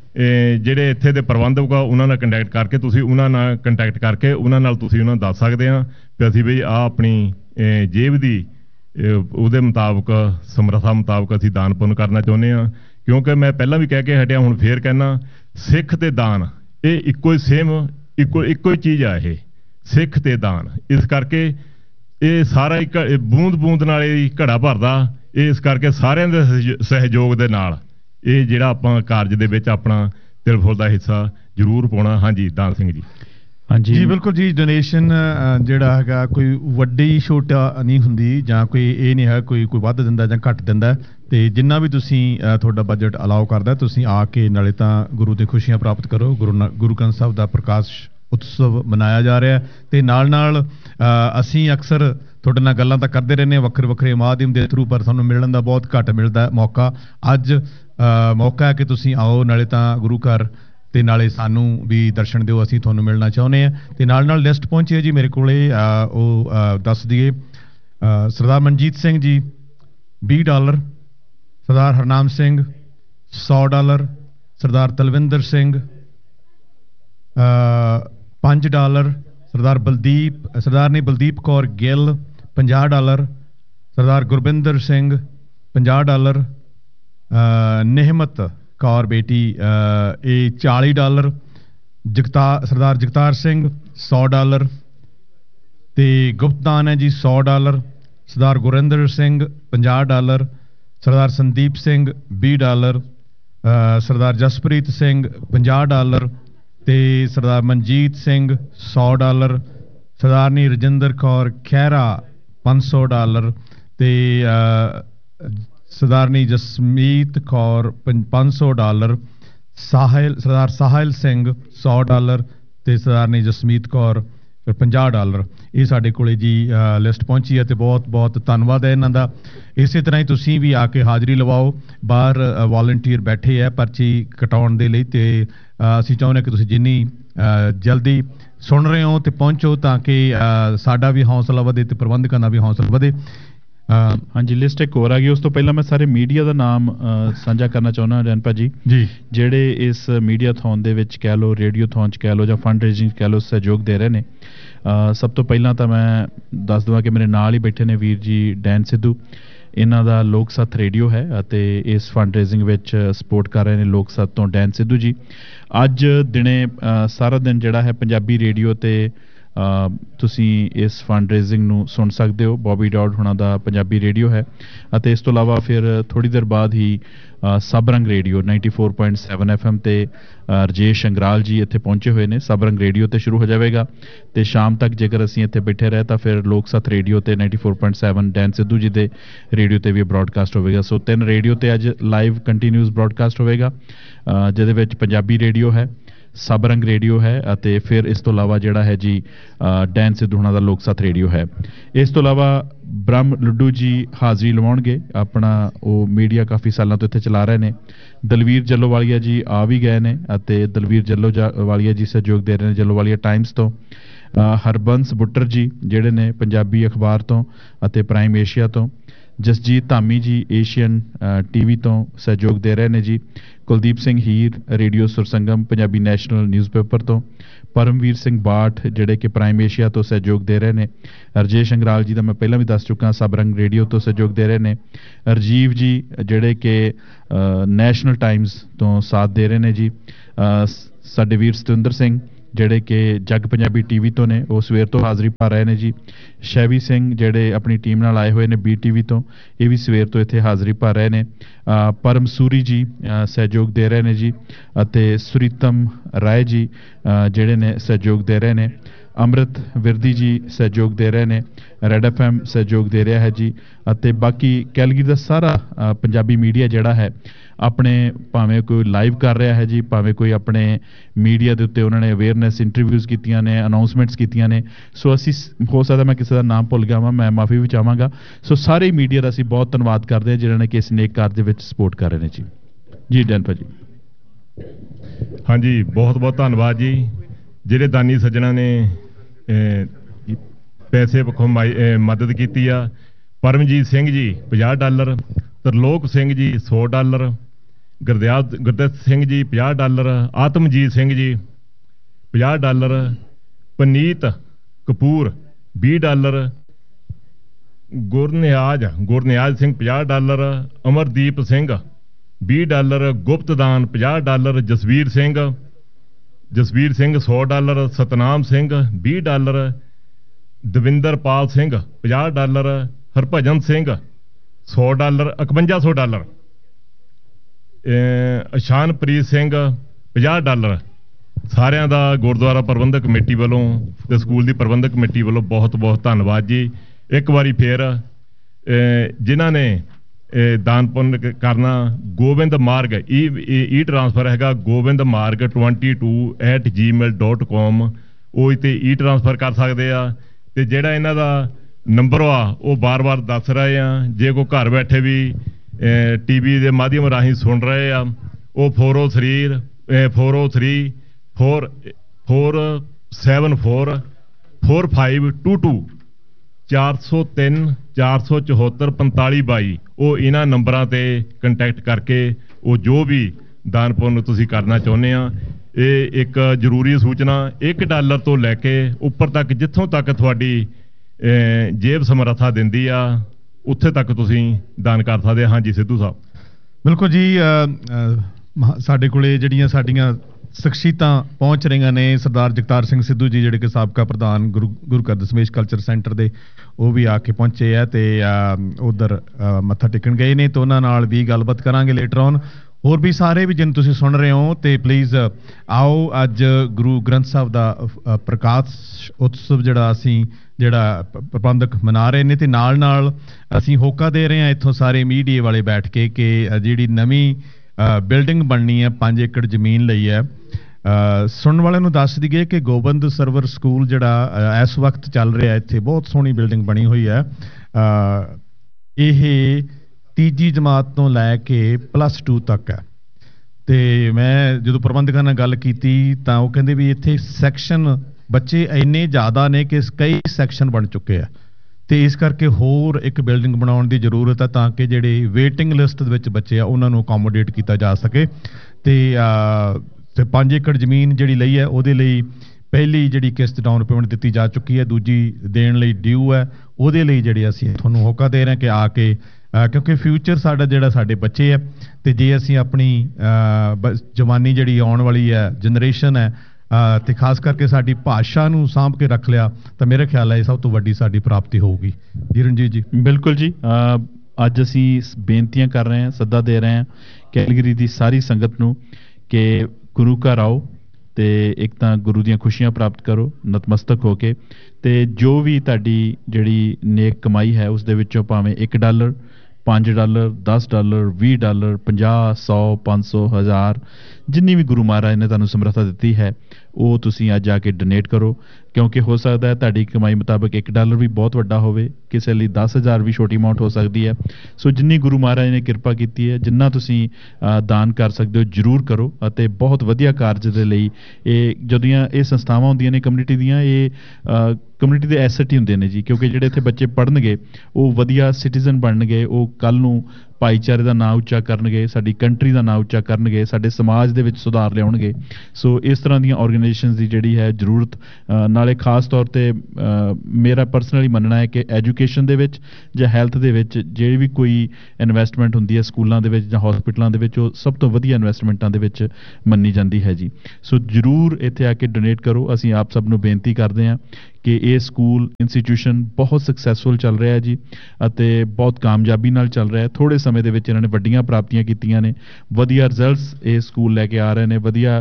ਜਿਹੜੇ ਇੱਥੇ ਦੇ ਪ੍ਰਬੰਧਕ ਆ ਉਹਨਾਂ ਨਾਲ ਕੰਟੈਕਟ ਕਰਕੇ ਤੁਸੀਂ ਉਹਨਾਂ ਨਾਲ ਕੰਟੈਕਟ ਕਰਕੇ ਉਹਨਾਂ ਨਾਲ ਤੁਸੀਂ ਉਹਨਾਂ ਨੂੰ ਦੱਸ ਸਕਦੇ ਆ ਕਿ ਅਸੀਂ ਬਈ ਆਹ ਆਪਣੀ ਜੇਬ ਦੀ ਉਹਦੇ ਮੁਤਾਬਕ ਸਮਰੱਥਾ ਮੁਤਾਬਕ ਅਸੀਂ ਦਾਨ ਪੁੰਨ ਕਰਨਾ ਚਾਹੁੰਦੇ ਹਾਂ। ਕਿਉਂਕਿ ਮੈਂ ਪਹਿਲਾਂ ਵੀ ਕਹਿ ਕੇ ਹਟਿਆ, ਹੁਣ ਫੇਰ ਕਹਿਣਾ, ਸਿੱਖ ਤੇ ਦਾਨ ਇਹ ਇੱਕੋ ਹੀ ਸੇਮ ਇੱਕੋ ਇੱਕੋ ਹੀ ਚੀਜ਼ ਆ। ਇਹ ਸਿੱਖ ਤੇ ਦਾਨ, ਇਸ ਕਰਕੇ ਇਹ ਸਾਰਾ ਇੱਕ ਬੂੰਦ ਬੂੰਦ ਨਾਲ ਇਹ ਘੜਾ ਭਰਦਾ। ਇਸ ਕਰਕੇ ਸਾਰਿਆਂ ਦੇ ਸਹਿਯੋਗ ਦੇ ਨਾਲ ਇਹ ਜਿਹੜਾ ਆਪਾਂ ਕਾਰਜ ਦੇ ਵਿੱਚ ਆਪਣਾ ਤਿਲ ਫੁੱਲ ਦਾ ਹਿੱਸਾ ਜ਼ਰੂਰ ਪਾਉਣਾ। ਹਾਂਜੀ ਦਾਨ ਸਿੰਘ ਜੀ। ਹਾਂਜੀ ਜੀ ਬਿਲਕੁਲ ਜੀ। ਡੋਨੇਸ਼ਨ ਜਿਹੜਾ ਹੈਗਾ ਕੋਈ ਵੱਡੀ ਛੋਟਾ ਨਹੀਂ ਹੁੰਦੀ, ਜਾਂ ਕੋਈ ਇਹ ਨਹੀਂ ਹੈ ਕੋਈ ਕੋਈ ਵੱਧ ਦਿੰਦਾ ਜਾਂ ਘੱਟ ਦਿੰਦਾ। ਅਤੇ ਜਿੰਨਾ ਵੀ ਤੁਸੀਂ ਤੁਹਾਡਾ ਬਜਟ ਅਲਾਓ ਕਰਦਾ, ਤੁਸੀਂ ਆ ਕੇ ਨਾਲੇ ਤਾਂ ਗੁਰੂ ਦੀ ਖੁਸ਼ੀਆਂ ਪ੍ਰਾਪਤ ਕਰੋ। ਗੁਰੂ ਨਾ ਗੁਰੂ ਗ੍ਰੰਥ ਸਾਹਿਬ ਦਾ ਪ੍ਰਕਾਸ਼ ਉਤਸਵ ਮਨਾਇਆ ਜਾ ਰਿਹਾ, ਅਤੇ ਨਾਲ ਨਾਲ ਅਸੀਂ ਅਕਸਰ ਤੁਹਾਡੇ ਨਾਲ ਗੱਲਾਂ ਤਾਂ ਕਰਦੇ ਰਹਿੰਦੇ ਹਾਂ ਵੱਖਰੇ ਵੱਖਰੇ ਮਾਧਿਅਮ ਦੇ ਥਰੂ, ਪਰ ਤੁਹਾਨੂੰ ਮਿਲਣ ਦਾ ਬਹੁਤ ਘੱਟ ਮਿਲਦਾ ਮੌਕਾ। ਅੱਜ ਮੌਕਾ ਹੈ ਕਿ ਤੁਸੀਂ ਆਓ, ਨਾਲੇ ਤਾਂ ਗੁਰੂ ਘਰ ਅਤੇ ਨਾਲੇ ਸਾਨੂੰ ਵੀ ਦਰਸ਼ਨ ਦਿਓ। ਅਸੀਂ ਤੁਹਾਨੂੰ ਮਿਲਣਾ ਚਾਹੁੰਦੇ ਹਾਂ। ਅਤੇ ਨਾਲ ਨਾਲ ਲਿਸਟ ਪਹੁੰਚੀ ਹੈ ਜੀ ਮੇਰੇ ਕੋਲ, ਉਹ ਦੱਸ ਦਈਏ। ਸਰਦਾਰ ਮਨਜੀਤ ਸਿੰਘ ਜੀ ਵੀਹ ਡਾਲਰ, ਸਰਦਾਰ ਹਰਨਾਮ ਸਿੰਘ ਸੌ ਡਾਲਰ, ਸਰਦਾਰ ਤਲਵਿੰਦਰ ਸਿੰਘ ਪੰਜ ਡਾਲਰ, ਸਰਦਾਰ ਬਲਦੀਪ ਸਰਦਾਰਨੀ ਬਲਦੀਪ ਕੌਰ ਗਿੱਲ ਪੰਜਾਹ ਡਾਲਰ, ਸਰਦਾਰ ਗੁਰਬਿੰਦਰ ਸਿੰਘ ਪੰਜਾਹ ਡਾਲਰ, ਨਿਹਮਤ ਕੌਰ ਬੇਟੀ ਇਹ ਚਾਲੀ ਡਾਲਰ, ਜਗਤਾਰ ਸਰਦਾਰ ਜਗਤਾਰ ਸਿੰਘ ਸੌ ਡਾਲਰ, ਅਤੇ ਗੁਪਤਦਾਨ ਹੈ ਜੀ ਸੌ ਡਾਲਰ, ਸਰਦਾਰ ਗੁਰਿੰਦਰ ਸਿੰਘ ਪੰਜਾਹ ਡਾਲਰ, ਸਰਦਾਰ ਸੰਦੀਪ ਸਿੰਘ ਵੀਹ ਡਾਲਰ, ਸਰਦਾਰ ਜਸਪ੍ਰੀਤ ਸਿੰਘ ਪੰਜਾਹ ਡਾਲਰ, ਅਤੇ ਸਰਦਾਰ ਮਨਜੀਤ ਸਿੰਘ ਸੌ ਡਾਲਰ, ਸਰਦਾਰਨੀ ਰਜਿੰਦਰ ਕੌਰ ਖਹਿਰਾ ਪੰਜ ਸੌ ਡਾਲਰ, ਅਤੇ ਸਰਦਾਰਨੀ ਜਸਮੀਤ ਕੌਰ ਪੰਜ ਸੌ ਡਾਲਰ, ਸਾਹਿਲ ਸਰਦਾਰ ਸਾਹਿਲ ਸਿੰਘ ਸੌ ਡਾਲਰ, ਅਤੇ ਸਰਦਾਰਨੀ ਜਸਮੀਤ ਕੌਰ ਪੰਜਾਹ ਡਾਲਰ। ਇਹ ਸਾਡੇ ਕੋਲੇ ਜੀ ਲਿਸਟ ਪਹੁੰਚੀ ਹੈ, ਅਤੇ ਬਹੁਤ ਬਹੁਤ ਧੰਨਵਾਦ ਹੈ ਇਹਨਾਂ ਦਾ। ਇਸੇ ਤਰ੍ਹਾਂ ਹੀ ਤੁਸੀਂ ਵੀ ਆ ਕੇ ਹਾਜ਼ਰੀ ਲਵਾਓ। ਬਾਹਰ ਵਾਲੰਟੀਅਰ ਬੈਠੇ ਹੈ ਪਰਚੀ ਕਟਾਉਣ ਦੇ ਲਈ, ਅਤੇ ਅਸੀਂ ਚਾਹੁੰਦੇ ਕਿ ਤੁਸੀਂ ਜਿੰਨੀ ਜਲਦੀ ਸੁਣ ਰਹੇ ਹੋ ਅਤੇ ਪਹੁੰਚੋ, ਤਾਂ ਕਿ ਸਾਡਾ ਵੀ ਹੌਸਲਾ ਵਧੇ ਅਤੇ ਪ੍ਰਬੰਧਕਾਂ ਦਾ ਵੀ ਹੌਸਲਾ ਵਧੇ। ਹਾਂਜੀ ਲਿਸਟ ਇੱਕ ਹੋਰ ਆ ਗਈ। ਉਸ ਤੋਂ ਪਹਿਲਾਂ ਮੈਂ ਸਾਰੇ ਮੀਡੀਆ ਦਾ ਨਾਮ ਸਾਂਝਾ ਕਰਨਾ ਚਾਹੁੰਦਾ ਰੈਨ ਭਾਜੀ ਜੀ, ਜਿਹੜੇ ਇਸ ਮੀਡੀਆ ਥੌਨ ਦੇ ਵਿੱਚ ਕਹਿ ਲਓ, ਰੇਡੀਓ ਥੌਨ 'ਚ ਕਹਿ ਲਓ, ਜਾਂ ਫੰਡ ਰੇਜ਼ਿੰਗ ਕਹਿ ਲਓ, ਸਹਿਯੋਗ ਦੇ ਰਹੇ ਨੇ। ਸਭ ਤੋਂ ਪਹਿਲਾਂ ਤਾਂ ਮੈਂ ਦੱਸ ਦੇਵਾਂ ਕਿ ਮੇਰੇ ਨਾਲ ਹੀ ਬੈਠੇ ਨੇ ਵੀਰ ਜੀ ਡੈਨ ਸਿੱਧੂ। ਇਹਨਾਂ ਦਾ ਲੋਕ ਸੱਥ ਰੇਡੀਓ ਹੈ, ਅਤੇ ਇਸ ਫੰਡ ਰੇਜ਼ਿੰਗ ਵਿੱਚ ਸਪੋਰਟ ਕਰ ਰਹੇ ਨੇ ਲੋਕ ਸੱਥ ਤੋਂ ਡੈਨ ਸਿੱਧੂ ਜੀ। ਅੱਜ ਦਿਨੇ ਸਾਰਾ ਦਿਨ ਜਿਹੜਾ ਹੈ ਪੰਜਾਬੀ ਰੇਡੀਓ 'ਤੇ ਤੁਸੀਂ ਇਸ ਫੰਡ ਰੇਜ਼ਿੰਗ ਨੂੰ ਸੁਣ ਸਕਦੇ ਹੋ। ਬੌਬੀ ਡੌਡ ਹੁਣਾਂ ਦਾ ਪੰਜਾਬੀ ਰੇਡੀਓ ਹੈ ਅਤੇ ਇਸ ਤੋਂ ਇਲਾਵਾ ਫਿਰ ਥੋੜ੍ਹੀ ਦੇਰ ਬਾਅਦ ਹੀ ਸਬ ਰੰਗ radio ninety four point seven F M 'ਤੇ ਰਜੇਸ਼ ਅੰਗਰਾਲ ਜੀ ਇੱਥੇ ਪਹੁੰਚੇ ਹੋਏ ਨੇ। ਸਬ ਰੰਗ ਰੇਡੀਓ 'ਤੇ ਸ਼ੁਰੂ ਹੋ ਜਾਵੇਗਾ ਅਤੇ ਸ਼ਾਮ ਤੱਕ ਜੇਕਰ ਅਸੀਂ ਇੱਥੇ ਬੈਠੇ ਰਹੇ ਤਾਂ ਫਿਰ ਲੋਕ ਸੱਥ ਰੇਡੀਓ 'ਤੇ ninety four point seven Dan Sidhu ji ਦੇ ਰੇਡੀਓ 'ਤੇ ਵੀ ਬ੍ਰੌਡਕਾਸਟ ਹੋਵੇਗਾ। ਸੋ ਤਿੰਨ ਰੇਡੀਓ 'ਤੇ ਅੱਜ ਲਾਈਵ ਕੰਟੀਨਿਊਸ ਬ੍ਰੌਡਕਾਸਟ ਹੋਵੇਗਾ, ਜਿਹਦੇ ਵਿੱਚ ਪੰਜਾਬੀ ਰੇਡੀਓ ਹੈ, ਸਬ ਰੰਗ ਰੇਡੀਓ ਹੈ ਅਤੇ ਫਿਰ ਇਸ ਤੋਂ ਇਲਾਵਾ ਜਿਹੜਾ ਹੈ ਜੀ ਡੈਨ ਸਿੱਧੂ ਹੁਣਾਂ ਦਾ ਲੋਕ ਸੱਥ ਰੇਡੀਓ ਹੈ। ਇਸ ਤੋਂ ਇਲਾਵਾ ਬ੍ਰਹਮ ਲੱਡੂ ਜੀ ਹਾਜ਼ਰੀ ਲਵਾਉਣਗੇ, ਆਪਣਾ ਉਹ ਮੀਡੀਆ ਕਾਫੀ ਸਾਲਾਂ ਤੋਂ ਇੱਥੇ ਚਲਾ ਰਹੇ ਨੇ। ਦਲਵੀਰ ਜੱਲੋਵਾਲੀਆ ਜੀ ਆ ਵੀ ਗਏ ਨੇ ਅਤੇ ਦਲਵੀਰ ਜੱਲੋਵਾਲੀਆ ਜੀ ਸਹਿਯੋਗ ਦੇ ਰਹੇ ਨੇ ਜੱਲੋਵਾਲੀਆ ਟਾਈਮਸ ਤੋਂ। ਹਰਬੰਸ ਬੁੱਟਰ ਜੀ ਜਿਹੜੇ ਨੇ ਪੰਜਾਬੀ ਅਖਬਾਰ ਤੋਂ ਅਤੇ ਪ੍ਰਾਈਮ ਏਸ਼ੀਆ ਤੋਂ। ਜਸਜੀਤ ਧਾਮੀ ਜੀ ਏਸ਼ੀਅਨ ਟੀਵੀ ਤੋਂ ਸਹਿਯੋਗ ਦੇ ਰਹੇ ਨੇ ਜੀ। Kuldeep Singh Heer radio ਸੁਰਸੰਗਮ Punjabi national newspaper ਤੋਂ। ਪਰਮਵੀਰ ਸਿੰਘ ਬਾਠ ਜਿਹੜੇ ਕਿ ਪ੍ਰਾਈਮ ਏਸ਼ੀਆ ਤੋਂ ਸਹਿਯੋਗ ਦੇ ਰਹੇ ਨੇ। ਰਜੇਸ਼ ਅੰਗਰਾਲ ਜੀ ਦਾ ਮੈਂ ਪਹਿਲਾਂ ਵੀ ਦੱਸ ਚੁੱਕਾ, ਸਬ ਰੰਗ ਰੇਡੀਓ ਤੋਂ ਸਹਿਯੋਗ ਦੇ ਰਹੇ ਨੇ। ਰਜੀਵ ਜੀ ਜਿਹੜੇ ਕਿ ਨੈਸ਼ਨਲ ਟਾਈਮਸ ਤੋਂ ਸਾਥ ਦੇ ਰਹੇ ਨੇ ਜੀ। ਸਾਡੇ ਵੀਰ ਸਤਿੰਦਰ ਸਿੰਘ ਜਿਹੜੇ ਕਿ ਜੱਗ ਪੰਜਾਬੀ ਟੀਵੀ ਤੋਂ ਨੇ, ਉਹ ਸਵੇਰ ਤੋਂ ਹਾਜ਼ਰੀ ਭਰ ਰਹੇ ਨੇ ਜੀ। ਸ਼ੈਵੀ ਸਿੰਘ ਜਿਹੜੇ ਆਪਣੀ ਟੀਮ ਨਾਲ ਆਏ ਹੋਏ ਨੇ ਬੀ ਟੀਵੀ ਤੋਂ, ਇਹ ਵੀ ਸਵੇਰ ਤੋਂ ਇੱਥੇ ਹਾਜ਼ਰੀ ਭਰ ਰਹੇ ਨੇ। ਪਰਮ ਸੂਰੀ ਜੀ ਸਹਿਯੋਗ ਦੇ ਰਹੇ ਨੇ ਜੀ ਅਤੇ ਸੁਰੀਤਮ ਰਾਏ ਜੀ ਜਿਹੜੇ ਨੇ ਸਹਿਯੋਗ ਦੇ ਰਹੇ ਨੇ। ਅੰਮ੍ਰਿਤ ਵਿਰਦੀ ਜੀ ਸਹਿਯੋਗ ਦੇ ਰਹੇ ਨੇ। ਰੈਡ ਐਫ ਐਮ ਸਹਿਯੋਗ ਦੇ ਰਿਹਾ ਹੈ ਜੀ ਅਤੇ ਬਾਕੀ ਕੈਲਗਰੀ ਦਾ ਸਾਰਾ ਪੰਜਾਬੀ ਮੀਡੀਆ ਜਿਹੜਾ ਹੈ ਆਪਣੇ ਭਾਵੇਂ ਕੋਈ ਲਾਈਵ ਕਰ ਰਿਹਾ ਹੈ ਜੀ, ਭਾਵੇਂ ਕੋਈ ਆਪਣੇ ਮੀਡੀਆ ਦੇ ਉੱਤੇ ਉਹਨਾਂ ਨੇ ਅਵੇਅਰਨੈਸ ਇੰਟਰਵਿਊਜ਼ ਕੀਤੀਆਂ ਨੇ, ਅਨਾਊਂਸਮੈਂਟਸ ਕੀਤੀਆਂ ਨੇ। ਸੋ ਅਸੀਂ ਹੋ ਸਕਦਾ ਮੈਂ ਕਿਸੇ ਦਾ ਨਾਮ ਭੁੱਲ ਗਿਆ ਵਾਂ, ਮੈਂ ਮਾਫੀ ਵੀ ਚਾਹਾਂਗਾ। ਸੋ ਸਾਰੇ ਮੀਡੀਆ ਦਾ ਅਸੀਂ ਬਹੁਤ ਧੰਨਵਾਦ ਕਰਦੇ ਹਾਂ ਜਿਨ੍ਹਾਂ ਨੇ ਕਿ ਇਸ ਨੇਕ ਕਾਰਜ ਦੇ ਵਿੱਚ ਸਪੋਰਟ ਕਰ ਰਹੇ ਨੇ ਜੀ। ਜੀ ਡੈਨ ਭਾਜੀ। ਹਾਂਜੀ, ਬਹੁਤ ਬਹੁਤ ਧੰਨਵਾਦ ਜੀ ਜਿਹੜੇ ਦਾਨੀ ਸੱਜਣਾ ਨੇ ਪੈਸੇ ਪੱਖੋਂ ਮਦਦ ਕੀਤੀ ਆ। ਪਰਮਜੀਤ ਸਿੰਘ ਜੀ ਪੰਜਾਹ ਡਾਲਰ, ਤਰਲੋਕ ਸਿੰਘ ਜੀ ਸੌ ਡਾਲਰ, ਗੁਰਦਿਆਲ ਗੁਰਦਿੱਤ ਸਿੰਘ ਜੀ ਪੰਜਾਹ ਡਾਲਰ, ਆਤਮਜੀਤ ਸਿੰਘ ਜੀ ਪੰਜਾਹ ਡਾਲਰ, ਪਨੀਤ ਕਪੂਰ ਵੀਹ ਡਾਲਰ, ਗੁਰਨਿਆਜ ਗੁਰਨਿਆਜ ਸਿੰਘ ਪੰਜਾਹ ਡਾਲਰ, ਅਮਰਦੀਪ ਸਿੰਘ ਵੀਹ ਡਾਲਰ, ਗੁਪਤਦਾਨ ਪੰਜਾਹ ਡਾਲਰ, ਜਸਵੀਰ ਸਿੰਘ ਜਸਵੀਰ ਸਿੰਘ ਸੌ ਡਾਲਰ, ਸਤਨਾਮ ਸਿੰਘ ਵੀਹ ਡਾਲਰ, ਦਵਿੰਦਰਪਾਲ ਸਿੰਘ ਪੰਜਾਹ ਡਾਲਰ, ਹਰਭਜਨ ਸਿੰਘ ਸੌ ਡਾਲਰ, ਇਕਵੰਜਾ ਸੌ ਡਾਲਰ, ਇਸ਼ਾਨਪ੍ਰੀਤ ਸਿੰਘ ਪੰਜਾਹ ਡਾਲਰ। ਸਾਰਿਆਂ ਦਾ ਗੁਰਦੁਆਰਾ ਪ੍ਰਬੰਧਕ ਕਮੇਟੀ ਵੱਲੋਂ ਤੇ ਸਕੂਲ ਦੀ ਪ੍ਰਬੰਧਕ ਕਮੇਟੀ ਵੱਲੋਂ ਬਹੁਤ ਬਹੁਤ ਧੰਨਵਾਦ ਜੀ। ਇੱਕ ਵਾਰੀ ਫੇਰ ਜਿਨ੍ਹਾਂ ਨੇ ਦਾਨ ਪੁੰਨ ਕਰਨਾ, ਗੋਬਿੰਦ ਮਾਰਗ ਈ ਈ ਟਰਾਂਸਫਰ ਹੈਗਾ ਗੋਬਿੰਦ ਮਾਰਗ twenty two at Gmail dot com, ਉਹ ਇੱਥੇ ਈ ਟਰਾਂਸਫਰ ਕਰ ਸਕਦੇ ਆ। ਤੇ ਜਿਹੜਾ ਇਹਨਾਂ ਦਾ ਨੰਬਰ ਆ ਉਹ ਬਾਰ-ਬਾਰ ਦੱਸ ਰਹੇ ਆ, ਜੇ ਕੋਈ ਘਰ ਬੈਠੇ ਵੀ ਟੀਵੀ ਦੇ ਮਾਧਿਅਮ ਰਾਹੀਂ ਸੁਣ ਰਹੇ ਆ, ਉਹ four O three four O three four four seven four four five to to ਚਾਰ ਸੌ ਤਿੰਨ ਚਾਰ ਸੌ ਚੁਹੱਤਰ ਪੰਤਾਲੀ ਬਾਈ, ਉਹ ਇਹਨਾਂ ਨੰਬਰਾਂ 'ਤੇ ਕੰਟੈਕਟ ਕਰਕੇ ਉਹ ਜੋ ਵੀ ਦਾਨ ਪੁੰਨ ਤੁਸੀਂ ਕਰਨਾ ਚਾਹੁੰਦੇ ਆ। ਇਹ ਇੱਕ ਜ਼ਰੂਰੀ ਸੂਚਨਾ, ਇੱਕ ਡਾਲਰ ਤੋਂ ਲੈ ਕੇ ਉੱਪਰ ਤੱਕ ਜਿੱਥੋਂ ਤੱਕ ਤੁਹਾਡੀ ਜੇਬ ਸਮਰੱਥਾ ਦਿੰਦੀ ਆ ਉੱਥੇ ਤੱਕ ਤੁਸੀਂ ਦਾਨ ਕਰ ਸਕਦੇ। ਹਾਂਜੀ ਸਿੱਧੂ ਸਾਹਿਬ। ਬਿਲਕੁਲ ਜੀ, ਸਾਡੇ ਕੋਲੇ ਜਿਹੜੀਆਂ ਸਾਡੀਆਂ ਸ਼ਖਸੀਅਤਾਂ ਪਹੁੰਚ ਰਹੀਆਂ ਨੇ, ਸਰਦਾਰ ਜਗਤਾਰ ਸਿੰਘ ਸਿੱਧੂ ਜੀ ਜਿਹੜੇ ਕਿ ਸਾਬਕਾ ਪ੍ਰਧਾਨ ਗੁਰੂ ਗੁਰੂ ਘਰ ਦਸਮੇਸ਼ ਕਲਚਰ ਸੈਂਟਰ ਦੇ, ਉਹ ਵੀ ਆ ਕੇ ਪਹੁੰਚੇ ਆ ਤੇ ਉਧਰ ਮੱਥਾ ਟੇਕਣ ਗਏ ਨੇ, ਤੇ ਉਹਨਾਂ ਨਾਲ ਵੀ ਗੱਲਬਾਤ ਕਰਾਂਗੇ ਲੇਟਰ ਔਨ। ਹੋਰ ਵੀ ਸਾਰੇ ਵੀ ਜਿਨ ਤੁਸੀਂ ਸੁਣ ਰਹੇ ਹੋ ਤੇ ਪਲੀਜ਼ ਆਓ, ਅੱਜ ਗੁਰੂ ਗ੍ਰੰਥ ਸਾਹਿਬ ਦਾ ਪ੍ਰਕਾਸ਼ ਉਤਸਵ ਜਿਹੜਾ ਅਸੀਂ ਜਿਹੜਾ ਪ੍ਰਬੰਧਕ ਮਨਾ ਰਹੇ ਨੇ, ਤੇ ਨਾਲ ਨਾਲ ਅਸੀਂ ਹੋਕਾ ਦੇ ਰਹੇ ਹਾਂ ਇੱਥੋਂ ਸਾਰੇ ਮੀਡੀਆ ਵਾਲੇ ਬੈਠ ਕੇ ਕਿ ਜਿਹੜੀ ਨਵੀਂ ਬਿਲਡਿੰਗ ਬਣਨੀ ਹੈ ਪੰਜ ਏਕੜ ਜ਼ਮੀਨ ਲਈ ਹੈ। ਸੁਣਨ ਵਾਲਿਆਂ ਨੂੰ ਦੱਸ ਦਈਏ ਕਿ ਗੋਬਿੰਦ ਸਰਵਰ ਸਕੂਲ ਜਿਹੜਾ ਇਸ ਵਕਤ ਚੱਲ ਰਿਹਾ ਇੱਥੇ, ਬਹੁਤ ਸੋਹਣੀ ਬਿਲਡਿੰਗ ਬਣੀ ਹੋਈ ਹੈ। ਇਹ ਤੀਜੀ ਜਮਾਤ ਤੋਂ ਲੈ ਕੇ ਪਲੱਸ ਟੂ ਤੱਕ ਹੈ। ਤੇ ਮੈਂ ਜਦੋਂ ਪ੍ਰਬੰਧਕਾਂ ਨਾਲ ਗੱਲ ਕੀਤੀ ਤਾਂ ਉਹ ਕਹਿੰਦੇ ਵੀ ਇੱਥੇ ਸੈਕਸ਼ਨ ਬੱਚੇ ਇੰਨੇ ਜ਼ਿਆਦਾ ਨੇ ਕਿ ਕਈ ਸੈਕਸ਼ਨ ਬਣ ਚੁੱਕੇ ਆ, ਤੇ ਇਸ ਕਰਕੇ ਹੋਰ ਇੱਕ ਬਿਲਡਿੰਗ ਬਣਾਉਣ ਦੀ ਜ਼ਰੂਰਤ ਹੈ ਤਾਂ ਕਿ ਜਿਹੜੇ ਵੇਟਿੰਗ ਲਿਸਟ ਦੇ ਵਿੱਚ ਬੱਚੇ ਆ ਉਹਨਾਂ ਨੂੰ ਅਕੋਮੋਡੇਟ ਕੀਤਾ ਜਾ ਸਕੇ। ਤੇ ਤੇ ਪੰਜ ਏਕੜ ਜ਼ਮੀਨ ਜਿਹੜੀ ਲਈ ਹੈ ਉਹਦੇ ਲਈ ਪਹਿਲੀ ਜਿਹੜੀ ਕਿਸ਼ਤ ਡਾਊਨ ਪੇਮੈਂਟ ਦਿੱਤੀ ਜਾ ਚੁੱਕੀ ਹੈ, ਦੂਜੀ ਦੇਣ ਲਈ ਡਿਊ ਹੈ। ਉਹਦੇ ਲਈ ਜਿਹੜੇ ਅਸੀਂ ਤੁਹਾਨੂੰ ਹੋਕਾ ਦੇ ਰਹੇ ਹਾਂ ਕਿ ਆ ਕੇ, ਕਿਉਂਕਿ ਫਿਊਚਰ ਸਾਡਾ ਜਿਹੜਾ ਸਾਡੇ ਬੱਚੇ ਹੈ, ਤੇ ਜੇ ਅਸੀਂ ਆਪਣੀ ਜਵਾਨੀ ਜਿਹੜੀ ਆਉਣ ਵਾਲੀ ਹੈ ਜਨਰੇਸ਼ਨ ਹੈ ਤੇ ਖਾਸ ਕਰਕੇ ਸਾਡੀ ਭਾਸ਼ਾ ਨੂੰ ਸਾਂਭ ਕੇ ਰੱਖ ਲਿਆ ਤਾਂ ਮੇਰੇ ਖਿਆਲ ਹੈ ਇਹ ਸਭ ਤੋਂ ਵੱਡੀ ਸਾਡੀ ਪ੍ਰਾਪਤੀ ਹੋਊਗੀ। ਜੀ ਰਣਜੀਤ ਜੀ। ਬਿਲਕੁਲ ਜੀ, ਅੱਜ ਅਸੀਂ ਬੇਨਤੀਆਂ ਕਰ ਰਹੇ ਹਾਂ, ਸੱਦਾ ਦੇ ਰਹੇ ਹਾਂ ਕੈਲਗਰੀ ਦੀ ਸਾਰੀ ਸੰਗਤ ਨੂੰ ਕਿ ਗੁਰੂ ਘਰ ਆਓ ਤੇ ਇੱਕ ਤਾਂ ਗੁਰੂ ਦੀਆਂ ਖੁਸ਼ੀਆਂ ਪ੍ਰਾਪਤ ਕਰੋ ਨਤਮਸਤਕ ਹੋ ਕੇ, ਤੇ ਜੋ ਵੀ ਤੁਹਾਡੀ ਜਿਹੜੀ ਨੇਕ ਕਮਾਈ ਹੈ ਉਸ ਦੇ ਵਿੱਚੋਂ ਭਾਵੇਂ ਇੱਕ ਡਾਲਰ, ਪੰਜ ਡਾਲਰ, ਦਸ ਡਾਲਰ, ਵੀਹ ਡਾਲਰ, ਪੰਜਾਹ, ਸੌ, ਪੰਜ ਸੌ, ਹਜ਼ਾਰ, ਜਿੰਨੀ ਵੀ ਗੁਰੂ ਮਹਾਰਾਜ ਨੇ ਤੁਹਾਨੂੰ ਸਮਰੱਥਾ ਦਿੱਤੀ ਹੈ ਉਹ ਤੁਸੀਂ ਅੱਜ ਆ ਕੇ ਡੋਨੇਟ ਕਰੋ, ਕਿਉਂਕਿ ਹੋ ਸਕਦਾ ਹੈ ਤੁਹਾਡੀ ਕਮਾਈ ਮੁਤਾਬਕ ਇੱਕ ਡਾਲਰ ਵੀ ਬਹੁਤ ਵੱਡਾ ਹੋਵੇ, ਕਿਸੇ ਲਈ ਦਸ ਹਜ਼ਾਰ ਵੀ ਛੋਟੀ ਅਮਾਊਂਟ ਹੋ ਸਕਦੀ ਹੈ। ਸੋ ਜਿੰਨੀ ਗੁਰੂ ਮਹਾਰਾਜ ਨੇ ਕਿਰਪਾ ਕੀਤੀ ਹੈ, ਜਿੰਨਾ ਤੁਸੀਂ ਦਾਨ ਕਰ ਸਕਦੇ ਹੋ ਜ਼ਰੂਰ ਕਰੋ, ਅਤੇ ਬਹੁਤ ਵਧੀਆ ਕਾਰਜ ਦੇ ਲਈ ਇਹ ਜਦੋਂ ਇਹ ਸੰਸਥਾਵਾਂ ਹੁੰਦੀਆਂ ਨੇ ਕਮਿਊਨਿਟੀ ਦੀਆਂ, ਇਹ ਕਮਿਊਨਿਟੀ ਦੇ ਐਸੈਟ ਹੀ ਹੁੰਦੇ ਨੇ ਜੀ, ਕਿਉਂਕਿ ਜਿਹੜੇ ਇੱਥੇ ਬੱਚੇ ਪੜ੍ਹਨਗੇ ਉਹ ਵਧੀਆ ਸਿਟੀਜ਼ਨ ਬਣਨਗੇ, ਉਹ ਕੱਲ੍ਹ ਨੂੰ ਭਾਈਚਾਰੇ ਦਾ ਨਾਂ ਉੱਚਾ ਕਰਨਗੇ, ਸਾਡੀ ਕੰਟਰੀ ਦਾ ਨਾਂ ਉੱਚਾ ਕਰਨਗੇ, ਸਾਡੇ ਸਮਾਜ ਦੇ ਵਿੱਚ ਸੁਧਾਰ ਲਿਆਉਣਗੇ। ਸੋ ਇਸ ਤਰ੍ਹਾਂ ਦੀਆਂ ਆਰਗੇਨਾਈਜੇਸ਼ਨਸ ਦੀ ਜਿਹੜੀ ਹੈ ਜ਼ਰੂਰਤ, ਨਾਲੇ ਖਾਸ ਤੌਰ ਤੇ ਮੇਰਾ ਪਰਸਨਲੀ ਮੰਨਣਾ ਹੈ ਕਿ ਐਜੂਕੇਸ਼ਨ ਦੇ ਵਿੱਚ ਜਾਂ ਹੈਲਥ ਦੇ ਵਿੱਚ ਜਿਹੜੀ ਵੀ ਕੋਈ ਇਨਵੈਸਟਮੈਂਟ ਹੁੰਦੀ ਹੈ ਸਕੂਲਾਂ ਦੇ ਵਿੱਚ ਜਾਂ ਹਸਪੀਟਲਾਂ ਦੇ ਵਿੱਚ, ਉਹ ਸਭ ਤੋਂ ਵਧੀਆ ਇਨਵੈਸਟਮੈਂਟਾਂ ਦੇ ਵਿੱਚ ਮੰਨੀ ਜਾਂਦੀ ਹੈ ਜੀ। ਸੋ ਜ਼ਰੂਰ ਇੱਥੇ ਆ ਕੇ ਡੋਨੇਟ ਕਰੋ। ਅਸੀਂ ਆਪ ਸਭ ਨੂੰ ਬੇਨਤੀ ਕਰਦੇ ਹਾਂ ਕਿ ਇਹ ਸਕੂਲ ਇੰਸਟੀਟਿਊਸ਼ਨ ਬਹੁਤ ਸਕਸੈਸਫੁਲ ਚੱਲ ਰਿਹਾ ਜੀ ਅਤੇ ਬਹੁਤ ਕਾਮਯਾਬੀ ਨਾਲ ਚੱਲ ਰਿਹਾ ਹੈ। ਥੋੜ੍ਹੇ ਸਮੇਂ ਦੇ ਵਿੱਚ ਇਹਨਾਂ ਨੇ ਵੱਡੀਆਂ ਪ੍ਰਾਪਤੀਆਂ ਕੀਤੀਆਂ ਨੇ, ਵਧੀਆ ਰਿਜ਼ਲਟਸ ਇਹ ਸਕੂਲ ਲੈ ਕੇ ਆ ਰਹੇ ਨੇ, ਵਧੀਆ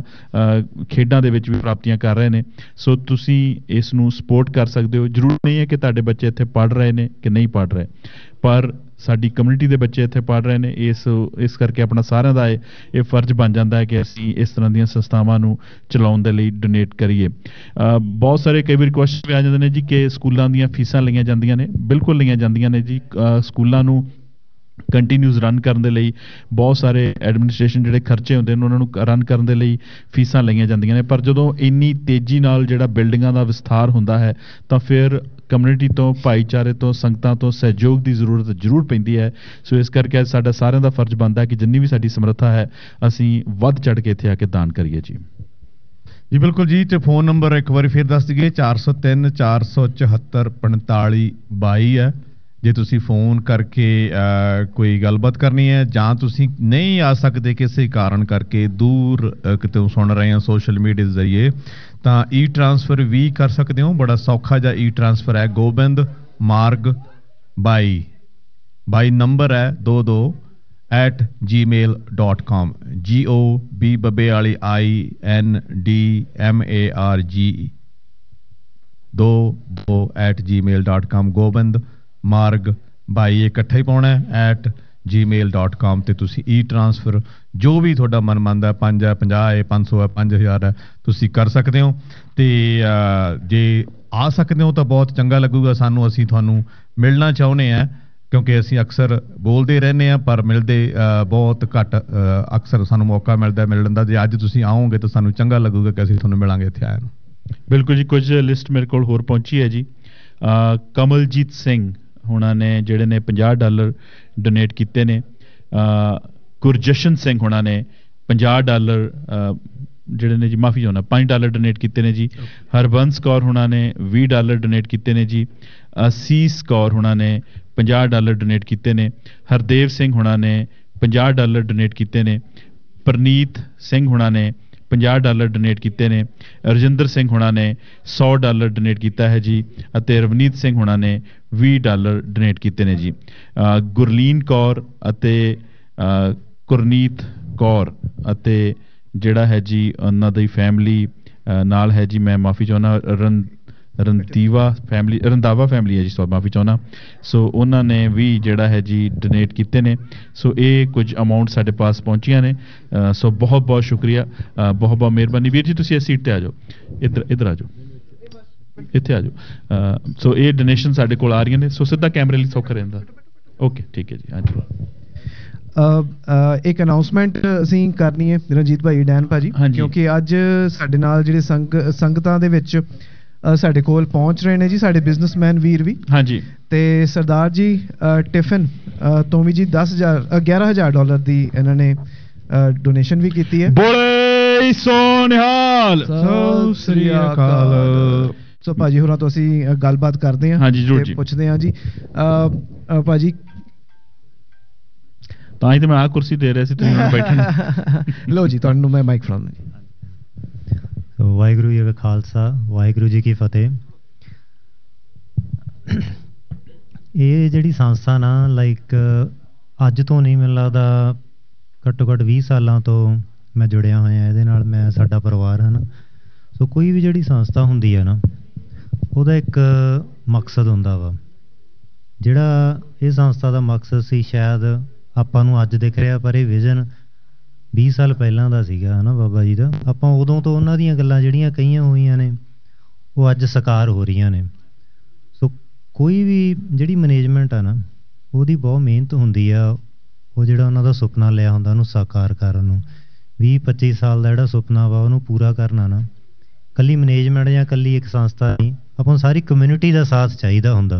ਖੇਡਾਂ ਦੇ ਵਿੱਚ ਵੀ ਪ੍ਰਾਪਤੀਆਂ ਕਰ ਰਹੇ ਨੇ। ਸੋ ਤੁਸੀਂ ਇਸ ਨੂੰ ਸਪੋਰਟ ਕਰ ਸਕਦੇ ਹੋ। ਜ਼ਰੂਰੀ ਨਹੀਂ ਹੈ ਕਿ ਤੁਹਾਡੇ ਬੱਚੇ ਇੱਥੇ ਪੜ੍ਹ ਰਹੇ ਨੇ ਕਿ ਨਹੀਂ ਪੜ੍ਹ ਰਹੇ, ਪਰ ਸਾਡੀ ਕਮਿਊਨਿਟੀ ਦੇ ਬੱਚੇ ਇੱਥੇ ਪੜ੍ਹ ਰਹੇ ਨੇ, ਇਸ ਇਸ ਕਰਕੇ ਆਪਣਾ ਸਾਰਿਆਂ ਦਾ ਇਹ ਇਹ ਫਰਜ਼ ਬਣ ਜਾਂਦਾ ਹੈ ਕਿ ਅਸੀਂ ਇਸ ਤਰ੍ਹਾਂ ਦੀਆਂ ਸੰਸਥਾਵਾਂ ਨੂੰ ਚਲਾਉਣ ਦੇ ਲਈ ਡੋਨੇਟ ਕਰੀਏ। ਬਹੁਤ ਸਾਰੇ ਕਈ ਵਾਰੀ ਕੁਐਸਚਨ ਵੀ ਆ ਜਾਂਦੇ ਨੇ ਜੀ ਕਿ ਸਕੂਲਾਂ ਦੀਆਂ ਫੀਸਾਂ ਲਈਆਂ ਜਾਂਦੀਆਂ ਨੇ। ਬਿਲਕੁਲ ਲਈਆਂ ਜਾਂਦੀਆਂ ਨੇ ਜੀ। ਸਕੂਲਾਂ ਨੂੰ ਕੰਟੀਨਿਊਸ ਰਨ ਕਰਨ ਦੇ ਲਈ ਬਹੁਤ ਸਾਰੇ ਐਡਮਿਨਿਸਟ੍ਰੇਸ਼ਨ ਜਿਹੜੇ ਖਰਚੇ ਹੁੰਦੇ ਨੇ ਉਹਨਾਂ ਨੂੰ ਰਨ ਕਰਨ ਦੇ ਲਈ ਫੀਸਾਂ ਲਈਆਂ ਜਾਂਦੀਆਂ ਨੇ, ਪਰ ਜਦੋਂ ਇੰਨੀ ਤੇਜ਼ੀ ਨਾਲ ਜਿਹੜਾ ਬਿਲਡਿੰਗਾਂ ਦਾ ਵਿਸਥਾਰ ਹੁੰਦਾ ਹੈ ਤਾਂ ਫਿਰ ਕਮਿਊਨਿਟੀ ਤੋਂ, ਭਾਈਚਾਰੇ ਤੋਂ, ਸੰਗਤਾਂ ਤੋਂ ਸਹਿਯੋਗ ਦੀ ਜ਼ਰੂਰਤ ਜ਼ਰੂਰ ਪੈਂਦੀ ਹੈ। ਸੋ ਇਸ ਕਰਕੇ ਸਾਡਾ ਸਾਰਿਆਂ ਦਾ ਫਰਜ਼ ਬਣਦਾ ਹੈ ਕਿ ਜਿੰਨੀ ਵੀ ਸਾਡੀ ਸਮਰੱਥਾ ਹੈ ਅਸੀਂ ਵੱਧ ਚੜ੍ਹ ਕੇ ਇੱਥੇ ਆ ਕੇ ਦਾਨ ਕਰੀਏ ਜੀ। ਜੀ ਬਿਲਕੁਲ ਜੀ। ਤੇ ਫੋਨ ਨੰਬਰ ਇੱਕ ਵਾਰੀ ਫਿਰ ਦੱਸ ਦਈਏ, ਚਾਰ ਸੌ ਤਿੰਨ ਚਾਰ ਸੌ ਚੁਹੱਤਰ ਪੰਤਾਲੀ ਬਾਈ ਹੈ। ਜੇ ਤੁਸੀਂ ਫੋਨ ਕਰਕੇ ਕੋਈ ਗੱਲਬਾਤ ਕਰਨੀ ਹੈ ਜਾਂ ਤੁਸੀਂ ਨਹੀਂ ਆ ਸਕਦੇ ਕਿਸੇ ਕਾਰਨ ਕਰਕੇ, ਦੂਰ ਕਿਤੇ ਸੁਣ ਰਹੇ ਹੋ ਸੋਸ਼ਲ ਮੀਡੀਆ ਦੇ ਜ਼ਰੀਏ, ਤਾਂ ਈ ਟ੍ਰਾਂਸਫਰ ਵੀ ਕਰ ਸਕਦੇ ਹੋ। ਬੜਾ ਸੌਖਾ ਜਿਹਾ ਈ ਟ੍ਰਾਂਸਫਰ ਹੈ। ਗੋਬਿੰਦ ਮਾਰਗ ਬਾਈ ਬਾਈ ਨੰਬਰ ਹੈ ਦੋ ਦੋ ਐਟ ਜੀ ਮੇਲ ਡੋਟ ਕਾਮ, ਜੀ ਓ ਬੀ ਬੱਬੇ ਵਾਲੀ ਆਈ N D M A R ਜੀ ਦੋ ਦੋ ਐਟ ਜੀ ਮੇਲ ਡੋਟ ਕਾਮ, ਗੋਬਿੰਦ ਮਾਰਗ ਬਾਈ ਇਕੱਠਾ ਹੀ ਪਾਉਣਾ ਐਟ ਜੀ ਮੇਲ ਡੋਟ ਕਾਮ, ਤੇ ਤੁਸੀਂ ਈ ਟ੍ਰਾਂਸਫਰ ਜੋ ਵੀ ਤੁਹਾਡਾ ਮਨ ਮੰਨਦਾ, ਪੰਜ ਹੈ, ਪੰਜਾਹ ਹੈ, ਪੰਜ ਸੌ ਹੈ, ਪੰਜ ਹਜ਼ਾਰ ਹੈ, ਤੁਸੀਂ ਕਰ ਸਕਦੇ ਹੋ। ਤੇ ਜੇ ਆ ਸਕਦੇ ਹੋ ਤਾਂ ਬਹੁਤ ਚੰਗਾ ਲੱਗੂਗਾ ਸਾਨੂੰ। ਅਸੀਂ ਤੁਹਾਨੂੰ ਮਿਲਣਾ ਚਾਹੁੰਦੇ ਹਾਂ ਕਿਉਂਕਿ ਅਸੀਂ ਅਕਸਰ ਬੋਲਦੇ ਰਹਿੰਦੇ ਹਾਂ ਪਰ ਮਿਲਦੇ ਬਹੁਤ ਘੱਟ, ਅਕਸਰ ਸਾਨੂੰ ਮੌਕਾ ਮਿਲਦਾ ਮਿਲਣ ਦਾ। ਜੇ ਅੱਜ ਤੁਸੀਂ ਆਓਗੇ ਤਾਂ ਸਾਨੂੰ ਚੰਗਾ ਲੱਗੂਗਾ ਕਿ ਅਸੀਂ ਤੁਹਾਨੂੰ ਮਿਲਾਂਗੇ ਇੱਥੇ ਆਇਆ ਨੂੰ। ਬਿਲਕੁਲ ਜੀ। ਕੁਝ ਲਿਸਟ ਮੇਰੇ ਕੋਲ ਹੋਰ ਪਹੁੰਚੀ ਹੈ ਜੀ। ਕਮਲਜੀਤ ਸਿੰਘ ਹੁਣਾਂ ਨੇ ਜਿਹੜੇ ਨੇ ਪੰਜਾਹ ਡਾਲਰ ਡੋਨੇਟ ਕੀਤੇ ਨੇ। ਗੁਰਜਸ਼ਨ ਸਿੰਘ ਹੁਣਾਂ ਨੇ ਪੰਜਾਹ ਡਾਲਰ ਜਿਹੜੇ ਨੇ ਜੀ, ਮਾਫੀ ਚਾਹੁੰਦਾ, ਪੰਜ ਡਾਲਰ ਡੋਨੇਟ ਕੀਤੇ ਨੇ ਜੀ। ਹਰਬੰਸ ਕੌਰ ਹੁਣਾਂ ਨੇ ਵੀਹ ਡਾਲਰ ਡੋਨੇਟ ਕੀਤੇ ਨੇ ਜੀ। ਅਸੀਸ ਕੌਰ ਹੁਣਾਂ ਨੇ ਪੰਜਾਹ ਡਾਲਰ ਡੋਨੇਟ ਕੀਤੇ ਨੇ। ਹਰਦੇਵ ਸਿੰਘ ਹੁਣਾਂ ਨੇ ਪੰਜਾਹ ਡਾਲਰ ਡੋਨੇਟ ਕੀਤੇ ਨੇ। ਪ੍ਰਨੀਤ ਸਿੰਘ ਹੁਣਾਂ ਨੇ ਪੰਜਾਹ ਡਾਲਰ ਡੋਨੇਟ ਕੀਤੇ ਨੇ। ਰਜਿੰਦਰ ਸਿੰਘ ਹੁਣਾਂ ਨੇ ਸੌ ਡਾਲਰ ਡੋਨੇਟ ਕੀਤਾ ਹੈ ਜੀ, ਅਤੇ ਰਵਨੀਤ ਸਿੰਘ ਹੁਣਾਂ ਨੇ ਵੀਹ ਡਾਲਰ ਡੋਨੇਟ ਕੀਤੇ ਨੇ ਜੀ। ਗੁਰਲੀਨ ਕੌਰ ਅਤੇ ਗੁਰਨੀਤ ਕੌਰ ਅਤੇ ਜਿਹੜਾ ਹੈ ਜੀ ਉਹਨਾਂ ਦੀ ਫੈਮਿਲੀ ਨਾਲ ਹੈ ਜੀ, ਮੈਂ ਮਾਫੀ ਚਾਹੁੰਦਾ, ਰਨ ਰੰਦੀਵਾ ਫੈਮਿਲੀ ਰੰਦਾਵਾ ਫੈਮਿਲੀ ਹੈ ਜੀ, ਸੋ ਮਾਫੀ ਚਾਹੁੰਦਾ। ਸੋ ਉਹਨਾਂ ਨੇ ਵੀ ਜਿਹੜਾ ਹੈ ਜੀ ਡੋਨੇਟ ਕੀਤੇ ਨੇ। ਸੋ ਇਹ ਕੁਝ ਅਮਾਊਂਟ ਸਾਡੇ ਪਾਸ ਪਹੁੰਚੀਆਂ ਨੇ। ਸੋ ਬਹੁਤ ਬਹੁਤ ਸ਼ੁਕਰੀਆ, ਬਹੁਤ ਬਹੁਤ ਮਿਹਰਬਾਨੀ। ਵੀਰ ਜੀ ਤੁਸੀਂ ਇਸ ਸੀਟ ਤੇ ਆ ਜਾਓ, ਇੱਧਰ ਇੱਧਰ ਆ ਜਾਓ, ਇੱਥੇ ਆ ਜਾਓ। ਸੋ ਇਹ ਡੋਨੇਸ਼ਨ ਸਾਡੇ ਕੋਲ ਆ ਰਹੀਆਂ ਨੇ, ਸੋ ਸਿੱਧਾ ਕੈਮਰੇ ਲਈ ਸੌਖਾ ਰਹਿੰਦਾ। ਓਕੇ ਠੀਕ ਹੈ ਜੀ। ਹਾਂਜੀ ਇੱਕ ਅਨਾਉਂਸਮੈਂਟ ਅਸੀਂ ਕਰਨੀ ਹੈ ਰਣਜੀਤ ਭਾਈ, ਡੈਨ ਭਾਜੀ, ਕਿਉਂਕਿ ਅੱਜ ਸਾਡੇ ਨਾਲ ਜਿਹੜੇ ਸੰਗ ਸੰਗਤਾਂ ਦੇ ਵਿੱਚ ਸਾਡੇ ਕੋਲ ਪਹੁੰਚ ਰਹੇ ਨੇ ਜੀ ਸਾਡੇ ਬਿਜ਼ਨਸਮੈਨ ਵੀਰ ਵੀ। ਹਾਂਜੀ। ਤੇ ਸਰਦਾਰ ਜੀ ਟਿਫਨ ਤੋਂ ਵੀ ਜੀ ਦਸ ਹਜ਼ਾਰ ਗਿਆਰਾਂ ਹਜ਼ਾਰ ਡਾਲਰ ਦੀ ਇਹਨਾਂ ਨੇ ਡੋਨੇਸ਼ਨ ਵੀ ਕੀਤੀ ਹੈ। ਬੋਲੇ ਸੋ ਨਿਹਾਲ, ਸਤਿ ਸ੍ਰੀ ਅਕਾਲ। ਸੋ ਭਾਜੀ ਹੋਰਾਂ ਤੋਂ ਅਸੀਂ ਗੱਲਬਾਤ ਕਰਦੇ ਹਾਂ ਤੇ ਪੁੱਛਦੇ ਹਾਂ ਜੀ ਭਾਜੀ। ਤਾਂ ਹੀ ਤਾਂ ਮੈਂ ਆਹ ਕੁਰਸੀ ਦੇ ਰਿਹਾ ਸੀ, ਤੁਸੀਂ ਹੁਣ ਬੈਠੇ। ਲਓ ਜੀ ਤੁਹਾਨੂੰ ਮੈਂ ਮਾਈਕ ਫੜਾਉਂਦਾ ਜੀ। ਸੋ ਵਾਹਿਗੁਰੂ ਜੀ ਕਾ ਖਾਲਸਾ ਵਾਹਿਗੁਰੂ ਜੀ ਕੀ ਫਤਿਹ। ਇਹ ਜਿਹੜੀ ਸੰਸਥਾ ਨਾ ਲਾਈਕ ਅੱਜ ਤੋਂ ਨਹੀਂ, ਮੈਨੂੰ ਲੱਗਦਾ ਘੱਟੋ ਘੱਟ ਵੀਹ ਸਾਲਾਂ ਤੋਂ ਮੈਂ ਜੁੜਿਆ ਹੋਇਆ ਇਹਦੇ ਨਾਲ, ਮੈਂ ਸਾਡਾ ਪਰਿਵਾਰ ਹੈ ਨਾ। ਸੋ ਕੋਈ ਵੀ ਜਿਹੜੀ ਸੰਸਥਾ ਹੁੰਦੀ ਹੈ ਨਾ, ਉਹਦਾ ਇੱਕ ਮਕਸਦ ਹੁੰਦਾ ਵਾ। ਜਿਹੜਾ ਇਹ ਸੰਸਥਾ ਦਾ ਮਕਸਦ ਸੀ ਸ਼ਾਇਦ ਆਪਾਂ ਨੂੰ ਅੱਜ ਦਿਖ ਰਿਹਾ, ਪਰ ਇਹ ਵਿਜ਼ਨ ਵੀਹ ਸਾਲ ਪਹਿਲਾਂ ਦਾ ਸੀਗਾ ਹੈ ਨਾ ਬਾਬਾ ਜੀ ਦਾ। ਆਪਾਂ ਉਦੋਂ ਤੋਂ ਉਹਨਾਂ ਦੀਆਂ ਗੱਲਾਂ ਜਿਹੜੀਆਂ ਕਹੀਆਂ ਹੋਈਆਂ ਨੇ ਉਹ ਅੱਜ ਸਾਕਾਰ ਹੋ ਰਹੀਆਂ ਨੇ। ਸੋ ਕੋਈ ਵੀ ਜਿਹੜੀ ਮੈਨੇਜਮੈਂਟ ਆ ਨਾ, ਉਹਦੀ ਬਹੁਤ ਮਿਹਨਤ ਹੁੰਦੀ ਆ। ਉਹ ਜਿਹੜਾ ਉਹਨਾਂ ਦਾ ਸੁਪਨਾ ਲਿਆ ਹੁੰਦਾ ਉਹਨੂੰ ਸਾਕਾਰ ਕਰਨ ਨੂੰ, ਵੀਹ ਪੱਚੀ ਸਾਲ ਦਾ ਜਿਹੜਾ ਸੁਪਨਾ ਵਾ ਉਹਨੂੰ ਪੂਰਾ ਕਰਨਾ ਨਾ, ਇਕੱਲੀ ਮੈਨੇਜਮੈਂਟ ਜਾਂ ਇਕੱਲੀ ਇੱਕ ਸੰਸਥਾ ਨਹੀਂ, ਆਪਾਂ ਨੂੰ ਸਾਰੀ ਕਮਿਊਨਿਟੀ ਦਾ ਸਾਥ ਚਾਹੀਦਾ ਹੁੰਦਾ।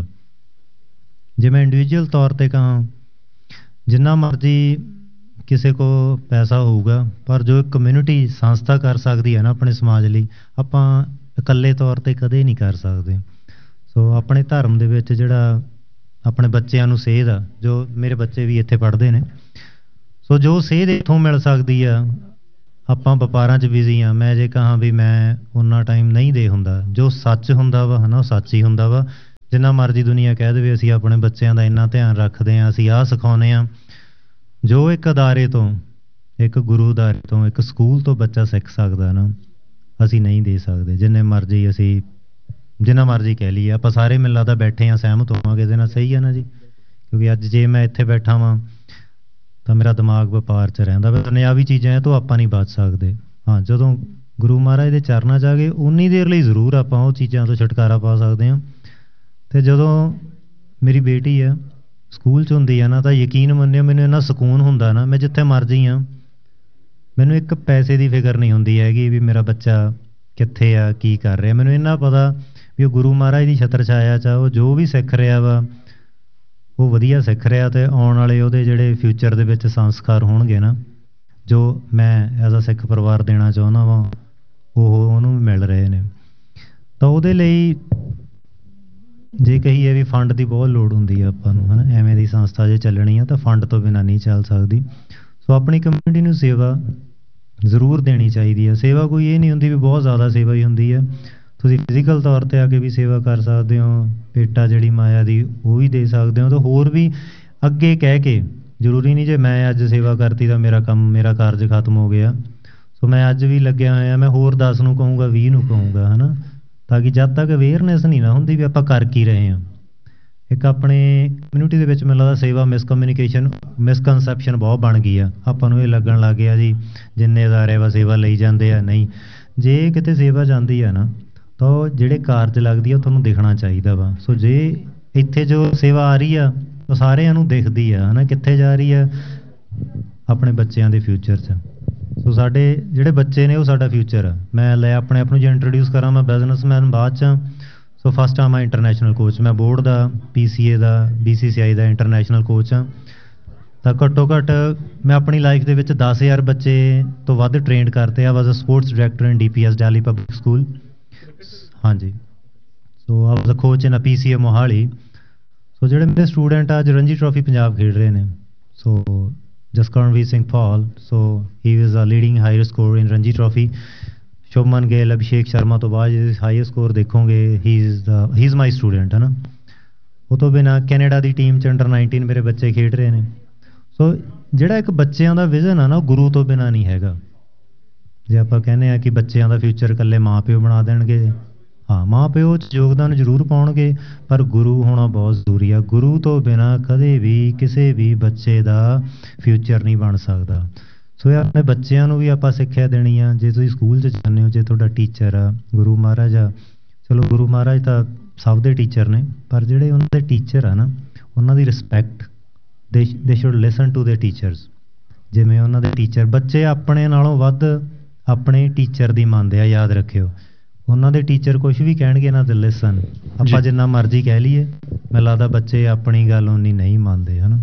ਜੇ ਮੈਂ ਇੰਡੀਵਿਜੂਅਲ ਤੌਰ 'ਤੇ ਕਹਾਂ, ਜਿੰਨਾ ਮਰਜ਼ੀ ਕਿਸੇ ਕੋ ਪੈਸਾ ਹੋਊਗਾ, ਪਰ ਜੋ ਇੱਕ ਕਮਿਊਨਿਟੀ ਸੰਸਥਾ ਕਰ ਸਕਦੀ ਹੈ ਨਾ ਆਪਣੇ ਸਮਾਜ ਲਈ, ਆਪਾਂ ਇਕੱਲੇ ਤੌਰ 'ਤੇ ਕਦੇ ਨਹੀਂ ਕਰ ਸਕਦੇ। ਸੋ ਆਪਣੇ ਧਰਮ ਦੇ ਵਿੱਚ ਜਿਹੜਾ ਆਪਣੇ ਬੱਚਿਆਂ ਨੂੰ ਸੇਧ ਆ, ਜੋ ਮੇਰੇ ਬੱਚੇ ਵੀ ਇੱਥੇ ਪੜ੍ਹਦੇ ਨੇ, ਸੋ ਜੋ ਸੇਧ ਇੱਥੋਂ ਮਿਲ ਸਕਦੀ ਆ। ਆਪਾਂ ਵਪਾਰਾਂ 'ਚ ਬਿਜ਼ੀ ਆ, ਮੈਂ ਜੇ ਕਹਾਂ ਵੀ ਮੈਂ ਉਹਨਾਂ ਟਾਈਮ ਨਹੀਂ ਦੇ ਹੁੰਦਾ। ਜੋ ਸੱਚ ਹੁੰਦਾ ਵਾ ਹੈ ਨਾ, ਉਹ ਸੱਚ ਹੀ ਹੁੰਦਾ ਵਾ। ਜਿੰਨਾ ਮਰਜ਼ੀ ਦੁਨੀਆ ਕਹਿ ਦੇਵੇ ਅਸੀਂ ਆਪਣੇ ਬੱਚਿਆਂ ਦਾ ਇੰਨਾ ਧਿਆਨ ਰੱਖਦੇ ਹਾਂ, ਅਸੀਂ ਆਹ ਸਿਖਾਉਂਦੇ ਹਾਂ, ਜੋ ਇੱਕ ਅਦਾਰੇ ਤੋਂ, ਇੱਕ ਗੁਰੂ ਅਦਾਰੇ ਤੋਂ, ਇੱਕ ਸਕੂਲ ਤੋਂ ਬੱਚਾ ਸਿੱਖ ਸਕਦਾ ਨਾ, ਅਸੀਂ ਨਹੀਂ ਦੇ ਸਕਦੇ। ਜਿੰਨੇ ਮਰਜ਼ੀ ਅਸੀਂ ਜਿੰਨਾ ਮਰਜ਼ੀ ਕਹਿ ਲਈਏ, ਆਪਾਂ ਸਾਰੇ ਮੈਨੂੰ ਲੱਗਦਾ ਬੈਠੇ ਹਾਂ ਸਹਿਮਤ ਹੋਵਾਂਗੇ ਇਹਦੇ ਨਾਲ, ਸਹੀ ਹੈ ਨਾ ਜੀ। ਕਿਉਂਕਿ ਅੱਜ ਜੇ ਮੈਂ ਇੱਥੇ ਬੈਠਾ ਵਾਂ ਤਾਂ ਮੇਰਾ ਦਿਮਾਗ ਵਪਾਰ 'ਚ ਰਹਿੰਦਾ। ਦੁਨਿਆਵੀ ਚੀਜ਼ਾਂ ਇਹ ਤੋਂ ਆਪਾਂ ਨਹੀਂ ਬਚ ਸਕਦੇ। ਹਾਂ, ਜਦੋਂ ਗੁਰੂ ਮਹਾਰਾਜ ਦੇ ਚਰਨਾਂ 'ਚ ਆ ਗਏ ਉਨੀ ਦੇਰ ਲਈ ਜ਼ਰੂਰ ਆਪਾਂ ਉਹ ਚੀਜ਼ਾਂ ਤੋਂ ਛੁਟਕਾਰਾ ਪਾ ਸਕਦੇ ਹਾਂ। ਅਤੇ ਜਦੋਂ ਮੇਰੀ ਬੇਟੀ ਆ ਸਕੂਲ 'ਚ ਹੁੰਦੀ ਆ ਨਾ, ਤਾਂ ਯਕੀਨ ਮੰਨਿਓ ਮੈਨੂੰ ਇੰਨਾ ਸਕੂਨ ਹੁੰਦਾ ਨਾ, ਮੈਂ ਜਿੱਥੇ ਮਰਜ਼ੀ ਹਾਂ, ਮੈਨੂੰ ਇੱਕ ਪੈਸੇ ਦੀ ਫਿਕਰ ਨਹੀਂ ਹੁੰਦੀ ਹੈਗੀ ਵੀ ਮੇਰਾ ਬੱਚਾ ਕਿੱਥੇ ਆ, ਕੀ ਕਰ ਰਿਹਾ। ਮੈਨੂੰ ਇੰਨਾ ਪਤਾ ਵੀ ਉਹ ਗੁਰੂ ਮਹਾਰਾਜ ਦੀ ਛਤਰ ਛਾਇਆ 'ਚ ਉਹ ਜੋ ਵੀ ਸਿੱਖ ਰਿਹਾ ਵਾ ਉਹ ਵਧੀਆ ਸਿੱਖ ਰਿਹਾ, ਅਤੇ ਆਉਣ ਵਾਲੇ ਉਹਦੇ ਜਿਹੜੇ ਫਿਊਚਰ ਦੇ ਵਿੱਚ ਸੰਸਕਾਰ ਹੋਣਗੇ ਨਾ, ਜੋ ਮੈਂ ਐਜ਼ ਅ ਸਿੱਖ ਪਰਿਵਾਰ ਦੇਣਾ ਚਾਹੁੰਦਾ ਵਾਂ, ਉਹ ਉਹਨੂੰ ਮਿਲ ਰਹੇ ਨੇ। ਤਾਂ ਉਹਦੇ ਲਈ ਜੇ ਕਹੀਏ ਵੀ ਫੰਡ ਦੀ ਬਹੁਤ ਲੋੜ ਹੁੰਦੀ ਆ ਆਪਾਂ ਨੂੰ, ਹੈ ਨਾ। ਐਵੇਂ ਦੀ ਸੰਸਥਾ ਜੇ ਚੱਲਣੀ ਆ ਤਾਂ ਫੰਡ ਤੋਂ ਬਿਨਾਂ ਨਹੀਂ ਚੱਲ ਸਕਦੀ। ਸੋ ਆਪਣੀ ਕਮਿਊਨਿਟੀ ਨੂੰ ਸੇਵਾ ਜ਼ਰੂਰ ਦੇਣੀ ਚਾਹੀਦੀ ਹੈ। ਸੇਵਾ ਕੋਈ ਇਹ ਨਹੀਂ ਹੁੰਦੀ ਵੀ ਬਹੁਤ ਜ਼ਿਆਦਾ ਸੇਵਾ ਹੀ ਹੁੰਦੀ ਹੈ। ਤੁਸੀਂ ਫਿਜ਼ੀਕਲ ਤੌਰ 'ਤੇ ਆ ਕੇ ਵੀ ਸੇਵਾ ਕਰ ਸਕਦੇ ਹੋ, ਭੇਟਾ ਜਿਹੜੀ ਮਾਇਆ ਦੀ ਉਹ ਵੀ ਦੇ ਸਕਦੇ ਹੋ, ਅਤੇ ਹੋਰ ਵੀ ਅੱਗੇ ਕਹਿ ਕੇ, ਜ਼ਰੂਰੀ ਨਹੀਂ ਜੇ ਮੈਂ ਅੱਜ ਸੇਵਾ ਕਰਤੀ ਤਾਂ ਮੇਰਾ ਕੰਮ, ਮੇਰਾ ਕਾਰਜ ਖਤਮ ਹੋ ਗਿਆ। ਸੋ ਮੈਂ ਅੱਜ ਵੀ ਲੱਗਿਆ ਹੋਇਆ, ਮੈਂ ਹੋਰ ਦਸ ਨੂੰ ਕਹੂੰਗਾ, ਵੀਹ ਨੂੰ ਕਹੂੰਗਾ, ਹੈ ਨਾ, ਤਾਂ ਕਿ ਜਦ ਤੱਕ ਅਵੇਅਰਨੈਸ ਨਹੀਂ ਨਾ ਹੁੰਦੀ ਵੀ ਆਪਾਂ ਕਰ ਕੀ ਰਹੇ ਹਾਂ। ਇੱਕ ਆਪਣੇ ਕਮਿਊਨਿਟੀ ਦੇ ਵਿੱਚ ਮੈਨੂੰ ਲੱਗਦਾ ਸੇਵਾ ਮਿਸਕਮਿਊਨੀਕੇਸ਼ਨ, ਮਿਸਕਨਸੈਪਸ਼ਨ ਬਹੁਤ ਬਣ ਗਈ ਆ। ਆਪਾਂ ਨੂੰ ਇਹ ਲੱਗਣ ਲੱਗ ਗਿਆ ਜੀ ਜਿੰਨੇ ਅਦਾਰੇ ਵਾ ਸੇਵਾ ਲਈ ਜਾਂਦੇ ਆ। ਨਹੀਂ, ਜੇ ਕਿਤੇ ਸੇਵਾ ਜਾਂਦੀ ਆ ਨਾ, ਤਾਂ ਉਹ ਜਿਹੜੇ ਕਾਰਜ ਲੱਗਦੀ ਆ ਉਹ ਤੁਹਾਨੂੰ ਦਿਖਣਾ ਚਾਹੀਦਾ ਵਾ। ਸੋ ਜੇ ਇੱਥੇ ਜੋ ਸੇਵਾ ਆ ਰਹੀ ਆ ਉਹ ਸਾਰਿਆਂ ਨੂੰ ਦਿਖਦੀ ਆ, ਹੈ ਨਾ, ਕਿੱਥੇ ਜਾ ਰਹੀ ਆ, ਆਪਣੇ ਬੱਚਿਆਂ ਦੇ ਫਿਊਚਰ 'ਚ। ਸੋ ਸਾਡੇ ਜਿਹੜੇ ਬੱਚੇ ਨੇ ਉਹ ਸਾਡਾ ਫਿਊਚਰ ਆ। ਮੈਂ ਲੈ ਆਪਣੇ ਆਪ ਨੂੰ ਜੇ ਇੰਟਰੋਡਿਊਸ ਕਰਾਂ, ਮੈਂ ਬਿਜ਼ਨਸਮੈਨ ਬਾਅਦ 'ਚ। ਸੋ ਫਸਟ ਆ ਮੈਂ ਇੰਟਰਨੈਸ਼ਨਲ ਕੋਚ, ਮੈਂ ਬੋਰਡ ਦਾ, ਪੀ ਸੀ ਏ ਦਾ, ਬੀ ਸੀ ਸੀ ਆਈ ਦਾ ਇੰਟਰਨੈਸ਼ਨਲ ਕੋਚ ਹਾਂ। ਤਾਂ ਘੱਟੋ ਘੱਟ ਮੈਂ ਆਪਣੀ ਲਾਈਫ ਦੇ ਵਿੱਚ ਦਸ ਹਜ਼ਾਰ ਬੱਚੇ ਤੋਂ ਵੱਧ ਟ੍ਰੇਨਡ ਕਰਤੇ ਆ। ਵਾਜ਼ ਅ ਸਪੋਰਟਸ ਡਾਇਰੈਕਟਰ ਇਨ D P S daily public school. ਹਾਂਜੀ, ਸੋ ਆ ਵਾਜ਼ ਅ ਕੋਚ ਇਨ ਅ ਪੀ ਸੀ ਏ ਮੋਹਾਲੀ। ਸੋ ਜਿਹੜੇ ਮੇਰੇ ਸਟੂਡੈਂਟ ਆ ਅੱਜ ਰਣਜੀ ਟਰੋਫੀ ਪੰਜਾਬ ਖੇਡ ਰਹੇ ਨੇ। ਸੋ ਜਸਕਰਨਵੀਰ ਸਿੰਘ ਪਾਲ, ਸੋ ਹੀ ਵਾਜ਼ ਅ ਲੀਡਿੰਗ ਹਾਇਰ ਸਕੋਰ ਇਨ ਰਣਜੀ ਟਰੋਫੀ। ਸ਼ੁਭਮਨ ਗਿੱਲ, ਅਭਿਸ਼ੇਕ ਸ਼ਰਮਾ ਤੋਂ ਬਾਅਦ ਜੇ ਹਾਈ ਸਕੋਰ ਦੇਖੋਗੇ, ਹੀ is the he is my student, ਹੈ ਨਾ। ਉਹ ਤੋਂ ਬਿਨਾਂ ਕੈਨੇਡਾ ਦੀ ਟੀਮ 'ਚ ਅੰਡਰ ਨਾਈਨਟੀਨ ਮੇਰੇ ਬੱਚੇ ਖੇਡ ਰਹੇ ਨੇ। ਸੋ ਜਿਹੜਾ ਇੱਕ ਬੱਚਿਆਂ ਦਾ ਵਿਜ਼ਨ ਆ ਨਾ, ਉਹ ਗੁਰੂ ਤੋਂ ਬਿਨਾਂ ਨਹੀਂ ਹੈਗਾ। ਜੇ ਆਪਾਂ ਕਹਿੰਦੇ ਹਾਂ ਕਿ ਬੱਚਿਆਂ ਦਾ ਫਿਊਚਰ ਇਕੱਲੇ ਮਾਂ ਪਿਓ ਬਣਾ ਦੇਣਗੇ, ਹਾਂ ਮਾਂ ਪਿਓ 'ਚ ਯੋਗਦਾਨ ਜ਼ਰੂਰ ਪਾਉਣਗੇ, ਪਰ ਗੁਰੂ ਹੋਣਾ ਬਹੁਤ ਜ਼ਰੂਰੀ ਆ। ਗੁਰੂ ਤੋਂ ਬਿਨਾਂ ਕਦੇ ਵੀ ਕਿਸੇ ਵੀ ਬੱਚੇ ਦਾ ਫਿਊਚਰ ਨਹੀਂ ਬਣ ਸਕਦਾ। ਸੋ ਇਹ ਆਪਣੇ ਬੱਚਿਆਂ ਨੂੰ ਵੀ ਆਪਾਂ ਸਿੱਖਿਆ ਦੇਣੀ ਆ। ਜੇ ਤੁਸੀਂ ਸਕੂਲ 'ਚ ਜਾਂਦੇ ਹੋ, ਜੇ ਤੁਹਾਡਾ ਟੀਚਰ ਆ ਗੁਰੂ ਮਹਾਰਾਜ ਆ, ਚਲੋ ਗੁਰੂ ਮਹਾਰਾਜ ਤਾਂ ਸਭ ਦੇ ਟੀਚਰ ਨੇ, ਪਰ ਜਿਹੜੇ ਉਹਨਾਂ ਦੇ ਟੀਚਰ ਆ ਨਾ, ਉਹਨਾਂ ਦੀ ਰਿਸਪੈਕਟ, ਦੇ ਦੇ ਸ਼ੁੱਡ ਲਿਸਨ ਟੂ ਦੇ ਟੀਚਰਸ। ਜਿਵੇਂ ਉਹਨਾਂ ਦੇ ਟੀਚਰ, ਬੱਚੇ ਆਪਣੇ ਨਾਲੋਂ ਵੱਧ ਆਪਣੇ ਟੀਚਰ ਦੀ ਮੰਨਦੇ ਆ। ਯਾਦ ਰੱਖਿਓ, ਉਹਨਾਂ ਦੇ ਟੀਚਰ ਕੁਛ ਵੀ ਕਹਿਣਗੇ ਨਾ, ਤੇ ਲਿਸਨ। ਆਪਾਂ ਜਿੰਨਾ ਮਰਜ਼ੀ ਕਹਿ ਲਈਏ, ਮੈਨੂੰ ਲੱਗਦਾ ਬੱਚੇ ਆਪਣੀ ਗੱਲ ਉਨੀ ਨਹੀਂ ਮੰਨਦੇ, ਹੈ ਨਾ।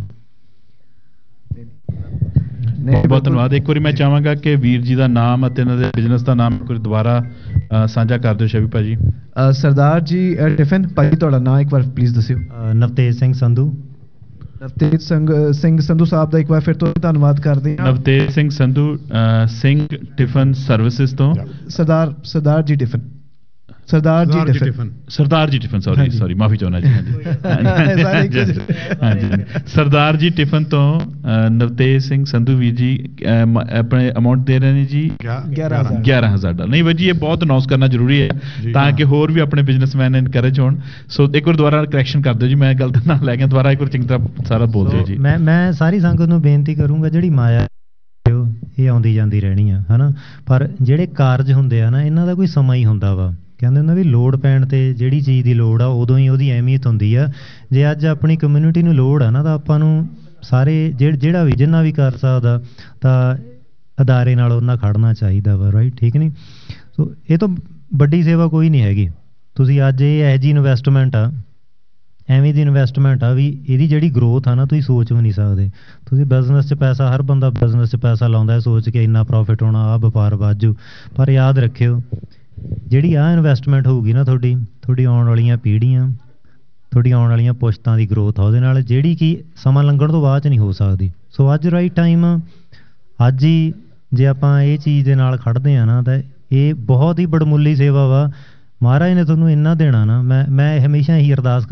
ਬਹੁਤ ਬਹੁਤ ਧੰਨਵਾਦ। ਇੱਕ ਵਾਰੀ ਮੈਂ ਚਾਹਾਂਗਾ ਕਿ ਵੀਰ ਜੀ ਦਾ ਨਾਮ ਅਤੇ ਇਹਨਾਂ ਦੇ ਬਿਜ਼ਨਸ ਦਾ ਨਾਮ ਇੱਕ ਵਾਰੀ ਦੁਬਾਰਾ ਸਾਂਝਾ ਕਰ ਦਿਓ ਸ਼ਵੀ ਭਾਜੀ। ਸਰਦਾਰ ਜੀ ਟਿਫਨ ਭਾਜੀ, ਤੁਹਾਡਾ ਨਾਮ ਇੱਕ ਵਾਰ ਪਲੀਜ਼ ਦੱਸਿਓ। ਨਵਤੇਜ ਸਿੰਘ ਸੰਧੂ। ਨਵਤੇਜ ਸਿੰਘ ਸੰਧੂ ਸਾਹਿਬ ਦਾ ਇੱਕ ਵਾਰ ਫਿਰ ਤੋਂ ਧੰਨਵਾਦ ਕਰਦੇ ਹਾਂ। ਨਵਤੇਜ ਸਿੰਘ ਸੰਧੂ ਸਿੰਘ ਟਿਫਨ ਸਰਵਿਸਿਜ਼ ਤੋਂ। ਸਰਦਾਰ Sardar ji tiffin Sardar ji tiffin Sardar ji tiffin sorry sorry ਮਾਫੀ ਚਾਹੁੰਦਾ ਜੀ। ਹਾਂਜੀ ਹਾਂਜੀ ਸਰਦਾਰ ਜੀ ਟਿਫਨ ਤੋਂ ਨਵਤੇਜ ਸਿੰਘ ਸੰਧੂ ਵੀਰ ਜੀ ਆਪਣੇ ਅਮਾਉਂਟ ਦੇ ਰਹੇ ਨੇ ਜੀ ਗਿਆਰਾਂ ਹਜ਼ਾਰ ਡਾਲਰ। ਨਹੀਂ ਬਾਈ ਜੀ ਇਹ ਬਹੁਤ ਅਨਾਉਂਸ ਕਰਨਾ ਜ਼ਰੂਰੀ ਹੈ ਤਾਂ ਕਿ ਹੋਰ ਵੀ ਆਪਣੇ ਬਿਜ਼ਨਸਮੈਨ ਇਨਕਰੇਜ ਹੋਣ। ਸੋ ਇੱਕ ਵਾਰ ਦੁਬਾਰਾ ਕਰੈਕਸ਼ਨ ਕਰ ਦਿਓ ਜੀ, ਮੈਂ ਗਲਤ ਨਾ ਲੈ ਕੇ ਦੁਬਾਰਾ ਇੱਕ ਵਾਰ ਚੰਗੀ ਤਰ੍ਹਾਂ ਸਾਰਾ ਬੋਲ ਦਿਓ ਜੀ। ਮੈਂ ਮੈਂ ਸਾਰੀ ਸੰਗਤ ਨੂੰ ਬੇਨਤੀ ਕਰੂੰਗਾ, ਜਿਹੜੀ ਮਾਇਆ ਇਹ ਆਉਂਦੀ ਜਾਂਦੀ ਰਹਿਣੀ ਆ ਹਨਾ, ਪਰ ਜਿਹੜੇ ਕਾਰਜ ਹੁੰਦੇ ਆ ਨਾ ਇਹਨਾਂ ਦਾ ਕੋਈ ਸਮਾਂ ਹੀ ਹੁੰਦਾ ਵਾ। ਕਹਿੰਦੇ ਹੁੰਦਾ ਵੀ ਲੋੜ ਪੈਣ ਤੇ ਜਿਹੜੀ ਚੀਜ਼ ਦੀ ਲੋੜ ਆ ਉਦੋਂ ਹੀ ਉਹਦੀ ਅਹਿਮੀਅਤ ਹੁੰਦੀ ਆ। ਜੇ ਅੱਜ ਆਪਣੀ ਕਮਿਊਨਿਟੀ ਨੂੰ ਲੋੜ ਆ ਨਾ ਤਾਂ ਆਪਾਂ ਨੂੰ ਸਾਰੇ ਜਿਹੜਾ ਵੀ ਜਿੰਨਾ ਵੀ ਕਰ ਸਕਦਾ ਤਾਂ ਅਦਾਰੇ ਨਾਲ ਉਹਨਾਂ ਖੜਨਾ ਚਾਹੀਦਾ ਵਾ, ਰਾਈਟ ਠੀਕ ਨਹੀਂ। ਸੋ ਇਹ ਤੋਂ ਵੱਡੀ ਸੇਵਾ ਕੋਈ ਨਹੀਂ ਹੈਗੀ। ਤੁਸੀਂ ਅੱਜ ਇਹ ਇਹੋ ਜਿਹੀ ਇਨਵੈਸਟਮੈਂਟ ਆ, ਐਵੇਂ ਦੀ ਇਨਵੈਸਟਮੈਂਟ ਆ ਵੀ ਇਹਦੀ ਜਿਹੜੀ ਗਰੋਥ ਆ ਨਾ ਤੁਸੀਂ ਸੋਚ ਵੀ ਨਹੀਂ ਸਕਦੇ। ਤੁਸੀਂ ਬਿਜ਼ਨਸ 'ਚ ਪੈਸਾ, ਹਰ ਬੰਦਾ ਬਿਜ਼ਨਸ 'ਚ ਪੈਸਾ ਲਾਉਂਦਾ ਸੋਚ ਕੇ ਇੰਨਾ ਪ੍ਰੋਫਿਟ ਹੋਣਾ, ਆਹ ਵਪਾਰ ਵਾਜੂ, ਪਰ ਯਾਦ ਰੱਖਿਓ ਜਿਹੜੀ ਆਹ ਇਨਵੈਸਟਮੈਂਟ ਹੋਊਗੀ ਨਾ ਤੁਹਾਡੀ ਤੁਹਾਡੀ ਆਉਣ ਵਾਲੀਆਂ ਪੀੜ੍ਹੀਆਂ, ਤੁਹਾਡੀ ਆਉਣ ਵਾਲੀਆਂ ਪੁਸ਼ਤਾਂ ਦੀ ਗਰੋਥ ਆ ਉਹਦੇ ਨਾਲ, ਜਿਹੜੀ ਕਿ ਸਮਾਂ ਲੰਘਣ ਤੋਂ ਬਾਅਦ 'ਚ ਨਹੀਂ ਹੋ ਸਕਦੀ। ਸੋ ਅੱਜ ਰਾਈਟ ਟਾਈਮ, ਅੱਜ ਹੀ ਜੇ ਆਪਾਂ ਇਹ ਚੀਜ਼ ਦੇ ਨਾਲ ਖੜਦੇ ਆ ਨਾ ਤਾਂ ਇਹ ਬਹੁਤ ਹੀ ਬੜਮੁੱਲੀ ਸੇਵਾ ਵਾ। ਮਹਾਰਾਜ ਨੇ ਤੁਹਾਨੂੰ ਇੰਨਾ ਦੇਣਾ ਨਾ, ਮੈਂ ਮੈਂ ਹਮੇਸ਼ਾ ਇਹੀ ਅਰਦਾਸ